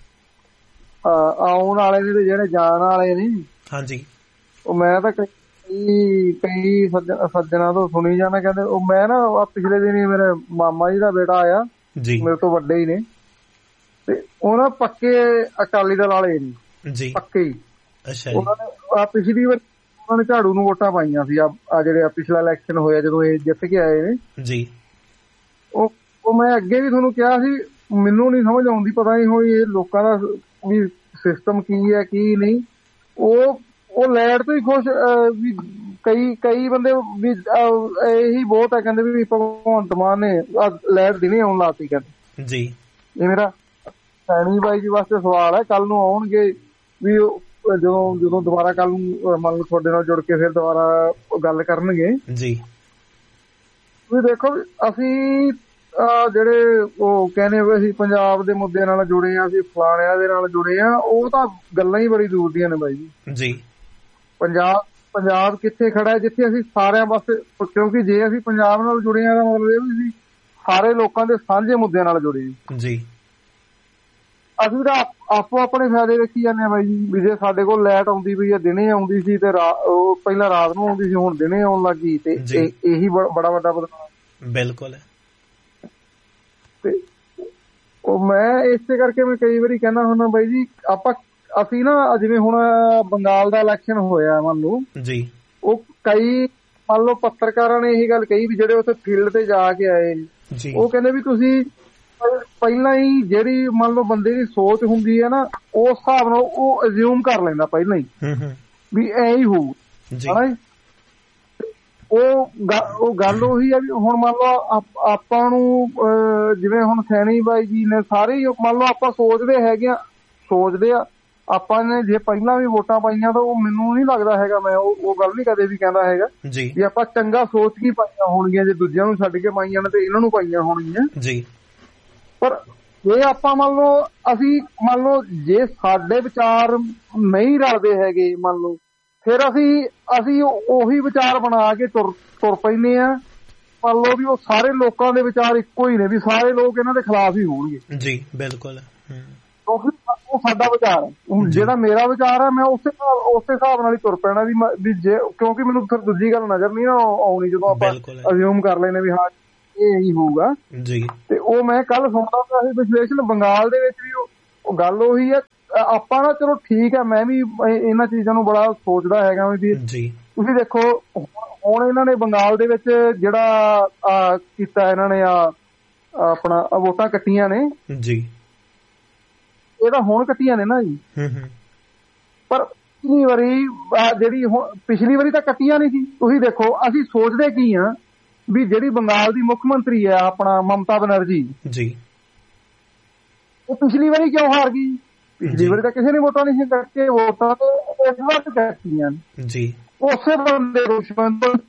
S5: ਆਉਣ ਵਾਲੇ ਨੇ ਤੇ ਜਿਹੜੇ ਜਾਣ ਵਾਲੇ ਨੇ, ਹਾਂਜੀ, ਉਹ ਮੈਂ ਤਾਂ ਕਈ ਕਈ ਸੱਜਣਾ ਤੋਂ ਸੁਣੀ ਜਾਣਾ, ਕਹਿੰਦੇ ਉਹ ਮੈਂ ਨਾ ਪਿਛਲੇ ਦਿਨ ਮੇਰੇ ਮਾਮਾ ਜੀ ਦਾ ਬੇਟਾ ਆਇਆ, ਮੇਰੇ ਤੋਂ ਵੱਡੇ ਹੀ ਨੇ, ਤੇ ਉਹ ਨਾ ਪੱਕੇ ਅਕਾਲੀ ਦਲ ਵਾਲੇ ਨੇ, ਪੱਕੇ ਹੀ। ਉਹਨਾਂ ਨੇ ਪਿਛਲੀ ਵਾਰ ਉਹਨਾਂ ਨੇ ਝਾੜੂ ਨੂੰ ਵੋਟਾਂ ਪਾਈਆਂ ਸੀ, ਆ ਜਿਹੜੇ ਪਿਛਲਾ ਇਲੈਕਸ਼ਨ ਹੋਇਆ ਜਦੋਂ ਇਹ ਜਿੱਤ ਕੇ ਆਏ ਨੇ ਜੀ। ਉਹ ਉਹ ਮੈਂ ਅੱਗੇ ਵੀ ਤੁਹਾਨੂੰ ਕਿਹਾ ਸੀ, ਮੈਨੂੰ ਨੀ ਸਮਝ ਆਉਂਦੀ, ਪਤਾ ਨਹੀਂ ਹੁਣ ਇਹ ਲੋਕਾਂ ਦਾ ਵੀ ਸਿਸਟਮ ਕੀ ਹੈ ਕੀ ਨਹੀਂ। ਉਹ ਉਹ ਲਾਈਟ ਤੋਂ ਹੀ ਖੁਸ਼ ਵੀ ਕਈ ਕਈ ਬੰਦੇ ਵੀ ਇਹੀ ਬਹੁਤ ਹੈ, ਕਹਿੰਦੇ ਵੀ ਭਗਵੰਤ ਮਾਨ ਨੇ ਲਾਈਟ ਦਿਨੇ ਆਉਣ ਲਾਤੀ ਕਹਿੰਦੇ ਜੀ। ਇਹ ਮੇਰਾ ਸੈਣੀ ਬਾਈ ਜੀ ਵਾਸਤੇ ਸਵਾਲ ਹੈ, ਕੱਲ ਨੂੰ ਆਉਣਗੇ ਵੀ ਜਦੋਂ ਜਦੋਂ ਦੁਬਾਰਾ ਕੱਲ ਨੂੰ ਮੰਨ ਲਓ ਤੁਹਾਡੇ ਨਾਲ ਜੁੜ ਕੇ ਫਿਰ ਦੁਬਾਰਾ ਗੱਲ ਕਰਨਗੇ ਜੀ। ਵੀ ਦੇਖੋ ਅਸੀਂ ਜਿਹੜੇ ਉਹ ਕਹਿੰਦੇ ਵੀ ਅਸੀਂ ਪੰਜਾਬ ਦੇ ਮੁੱਦੇ ਨਾਲ ਜੁੜੇ ਆ, ਅਸੀਂ ਫਲਾਣਿਆਂ ਦੇ ਨਾਲ ਜੁੜੇ ਆ, ਉਹ ਤਾਂ ਗੱਲਾਂ ਹੀ ਬੜੀ ਦੂਰ ਦੀਆਂ ਨੇ ਬਾਈ ਜੀ ਜੀ। ਪੰਜਾਬ ਪੰਜਾਬ ਕਿੱਥੇ ਖੜਾ ਹੈ, ਜਿੱਥੇ ਅਸੀਂ ਸਾਰਿਆਂ ਵਾਸਤੇ, ਕਿਉਂਕਿ ਜੇ ਅਸੀਂ ਪੰਜਾਬ ਨਾਲ ਜੁੜੇ ਆ ਤਾਂ ਮਤਲਬ ਇਹ ਵੀ ਅਸੀਂ ਸਾਰੇ ਲੋਕਾਂ ਦੇ ਸਾਂਝੇ ਮੁੱਦਿਆਂ ਨਾਲ ਜੁੜੇ ਜੀ। ਅਸੀਂ ਤਾਂ ਆਪੋ ਆਪਣੇ ਫਾਇਦੇ ਵੇਖੀ ਜਾਂਦੇ ਆ ਬਾਈ ਜੀ, ਵੀ ਜੇ ਸਾਡੇ ਕੋਲ ਲਾਈਟ ਆਉਂਦੀ ਪਈ ਆ, ਦਿਨੇ ਆਉਂਦੀ ਸੀ ਤੇ ਉਹ ਪਹਿਲਾਂ ਰਾਤ ਨੂੰ ਆਉਂਦੀ ਸੀ, ਹੁਣ ਦਿਨੇ ਆਉਣ ਲੱਗ ਗਈ, ਤੇ ਇਹੀ ਬੜਾ ਵੱਡਾ ਬਦਲਾਅ। ਬਿਲਕੁਲ। ਤੇ ਉਹ ਮੈਂ ਇਸੇ ਕਰਕੇ ਮੈਂ ਕਈ ਵਾਰੀ ਕਹਿੰਦਾ ਹੁੰਦਾ ਬਾਈ ਜੀ, ਆਪਾਂ ਅਸੀਂ ਨਾ ਜਿਵੇਂ ਹੁਣ ਬੰਗਾਲ ਦਾ ਇਲੈਕਸ਼ਨ ਹੋਇਆ ਮੰਨ ਲਓ ਜੀ, ਉਹ ਕਈ ਮੰਨ ਲਓ ਪੱਤਰਕਾਰਾਂ ਨੇ ਇਹੀ ਗੱਲ ਕਹੀ ਵੀ ਜਿਹੜੇ ਉੱਥੇ ਫੀਲਡ ਤੇ ਜਾ ਕੇ ਆਏ ਜੀ, ਉਹ ਕਹਿੰਦੇ ਵੀ ਤੁਸੀਂ ਪਹਿਲਾਂ ਹੀ ਜਿਹੜੀ ਮੰਨ ਲਓ ਬੰਦੇ ਦੀ ਸੋਚ ਹੁੰਦੀ ਹੈ ਨਾ, ਉਸ ਹਿਸਾਬ ਨਾਲ ਉਹ ਅਸਿਊਮ ਕਰ ਲੈਂਦਾ ਪਹਿਲਾਂ ਹੀ ਵੀ ਐ ਹੀ ਹੋਊ ਹਨਾ ਜੀ। ਉਹ ਉਹ ਗੱਲ ਉਹੀ ਆ ਵੀ ਹੁਣ ਮੰਨ ਲਓ ਆਪਾਂ ਨੂੰ ਜਿਵੇਂ ਹੁਣ ਸੈਣੀ ਬਾਈ ਜੀ ਨੇ ਸਾਰੇ ਮੰਨ ਲਓ ਆਪਾਂ ਸੋਚਦੇ ਹੈਗੇ ਆ ਸੋਚਦੇ ਆ ਆਪਾਂ ਨੇ ਜੇ ਪਹਿਲਾਂ ਵੀ ਵੋਟਾਂ ਪਾਈਆਂ ਤਾਂ ਉਹ ਮੈਨੂੰ ਨਹੀਂ ਲੱਗਦਾ ਹੈਗਾ, ਮੈਂ ਉਹ ਉਹ ਗੱਲ ਨੀ ਕਦੇ ਵੀ ਕਹਿੰਦਾ ਹੈਗਾ ਵੀ ਆਪਾਂ ਚੰਗਾ ਸੋਚ ਕੇ ਪਾਈਆਂ ਹੋਣਗੀਆਂ, ਜੇ ਦੂਜਿਆਂ ਨੂੰ ਛੱਡ ਕੇ ਪਾਈਆਂ ਨੇ ਤੇ ਇਹਨਾਂ ਨੂੰ ਪਾਈਆਂ ਹੋਣਗੀਆਂ ਜੀ। ਪਰ ਜੇ ਆਪਾਂ ਮੰਨ ਲਓ ਅਸੀਂ ਮੰਨ ਲਓ ਜੇ ਸਾਡੇ ਵਿਚਾਰ ਨਹੀਂ ਰਲਦੇ ਹੈਗੇ ਮੰਨ ਲਓ, ਫਿਰ ਅਸੀਂ ਅਸੀਂ ਉਹੀ ਵਿਚਾਰ ਬਣਾ ਕੇ ਤੁਰ ਤੁਰ ਪੈਂਦੇ ਆ। ਮੰਨ ਲਓ ਵੀ ਉਹ ਸਾਰੇ ਲੋਕਾਂ ਦੇ ਵਿਚਾਰ ਇੱਕੋ ਹੀ ਨੇ, ਵੀ ਸਾਰੇ ਲੋਕ ਇਹਨਾਂ ਦੇ ਖਿਲਾਫ ਹੀ ਹੋਣਗੇ ਜੀ। ਬਿਲਕੁਲ, ਉਹ ਸਾਡਾ ਵਿਚਾਰ ਹੈ। ਜਿਹੜਾ ਮੇਰਾ ਵਿਚਾਰ ਹੈ ਮੈਂ ਉਸੇ ਉਸੇ ਹਿਸਾਬ ਨਾਲ ਹੀ ਤੁਰ ਪੈਣਾ ਵੀ ਜੇ, ਕਿਉਂਕਿ ਮੈਨੂੰ ਫਿਰ ਦੂਜੀ ਗੱਲ ਨਜ਼ਰ ਨਹੀਂ ਨਾ ਆਉਣੀ ਜਦੋਂ ਆਪਾਂ ਅਜ਼ਿਊਮ ਕਰ ਲੈਨੇ ਵੀ ਹਾਂ ਇਹ ਹੀ ਹੋਊਗਾ ਜੀ। ਤੇ ਉਹ ਮੈਂ ਕੱਲ ਸੁਣਦਾ ਪਿਆ ਸੀ ਵਿਸ਼ਲੇਸ਼ਣ, ਬੰਗਾਲ ਦੇ ਵਿੱਚ ਵੀ ਉਹ ਗੱਲ ਉਹੀ ਹੈ। ਆਪਾਂ ਨਾ ਚਲੋ ਠੀਕ ਹੈ, ਮੈਂ ਵੀ ਇਹਨਾਂ ਚੀਜ਼ਾਂ ਨੂੰ ਬੜਾ ਸੋਚਦਾ ਹੈਗਾ ਵੀ ਤੁਸੀਂ ਦੇਖੋ ਹੁਣ ਇਹਨਾਂ ਨੇ ਬੰਗਾਲ ਦੇ ਵਿੱਚ ਜਿਹੜਾ ਕੀਤਾ ਇਹਨਾਂ ਨੇ ਆ ਆਪਣਾ ਵੋਟਾਂ ਕੱਟੀਆਂ ਨੇ ਜੀ, ਇਹ ਤਾਂ ਹੁਣ ਕੱਟੀਆਂ ਨੇ ਨਾ ਜੀ, ਪਰ ਪਿਛਲੀ ਵਾਰੀ ਜਿਹੜੀ ਪਿਛਲੀ ਵਾਰੀ ਤਾਂ ਕੱਟੀਆਂ ਨਹੀਂ ਸੀ। ਤੁਸੀਂ ਦੇਖੋ ਅਸੀਂ ਸੋਚਦੇ ਕੀ ਆ ਵੀ ਜਿਹੜੀ ਬੰਗਾਲ ਦੀ ਮੁੱਖ ਮੰਤਰੀ ਹੈ ਆਪਣਾ ਮਮਤਾ ਬੈਨਰਜੀ ਜੀ, ਉਹ ਪਿਛਲੀ ਵਾਰੀ ਕਿਉਂ ਹਾਰ ਗਈ? ਪਿਛਲੀ ਵਾਰੀ ਤਾਂ ਕਿਸੇ ਨੇ ਵੋਟਾਂ ਨਹੀਂ ਸੀ ਕਰਕੇ, ਵੋਟਾਂ ਤਾਂ ਇਸ ਵਾਰ ਕੱਟੀਆਂ ਜੀ। ਉਸੇ ਬੰਦੇ ਦੁਸ਼ਮਣ ਤੋਂ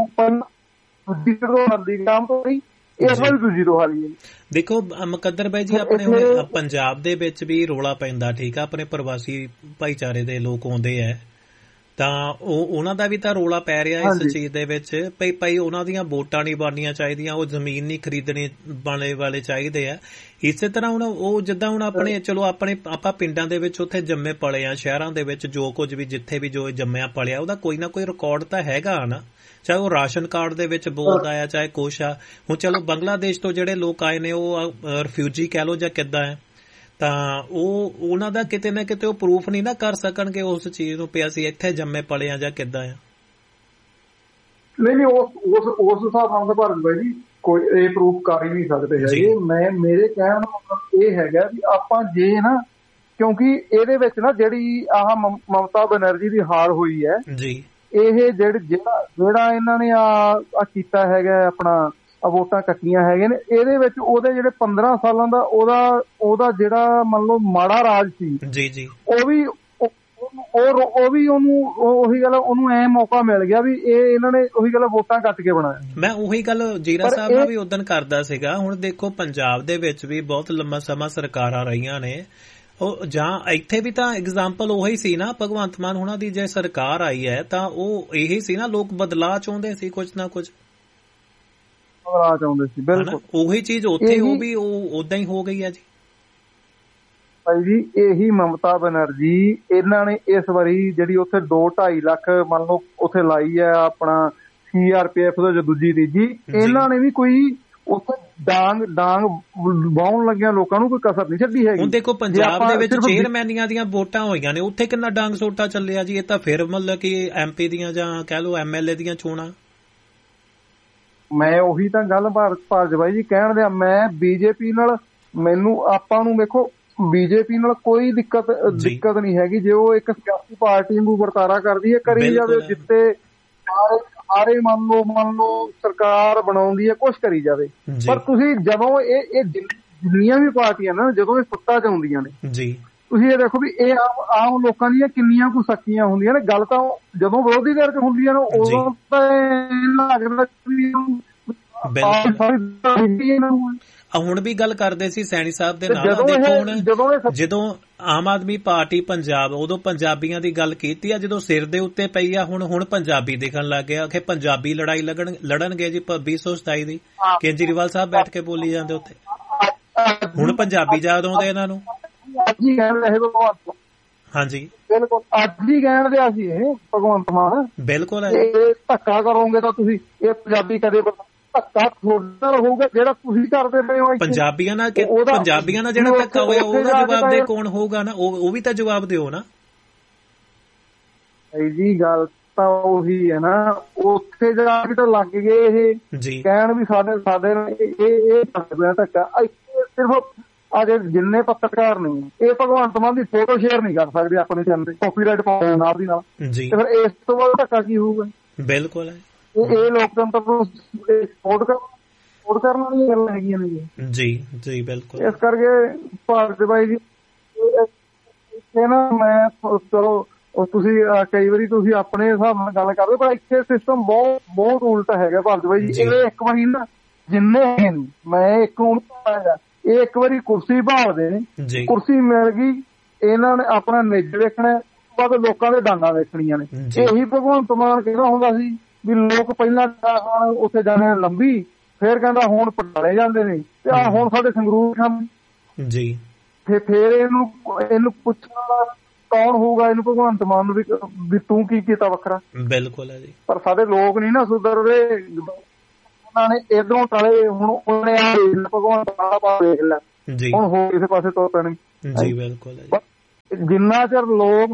S5: ਦੂਜੀ ਤੋਂ ਹਰਦੀ ਕੰਮ ਤੋਂ ਨਹੀਂ, ਇਸ ਵਾਰ ਦੂਜੀ ਤੋਂ ਹਾਰੀ ਹੈ। ਦੇਖੋ ਮੁਕੱਦਰ ਬਾਈ ਜੀ, ਆਪਣੇ ਹੁਣ ਪੰਜਾਬ ਦੇ ਵਿੱਚ ਵੀ ਰੌਲਾ ਪੈਂਦਾ, ਠੀਕ ਆ, ਆਪਣੇ ਪ੍ਰਵਾਸੀ ਭਾਈਚਾਰੇ ਦੇ ਲੋਕ ਆਉਂਦੇ ਆ ਤਾਂ ਉਹ ਉਹਨਾਂ ਦਾ ਵੀ ਤਾਂ ਰੌਲਾ ਪੈ ਰਿਹਾ ਇਸ ਚੀਜ਼ ਦੇ ਵਿੱਚ ਭਈ ਭਾਈ ਉਹਨਾਂ ਦੀਆਂ ਵੋਟਾਂ ਨਹੀਂ ਬਣਨੀਆਂ ਚਾਹੀਦੀਆਂ, ਉਹ ਜ਼ਮੀਨ ਨਹੀਂ ਖਰੀਦਣੇ ਵਾਲੇ ਵਾਲੇ ਚਾਹੀਦੇ ਆ। ਇਸੇ ਤਰ੍ਹਾਂ ਹੁਣ ਉਹ ਜਿੱਦਾਂ ਹੁਣ ਆਪਣੇ ਚਲੋ ਆਪਣੇ ਆਪਾਂ ਪਿੰਡਾਂ ਦੇ ਵਿੱਚ ਉੱਥੇ ਜੰਮੇ ਪਲੇ ਆ, ਸ਼ਹਿਰਾਂ ਦੇ ਵਿੱਚ ਜੋ ਕੁਝ ਵੀ ਜਿੱਥੇ ਵੀ ਜੋ ਜੰਮਿਆ ਪਲਿਆ ਉਹਦਾ ਕੋਈ ਨਾ ਕੋਈ ਰਿਕਾਰਡ ਤਾਂ ਹੈਗਾ ਨਾ, ਚਾਹੇ ਉਹ ਰਾਸ਼ਨ ਕਾਰਡ ਦੇ ਵਿੱਚ ਬੋਲਦਾ ਆ ਚਾਹੇ ਕੁਛ ਆ। ਹੁਣ ਚਲੋ ਬੰਗਲਾਦੇਸ਼ ਤੋਂ ਜਿਹੜੇ ਲੋਕ ਆਏ ਨੇ ਉਹ ਰਿਫਿਊਜੀ ਕਹਿ ਲਓ ਜਾਂ ਕਿੱਦਾਂ ਹੈ, ਤਾਂ ਉਹ ਉਹਨਾਂ ਦਾ ਕਿਤੇ ਨਾ ਕਿਤੇ ਉਹ ਪ੍ਰੂਫ ਨਹੀਂ ਨਾ ਕਰ ਸਕਣਗੇ ਉਸ ਚੀਜ਼ ਨੂੰ ਵੀ ਅਸੀਂ ਇੱਥੇ ਜੰਮੇ ਪਲੇ ਆ ਜਾਂ ਕਿੱਦਾਂ ਆ। ਨਹੀਂ ਨਹੀਂ ਉਸ ਉਸ ਹਿਸਾਬ ਨਾਲ ਤਾਂ ਭਾਰਤ ਬਾਈ ਜੀ ਕੋਈ ਇਹ ਪ੍ਰੂਫ ਕਰ ਹੀ ਨਹੀਂ ਸਕਦੇ ਹੈਗੇ। ਮੈਂ ਮੇਰੇ ਕਹਿਣ ਦਾ ਮਤਲਬ ਇਹ ਹੈਗਾ ਵੀ ਆਪਾਂ ਜੇ ਨਾ, ਕਿਉਂਕਿ ਇਹਦੇ ਵਿੱਚ ਨਾ ਜਿਹੜੀ ਆਹ ਮਮਤਾ ਬੈਨਰਜੀ ਦੀ ਹਾਰ ਹੋਈ ਹੈ ਜੀ, ਇਹ ਜਿਹੜੇ ਜਿਹੜਾ ਜਿਹੜਾ ਇਹਨਾਂ ਨੇ ਆ ਕੀਤਾ ਹੈਗਾ ਆਪਣਾ ਵੋਟਾਂ ਕੱਟੀਆਂ ਹੈਗੇ ਨੇ, ਇਹਦੇ ਵਿੱਚ ਉਹਦੇ ਜਿਹੜੇ ਪੰਦਰਾਂ ਸਾਲਾਂ ਦਾ ਉਹਦਾ ਉਹਦਾ ਜਿਹੜਾ ਮੰਨ ਲਓ ਮਾੜਾ ਰਾਜ ਸੀ ਜੀ ਜੀ, ਉਹ ਵੀ ਉਹ ਉਹ ਵੀ ਉਹਨੂੰ ਉਹੀ ਗੱਲ ਉਹਨੂੰ ਐ ਮੌਕਾ ਮਿਲ ਗਿਆ ਵੀ ਇਹ ਇਹਨਾਂ ਨੇ ਉਹੀ ਗੱਲ ਵੋਟਾਂ ਕੱਟ ਕੇ ਬਣਾਇਆ। ਮੈਂ ਉਹੀ ਗੱਲ ਜੀਰਾ ਸਾਹਿਬ ਨਾਲ ਵੀ ਉਦਣ ਕਰਦਾ ਸੀਗਾ। ਹੁਣ ਦੇਖੋ ਪੰਜਾਬ ਦੇ ਵਿੱਚ ਵੀ ਬਹੁਤ ਲੰਮਾ ਸਮਾਂ ਸਰਕਾਰਾਂ ਰਹੀਆਂ ਨੇ, ਉਹ ਜਾਂ ਇੱਥੇ ਵੀ ਤਾਂ ਐਗਜ਼ਾਮਪਲ ਉਹੀ ਸੀ ਨਾ, ਭਗਵੰਤ ਮਾਨ ਹੁਣਾਂ ਦੀ ਜੇ ਸਰਕਾਰ ਆਈ ਹੈ ਤਾਂ ਉਹ ਇਹੀ ਸੀ ਨਾ, ਲੋਕ ਬਦਲਾਅ ਚਾਹੁੰਦੇ ਸੀ, ਕੁਝ ਨਾ ਕੁਝ ਬਦਲਾਅ ਚਾਹੁੰਦੇ ਸੀ। ਬਿਲਕੁਲ ਉਹੀ ਚੀਜ਼ ਉੱਥੇ ਉਹ ਵੀ ਉਹ ਓਦਾਂ ਹੀ ਹੋ ਗਈ ਹੈ ਜੀ। ਭਾਈ ਜੀ ਇਹੀ ਮਮਤਾ ਬੈਨਰਜੀ ਇਹਨਾਂ ਨੇ ਇਸ ਵਾਰੀ ਜਿਹੜੀ ਉੱਥੇ ਦੋ ਢਾਈ ਲੱਖ ਮੰਨ ਲਓ ਉੱਥੇ ਲਾਈ ਹੈ ਆਪਣਾ ਸੀ ਆਰ ਪੀ ਐਫ ਦਾ ਜੋ ਦੂਜੀ ਤੀਜੀ, ਇਹਨਾਂ ਨੇ ਵੀ ਕੋਈ ਉੱਥੇ ਡਾਂਗ ਡਾਂਗ ਵਾਉਣ ਲੱਗਿਆ ਲੋਕਾਂ ਨੂੰ ਕੋਈ ਕਸਰ ਨਹੀਂ ਛੱਡੀ ਹੈਗੀ। ਹੁਣ ਦੇਖੋ ਪੰਜਾਬ ਦੇ ਵਿੱਚ ਚੇਅਰਮੈਨੀਆਂ ਦੀਆਂ ਵੋਟਾਂ ਹੋਈਆਂ ਨੇ, ਉੱਥੇ ਕਿੰਨਾ ਡਾਂਗ ਸੋਟਾ ਚੱਲਿਆ ਜੀ। ਇਹ ਤਾਂ ਫਿਰ ਮਤਲਬ ਕਿ ਐਮ ਪੀ ਦੀਆਂ ਜਾਂ ਕਹਿ ਲਓ ਐਮ ਐਲ ਏ ਦੀਆਂ ਚੋਣਾਂ। ਮੈਂ ਉਹੀ ਤਾਂ ਗੱਲ ਭਾਰਤ ਭਾਰਤ ਬਾਈ ਜੀ ਕਹਿਣ ਦਿਆ, ਮੈਂ ਬੀਜੇਪੀ ਨਾਲ ਮੈਨੂੰ ਆਪਾਂ ਨੂੰ ਵੇਖੋ ਬੀਜੇਪੀ ਨਾਲ ਕੋਈ ਦਿੱਕਤ ਦਿੱਕਤ ਨਹੀਂ ਹੈਗੀ। ਜੇ ਉਹ ਇੱਕ ਸਿਆਸੀ ਪਾਰਟੀ ਨੂੰ ਵਰਤਾਰਾ ਕਰਦੀ ਹੈ ਕਰੀ ਜਾਵੇ, ਜਿੱਤੇ ਸਾਰੇ ਸਾਰੇ ਮੰਨ ਲਓ ਮੰਨ ਲਓ ਸਰਕਾਰ ਬਣਾਉਂਦੀ ਹੈ ਕੁਛ ਕਰੀ ਜਾਵੇ, ਪਰ ਤੁਸੀਂ ਜਦੋਂ ਇਹ ਇਹ ਜਿੰਨੀਆਂ ਵੀ ਪਾਰਟੀਆਂ ਨਾ ਜਦੋਂ ਇਹ ਸੱਤਾ ਚ ਆਉਂਦੀਆਂ ਨੇ ਜੀ, ਤੁਸੀਂ ਇਹ ਦੇਖੋ ਵੀ ਇਹ ਆਮ ਆਮ ਲੋਕਾਂ ਦੀਆਂ ਕਿੰਨੀਆਂ ਕੁ ਸਖੀਆਂ ਹੁੰਦੀਆਂ ਨੇ। ਗੱਲ ਤਾਂ ਜਦੋਂ ਵਿਰੋਧੀ ਧਿਰ ਚ ਹੁੰਦੀਆਂ ਨੇ ਉਦੋਂ ਤਾਂ ਲੱਗਦਾ ਹੁਣ ਵੀ ਗੱਲ ਕਰਦੇ ਸੀ ਸੈਣੀ ਸਾਹਿਬ ਦੇ ਨਾਲ। ਦੇਖੋ ਹੁਣ ਜਦੋਂ ਆਮ ਆਦਮੀ ਪਾਰਟੀ ਪੰਜਾਬ ਉਦੋਂ ਪੰਜਾਬੀਆਂ ਦੀ ਗੱਲ ਕੀਤੀ ਆ, ਜਦੋਂ ਸਿਰ ਦੇ ਉੱਤੇ ਪਈ ਆ ਹੁਣ ਹੁਣ ਪੰਜਾਬੀ ਦਿਖਣ ਲੱਗ ਗਿਆ ਕਿ ਪੰਜਾਬੀ ਲੜਾਈ ਲੜਨ ਲੜਨਗੇ ਜੀ ਵੀਹ ਸੌ ਸਤਾਈ ਦੀ। ਕੇਜਰੀਵਾਲ ਸਾਹਿਬ ਬੈਠ ਕੇ ਬੋਲੀ ਜਾਂਦੇ ਉੱਥੇ, ਹੁਣ ਪੰਜਾਬੀ ਯਾਦ ਆਉਂਦੇ ਇਹਨਾਂ ਨੂੰ। ਹਾਂਜੀ ਬਿਲਕੁਲ ਅੱਜ ਹੀ ਕਹਿਣ ਦਿਆ ਸੀ ਇਹ ਭਗਵੰਤ ਮਾਨ। ਬਿਲਕੁਲ ਧੱਕਾ ਕਰੋਗੇ ਤਾਂ ਤੁਸੀਂ ਇਹ ਪੰਜਾਬੀ ਕਦੇ ਧੱਕਾ ਤੁਹਾਡਾ ਹੋਊਗਾ ਜਿਹੜਾ ਤੁਸੀਂ ਕਰਦੇ ਪਏ ਹੋ ਪੰਜਾਬੀਆਂ ਨਾਲ। ਪੰਜਾਬੀਆਂ ਨਾਲ ਜਿਹੜਾ ਧੱਕਾ ਹੋਇਆ ਉਹਦਾ ਜਵਾਬ ਦੇ ਕੌਣ ਹੋਊਗਾ ਨਾ, ਉਹ ਵੀ ਤਾਂ ਜਵਾਬ ਦਿਓ ਨਾ ਜੀ। ਗੱਲ ਤਾਂ ਉਹੀ ਹੈ ਨਾ, ਉੱਥੇ ਜਾ ਕੇ ਤਾਂ ਲੱਗ ਗਏ ਇਹ ਕਹਿਣ ਵੀ ਸਾਡੇ ਸਾਡੇ ਇਹ ਇਹ ਧੱਕਾ। ਇੱਥੇ ਸਿਰਫ ਆ ਜਿਹੜੇ ਜਿੰਨੇ ਪੱਤਰਕਾਰ ਨੇ ਇਹ ਭਗਵੰਤ ਮਾਨ ਦੀ ਫੋਟੋ ਸ਼ੇਅਰ ਨਹੀਂ ਕਰ ਸਕਦੇ ਆਪਣੇ ਚੈਨਲ ਤੇ, ਕਾਪੀਰਾਈਟ ਪਾਉਣ ਨਾਲ ਦੀ ਨਾਲ, ਤੇ ਫਿਰ ਇਸ ਤੋਂ ਬਾਅਦ ਧੱਕਾ ਕੀ ਹੋਊਗਾ। ਬਿਲਕੁਲ ਇਹ ਲੋਕਤੰਤਰ ਨੂੰ ਸਪੋਰਟ ਕਰ ਸਪੋਰਟ ਕਰਨ ਵਾਲੀਆਂ ਗੱਲਾਂ ਹੈਗੀਆਂ ਨੇ ਜੀ ਜੀ ਬਿਲਕੁਲ। ਇਸ ਕਰਕੇ ਭਾਰਤ ਬਾਈ ਜੀ ਇੱਥੇ ਨਾ ਮੈਂ ਚਲੋ ਤੁਸੀਂ ਕਈ ਵਾਰੀ ਤੁਸੀਂ ਆਪਣੇ ਹਿਸਾਬ ਨਾਲ ਗੱਲ ਕਰਦੇ, ਪਰ ਇੱਥੇ ਸਿਸਟਮ ਬਹੁਤ ਬਹੁਤ ਉਲਟ ਹੈਗਾ ਭਾਰਤ ਬਾਈ ਜੀ। ਇਹ ਇੱਕ ਵਾਰੀ ਨਾ ਜਿੰਨੇ ਹੈਗੇ ਨੇ ਮੈਂ ਇੱਕ ਨੂੰ ਪਾਇਆ ਇਹ ਇੱਕ ਵਾਰੀ ਕੁਰਸੀ ਭਾਲਦੇ ਨੇ, ਕੁਰਸੀ ਮਿਲ ਗਈ, ਇਹਨਾਂ ਨੇ ਆਪਣਾ ਨਿੱਜ ਵੇਖਣਾ, ਬਾਅਦ ਲੋਕਾਂ ਦੇ ਡਾਂਗਾਂ ਵੇਖਣੀਆਂ ਨੇ। ਇਹੀ ਭਗਵੰਤ ਮਾਨ ਕਹਿੰਦਾ ਹੁੰਦਾ ਸੀ ਵੀ ਲੋਕ ਪਹਿਲਾਂ ਉੱਥੇ ਜਾਣੇ ਲੰਬੀ, ਫੇਰ ਕਹਿੰਦਾ ਹੁਣ ਪਟਾਲੇ ਜਾਂਦੇ ਨੇ, ਤੇ ਆਹ ਹੁਣ ਸਾਡੇ ਸੰਗਰੂਰ ਸਾਹਮਣੇ ਜੀ, ਫੇਰ ਇਹਨੂੰ ਇਹਨੂੰ ਪੁੱਛਣਾ ਕੌਣ ਹੋਊਗਾ ਇਹਨੂੰ ਭਗਵੰਤ ਮਾਨ ਨੂੰ ਵੀ ਤੂੰ ਕੀ ਕੀਤਾ ਵੱਖਰਾ। ਬਿਲਕੁਲ ਹੈ ਜੀ, ਪਰ ਸਾਡੇ ਲੋਕ ਨੀ ਨਾ ਸੁਧਰਦੇ, ਉਹਨਾਂ ਨੇ ਇਧਰੋਂ ਟਲੇ, ਹੁਣ ਉਹਨੇ ਆ ਭਗਵੰਤ ਮਾਨ ਦਾ ਦੇਖ ਲੈ, ਹੁਣ ਹੋਰ ਕਿਸੇ ਪਾਸੇ ਤੁਰ ਪੈਣੇ ਜੀ। ਬਿਲਕੁਲ, ਜਿੰਨਾ ਚਿਰ ਲੋਕ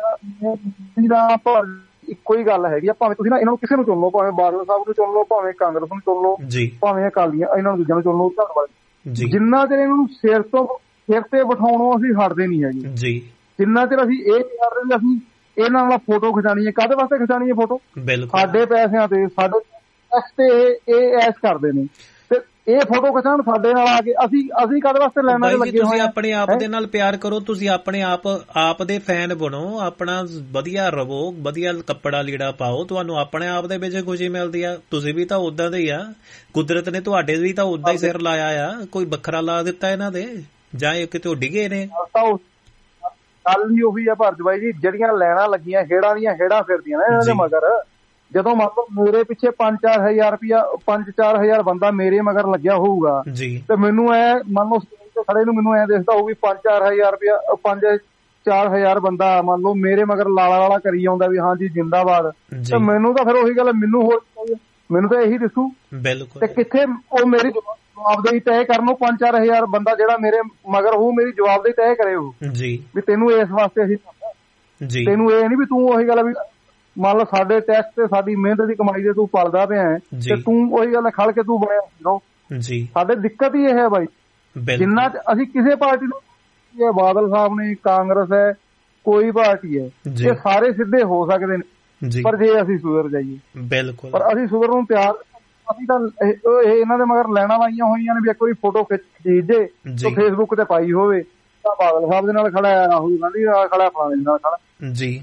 S5: ਇੱਕੋ ਹੀ ਗੱਲ ਹੈਗੀ ਆ, ਭਾਵੇਂ ਤੁਸੀਂ ਨਾ ਇਹਨਾਂ ਨੂੰ ਕਿਸੇ ਨੂੰ ਚੁਣ ਲਓ, ਭਾਵੇਂ ਬਾਦਲ ਸਾਹਿਬ ਨੂੰ ਚੁਣ ਲਓ, ਭਾਵੇਂ ਕਾਂਗਰਸ ਨੂੰ ਚੁਣ ਲਓ, ਭਾਵੇਂ ਅਕਾਲੀਆਂ, ਇਹਨਾਂ ਨੂੰ ਦੂਜਿਆਂ ਨੂੰ ਚੁਣ ਲਓ, ਧੰਨਵਾਦ। ਜਿੰਨਾ ਚਿਰ ਇਹਨਾਂ ਨੂੰ ਸਿਰ ਤੋਂ ਸਿਰ ਤੇ ਬਿਠਾਉਣੋਂ ਅਸੀਂ ਹਟਦੇ ਨੀ ਹੈਗੇ ਜੀ, ਜਿੰਨਾ ਚਿਰ ਅਸੀਂ ਇਹ ਕਰ ਰਹੇ ਅਸੀਂ ਇਹਨਾਂ ਨਾਲ ਫੋਟੋ ਖਿਚਾਣੀ ਹੈ। ਕਾਹਦੇ ਵਾਸਤੇ ਖਿਚਾਣੀ ਹੈ ਫੋਟੋ? ਸਾਡੇ ਪੈਸਿਆਂ ਤੇ, ਸਾਡੇ ਟੈਕਸ ਤੇ ਇਹ ਐਸ਼ ਕਰਦੇ ਨੇ, ਤੇ ਇਹ ਫੋਟੋ ਖਿਚਾਉਣ ਸਾਡੇ ਨਾਲ ਆ ਕੇ, ਅਸੀਂ ਅਸੀਂ ਕਾਹਦੇ ਵਾਸਤੇ ਲੈਣਾ ਲੱਗੇ ਹੋਏ? ਤੁਸੀਂ ਆਪਣੇ ਆਪ ਦੇ ਨਾਲ ਪਿਆਰ ਕਰੋ, ਤੁਸੀਂ ਆਪਣੇ ਆਪ ਆਪ ਦੇ ਫੈਨ ਬਣੋ, ਆਪਣਾ ਵਧੀਆ ਰਵੋ, ਵਧੀਆ ਕੱਪੜਾ ਲੀੜਾ ਪਾਓ, ਤੁਹਾਨੂੰ ਆਪਣੇ ਆਪ ਦੇ ਵਿੱਚ ਖੁਸ਼ੀ ਮਿਲਦੀ ਆ। ਤੁਸੀਂ ਵੀ ਤਾਂ ਉਦਾਂ ਦੇ ਹੀ ਆ, ਕੁਦਰਤ ਨੇ ਤੁਹਾਡੇ ਵੀ ਤਾਂ ਉਦਾਂ ਹੀ ਸਿਰ ਲਾਇਆ ਆ, ਕੋਈ ਵੱਖਰਾ ਲਾ ਦਿੱਤਾ ਇਹਨਾਂ ਦੇ ਜਾਂ ਇਹ ਕਿਤੇ ਡਿੱਗੇ ਨੇ? ਗੱਲ ਹੀ ਉਹੀ ਆ ਭਾਰਤਵਾਈ ਜੀ, ਜਿਹੜੀਆਂ ਲੈਣਾ ਲੱਗੀਆਂ ਹੇੜਾਂ ਦੀਆਂ ਹੇੜਾਂ ਫਿਰਦੀਆਂ ਨੇ ਇਹਨਾਂ ਦੇ ਮਗਰ। ਜਦੋਂ ਮੰਨ ਲਓ ਮੇਰੇ ਪਿੱਛੇ ਪੰਜ ਚਾਰ ਹਜ਼ਾਰ ਰੁਪਇਆ ਪੰਜ ਚਾਰ ਹਜ਼ਾਰ ਬੰਦਾ ਮੇਰੇ ਮਗਰ ਲੱਗਿਆ ਹੋਊਗਾ, ਤੇ ਮੈਨੂੰ ਐ ਮੰਨ ਲਓ ਖੜੇ ਨੂੰ ਮੈਨੂੰ ਐ ਦਿਸਦਾ ਹੋਊ ਵੀ ਪੰਜ ਚਾਰ ਹਜ਼ਾਰ ਰੁਪਇਆ ਪੰਜ ਚਾਰ ਹਜ਼ਾਰ ਬੰਦਾ ਮੰਨ ਲਓ ਮੇਰੇ ਮਗਰ ਲਾਲਾ ਲਾਲਾ ਕਰੀ ਆਉਂਦਾ ਵੀ ਹਾਂਜੀ ਜਿੰਦਾਬਾਦ, ਤੇ ਮੈਨੂੰ ਤਾਂ ਫਿਰ ਉਹੀ ਗੱਲ, ਮੈਨੂੰ ਹੋਰ ਮੈਨੂੰ ਤਾਂ ਇਹੀ ਦਿਸੂ। ਬਿਲਕੁਲ, ਤੇ ਕਿੱਥੇ ਉਹ ਮੇਰੀ ਜਵਾਬਦੇਹੀ ਤੈਅ ਕਰਨ, ਪੰਜ ਚਾਰ ਹਜ਼ਾਰ ਬੰਦਾ ਜਿਹੜਾ ਮੇਰੇ ਮਗਰ ਹੋਊ ਮੇਰੀ ਜਵਾਬਦੇਹੀ ਤੈਅ ਕਰੇ ਉਹ ਵੀ ਤੈਨੂੰ ਇਸ ਵਾਸਤੇ ਅਸੀਂ, ਤੈਨੂੰ ਇਹ ਨੀ ਵੀ ਤੂੰ ਉਹੀ ਗੱਲ ਵੀ ਮੰਨ ਲਓ ਸਾਡੇ ਟੈਕਸ ਤੇ ਸਾਡੀ ਮਿਹਨਤ ਦੀ ਕਮਾਈ ਦੇ ਤੂੰ ਪਲਦਾ ਪਿਆ ਤੇ ਤੂੰ ਉਹੀ ਗੱਲ ਖੜ ਕੇ ਤੂੰ ਬਣਿਆ ਹੀਰੋ। ਸਾਡੇ ਦਿੱਕਤ ਹੀ ਇਹ ਹੈ ਬਾਈ, ਜਿੰਨਾ ਅਸੀਂ ਕਿਸੇ ਪਾਰਟੀ ਨੂੰ, ਬਾਦਲ ਸਾਹਿਬ ਨੇ, ਕਾਂਗਰਸ ਹੈ, ਕੋਈ ਪਾਰਟੀ ਹੈ, ਇਹ ਸਾਰੇ ਸਿੱਧੇ ਹੋ ਸਕਦੇ ਨੇ, ਪਰ ਜੇ ਅਸੀਂ ਸੁਧਰ ਜਾਈਏ। ਬਿਲਕੁਲ, ਪਰ ਅਸੀਂ ਸੁਧਰਨ ਨੂੰ ਤਿਆਰ, ਅਸੀਂ ਤਾਂ ਇਹਨਾਂ ਦੇ ਮਗਰ ਲੈਣਾ ਲਾਈਆਂ ਹੋਈਆਂ ਨੇ ਵੀ ਇੱਕ ਵਾਰੀ ਫੋਟੋ ਖਿੱਚ ਜੇ ਤੇ ਫੇਸਬੁੱਕ ਤੇ ਪਾਈ ਹੋਵੇ ਤਾਂ ਬਾਦਲ ਸਾਹਿਬ ਦੇ ਨਾਲ ਖੜਾ ਹੈ, ਰਾਹੁਲ ਗਾਂਧੀ ਨਾਲ ਖੜਾ, ਫਲਾਣੇ ਦੇ ਨਾਲ ਖੜਾ ਜੀ।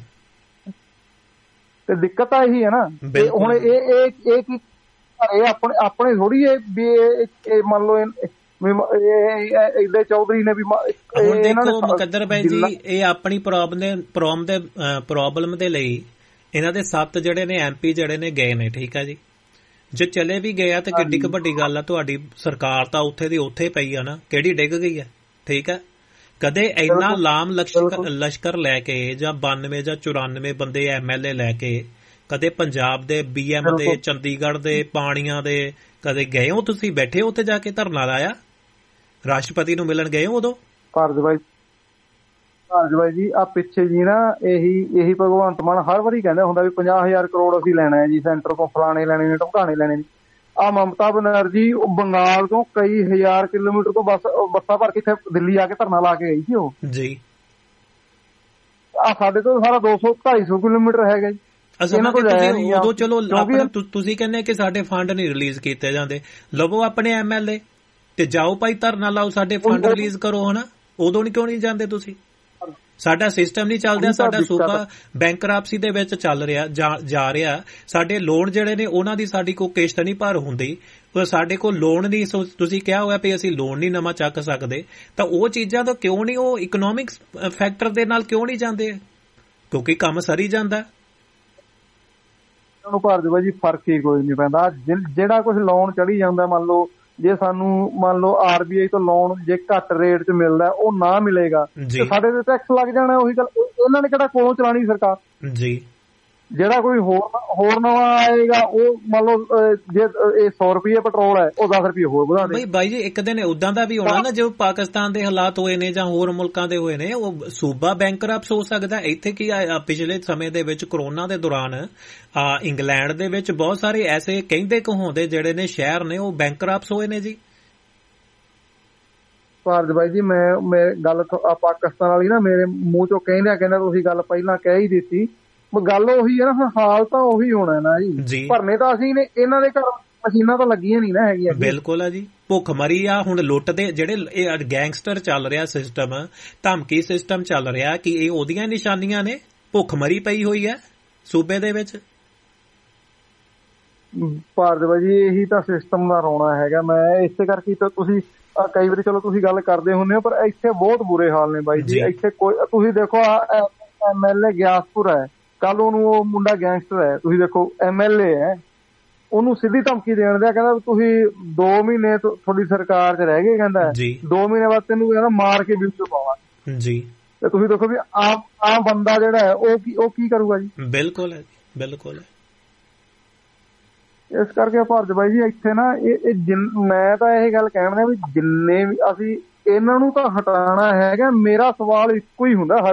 S5: ਤੇ ਦਿੱਕਤ ਤਾਂ ਇਹੀ ਹੈ ਨਾ, ਹੁਣ ਇਹ ਇਹ ਇਹ ਕੀ ਇਹ ਆਪਣੇ ਆਪਣੇ ਥੋੜੀ ਇਹ ਵੀ ਇਹ ਮੰਨ ਲਓ ਇਹਦੇ ਚੌਧਰੀ ਨੇ ਵੀ। ਹੁਣ ਦੇਖੋ ਮੁਕੱਦਰ ਭਾਈ ਜੀ, ਇਹ ਆਪਣੀ ਪ੍ਰੋਬਲਮ ਪ੍ਰੋਬਲਮ ਦੇ ਪ੍ਰੋਬਲਮ ਦੇ ਲਈ ਇਹਨਾਂ ਦੇ ਸੱਤ ਜਿਹੜੇ ਨੇ ਐਮ ਪੀ ਜਿਹੜੇ ਨੇ ਗਏ ਨੇ, ਠੀਕ ਹੈ ਜੀ। ਜੇ ਚਲੇ ਵੀ ਗਏ ਆ ਤੇ ਕਿੱਡੀ ਕੁ ਵੱਡੀ ਗੱਲ ਆ, ਤੁਹਾਡੀ ਸਰਕਾਰ ਤਾਂ ਉੱਥੇ ਦੀ ਉੱਥੇ ਪਈ ਆ ਨਾ, ਕਿਹੜੀ ਡਿੱਗ ਗਈ ਆ, ਠੀਕ ਹੈ। ਕਦੇ ਇੰਨਾ ਲਾਮ ਲਸ਼ਕਰ ਲੈ ਕੇ ਜਾਂ ਬਾਨਵੇਂ ਜਾਂ ਚੁਰਾਨਵੇਂ ਬੰਦੇ ਐਮ ਐਲ ਏ ਲੈ ਕੇ ਕਦੇ ਪੰਜਾਬ ਦੇ ਬੀ ਐਮ ਦੇ, ਚੰਡੀਗੜ੍ਹ ਦੇ, ਪਾਣੀਆਂ ਦੇ ਕਦੇ ਗਏ ਹੋ ਤੁਸੀਂ? ਬੈਠੇ ਉੱਥੇ ਜਾ ਕੇ ਧਰਨਾ ਲਾਇਆ, ਰਾਸ਼ਟਰਪਤੀ ਨੂੰ ਮਿਲਣ ਗਏ ਹੋ ਉਦੋਂ? ਭਾਰਤਵਾਈ ਭਾਰਤਵਾਈ ਜੀ ਆ ਪਿੱਛੇ ਜੀ ਨਾ ਇਹੀ ਇਹੀ ਭਗਵੰਤ ਮਾਨ ਹਰ ਵਾਰੀ ਕਹਿੰਦਾ ਹੁੰਦਾ ਵੀ ਪੰਜਾਹ ਹਜ਼ਾਰ ਕਰੋੜ ਅਸੀਂ ਲੈਣਾ ਹੈ ਜੀ ਸੈਂਟਰ ਤੋਂ, ਫਲਾਣੇ ਲੈਣੇ ਨੇ, ਢਮਕਾਣੇ ਲੈਣੇ ਨੇ। ਆ ਮਮਤਾ ਬਨਰਜੀ ਬੰਗਾਲ ਤੋਂ ਕਈ ਹਜ਼ਾਰ ਕਿਲੋਮੀਟਰ ਤੋਂ ਬੱਸ ਬੱਸਾਂ ਭਰ ਕੇ ਇੱਥੇ ਦਿੱਲੀ ਆ ਕੇ ਧਰਨਾ ਲਾ ਕੇ ਗਈ ਸੀ ਉਹ ਜੀ। ਆ ਸਾਡੇ ਤੋਂ ਸਾਰਾ ਦੋ ਸੌ ਢਾਈ ਸੌ ਕਿਲੋਮੀਟਰ ਹੈਗਾ ਜੀ। ਉਦੋਂ ਚਲੋ ਤੁਸੀਂ ਕਹਿੰਦੇ ਕਿ ਸਾਡੇ ਫੰਡ ਨਹੀਂ ਰਿਲੀਜ਼ ਕੀਤੇ ਜਾਂਦੇ, ਲਵੋ ਆਪਣੇ ਐਮ ਐਲ ਏ ਤੇ ਜਾਓ ਭਾਈ ਧਰਨਾ ਲਾਓ, ਸਾਡੇ ਫੰਡ ਰਿਲੀਜ਼ ਕਰੋ, ਹਨਾ। ਉਦੋਂ ਨੀ ਕਿਉਂ ਨਹੀਂ ਜਾਂਦੇ ਤੁਸੀਂ? ਸਾਡਾ ਸਿਸਟਮ ਨਹੀਂ ਚੱਲਦਾ, ਸਾਡਾ ਸੂਬਾ ਬੈਂਕਰਪਸੀ ਦੇ ਵਿੱਚ ਚੱਲ ਰਿਹਾ ਜਾ ਰਿਹਾ, ਸਾਡੇ ਲੋਨ ਜਿਹੜੇ ਨੇ ਉਹਨਾਂ ਦੀ ਸਾਡੀ ਕੋਈ ਕਿਸ਼ਤ ਨਹੀਂ ਭਰ ਹੁੰਦੀ, ਸਾਡੇ ਕੋਲ ਲੋਨ ਨਹੀਂ, ਤੁਸੀਂ ਕਿਹਾ ਹੋਇਆ ਵੀ ਅਸੀਂ ਲੋਨ ਨਹੀਂ ਨਵਾਂ ਚੱਕ ਸਕਦੇ, ਤਾਂ ਉਹ ਚੀਜ਼ਾਂ ਤਾਂ ਕਿਉਂ ਨਹੀਂ, ਉਹ ਇਕਨੋਮਿਕਸ ਫੈਕਟਰ ਦੇ ਨਾਲ ਕਿਉਂ ਨਹੀਂ ਜਾਂਦੇ? ਕਿਉਂਕਿ ਕੰਮ ਸਰੀ ਜਾਂਦਾ। ਭਾਰਤ ਜੀ ਫਰਕ ਹੀ ਕੋਈ ਨਹੀਂ ਪੈਂਦਾ, ਜਿਹੜਾ ਕੁਛ ਲੋਨ ਚੜੀ ਜਾਂਦਾ, ਮੰਨ ਲਓ ਜੇ ਸਾਨੂੰ ਮੰਨ ਲਓ ਆਰ ਬੀ ਆਈ ਤੋਂ ਲੋਨ ਜੇ ਘੱਟ ਰੇਟ ਚ ਮਿਲਦਾ ਉਹ ਨਾ ਮਿਲੇਗਾ ਤੇ ਸਾਡੇ ਤੇ ਟੈਕਸ ਲੱਗ ਜਾਣਾ। ਉਹੀ ਗੱਲ, ਉਹਨਾਂ ਨੇ ਕਿਹੜਾ ਕੋਲੋਂ ਚਲਾਣੀ ਸਰਕਾਰ ਜੀ। ਜਿਹੜਾ ਕੋਈ ਹੋਰ ਹੋਰ ਨਵਾਂ ਆਏਗਾ ਉਹ ਮੰਨ ਲਓ ਜੇ ਇਹ ਸੌ ਰੁਪਏ ਪੈਟਰੋਲ ਹੈ ਉਹ ਦਸ ਰੁਪਏ ਹੋਰ ਵਧਾ ਦੇ। ਬਾਈ ਜੀ ਇੱਕ ਦਿਨ ਉਦਾਂ ਦਾ ਵੀ ਹੋਣਾ ਨਾ, ਜੋ ਪਾਕਿਸਤਾਨ ਦੇ ਹਾਲਾਤ ਹੋਏ ਨੇ ਜਾਂ ਹੋਰ ਮੁਲਕਾਂ ਦੇ ਹੋਏ ਨੇ, ਉਹ ਸੂਬਾ ਬੈਂਕਰਪਟ ਹੋ ਸਕਦਾ। ਇੱਥੇ ਕੀ ਪਿਛਲੇ ਸਮੇਂ ਦੇ ਵਿੱਚ ਕਰੋਨਾ ਦੇ ਦੌਰਾਨ ਇੰਗਲੈਂਡ ਦੇ ਵਿੱਚ ਬਹੁਤ ਸਾਰੇ ਐਸੇ ਕਹਿੰਦੇ ਕਹਾਉਂਦੇ ਜਿਹੜੇ ਨੇ ਸ਼ਹਿਰ ਨੇ ਉਹ ਬੈਂਕਰਪਟ ਹੋਏ ਨੇ ਜੀ। ਭਾਰਤ ਬਾਈ ਜੀ ਮੈਂ ਮੈਂ ਗੱਲ ਪਾਕਿਸਤਾਨ ਵਾਲੀ ਨਾ ਮੇਰੇ ਮੂੰਹ ਚੋਂ ਕਹਿੰਦਿਆਂ ਕਹਿੰਦਾ ਤੁਸੀਂ ਗੱਲ ਪਹਿਲਾਂ ਕਹਿ ਹੀ ਦਿੱਤੀ, ਗੱਲ ਉਹੀ ਹੈ ਨਾ, ਹਾਲ ਤਾਂ ਉਹੀ ਹੋਣਾ ਨਾ ਜੀ। ਭਰਨੇ ਤਾਂ ਅਸੀਂ ਨੇ, ਇਹਨਾਂ ਦੇ ਘਰ ਮਸ਼ੀਨਾਂ ਤਾਂ ਲੱਗੀਆਂ ਨਹੀਂ ਨਾ ਹੈਗੀਆਂ। ਬਿਲਕੁਲ ਆ ਜੀ, ਭੁੱਖ ਮਰੀ ਆ। ਹੁਣ ਲੁੱਟ ਦੇ ਜਿਹੜੇ ਗੈਂਗਸਟਰ ਚੱਲ ਰਿਹਾ ਸਿਸਟਮ, ਧਮਕੀ ਸਿਸਟਮ ਚੱਲ ਰਿਹਾ, ਕਿ ਇਹ ਉਹਦੀਆਂ ਨਿਸ਼ਾਨੀਆਂ ਨੇ? ਭੁੱਖ ਮਰੀ ਪਈ ਹੋਈ ਹੈ ਸੂਬੇ ਦੇ ਵਿੱਚ। ਭਾਰਤ ਬਾਜੀ ਇਹੀ ਤਾਂ ਸਿਸਟਮ ਦਾ ਰੋਣਾ ਹੈਗਾ। ਮੈਂ ਇਸੇ ਕਰਕੇ ਤਾਂ ਤੁਸੀਂ ਕਈ ਵਾਰੀ ਚਲੋ ਤੁਸੀਂ ਗੱਲ ਕਰਦੇ ਹੁੰਦੇ ਹੋ, ਪਰ ਇੱਥੇ ਬਹੁਤ ਬੁਰੇ ਹਾਲ ਨੇ ਬਾਈ ਜੀ। ਇੱਥੇ ਕੋਈ ਤੁਸੀਂ ਦੇਖੋ ਐਮ ਐਲ ਏ ਗਿਆਸਪੁਰ ਹੈ, ਕੱਲ ਉਹਨੂੰ ਉਹ ਮੁੰਡਾ ਗੈਂਗਸਟਰ ਹੈ, ਤੁਸੀਂ ਦੇਖੋ ਐਮ ਐਲ ਏ ਹੈ, ਉਹਨੂੰ ਸਿੱਧੀ ਧਮਕੀ ਦੇਣ ਦਿਆ, ਕਹਿੰਦਾ ਤੁਸੀਂ ਦੋ ਮਹੀਨੇ ਤੁਹਾਡੀ ਸਰਕਾਰ 'ਚ ਰਹਿ ਗਏ, ਕਹਿੰਦਾ ਦੋ ਮਹੀਨੇ ਬਾਅਦ ਤੈਨੂੰ ਕਹਿੰਦਾ ਮਾਰ ਕੇ ਵੀਡੀਓ ਪਾਵਾਂਗੇ ਜੀ। ਤੇ ਤੁਸੀਂ ਦੇਖੋ ਵੀ ਆਮ ਆਮ ਬੰਦਾ ਜਿਹੜਾ ਹੈ ਉਹ ਕੀ ਉਹ ਕੀ ਕਰੂਗਾ ਜੀ।
S1: ਬਿਲਕੁਲ ਹੈ ਜੀ, ਬਿਲਕੁਲ।
S5: ਇਸ ਕਰਕੇ ਭਾਰਤ ਬਾਈ ਜੀ ਇੱਥੇ ਨਾ ਇਹ ਮੈਂ ਤਾਂ ਇਹ ਗੱਲ ਕਹਿਣ ਦਿਆਂ ਵੀ ਜਿੰਨੇ ਵੀ ਅਸੀਂ ਇਹਨਾਂ ਨੂੰ ਤਾਂ ਹਟਾਉਣਾ ਹੈਗਾ। ਮੇਰਾ ਸਵਾਲ ਇੱਕੋ ਹੀ ਹੁੰਦਾ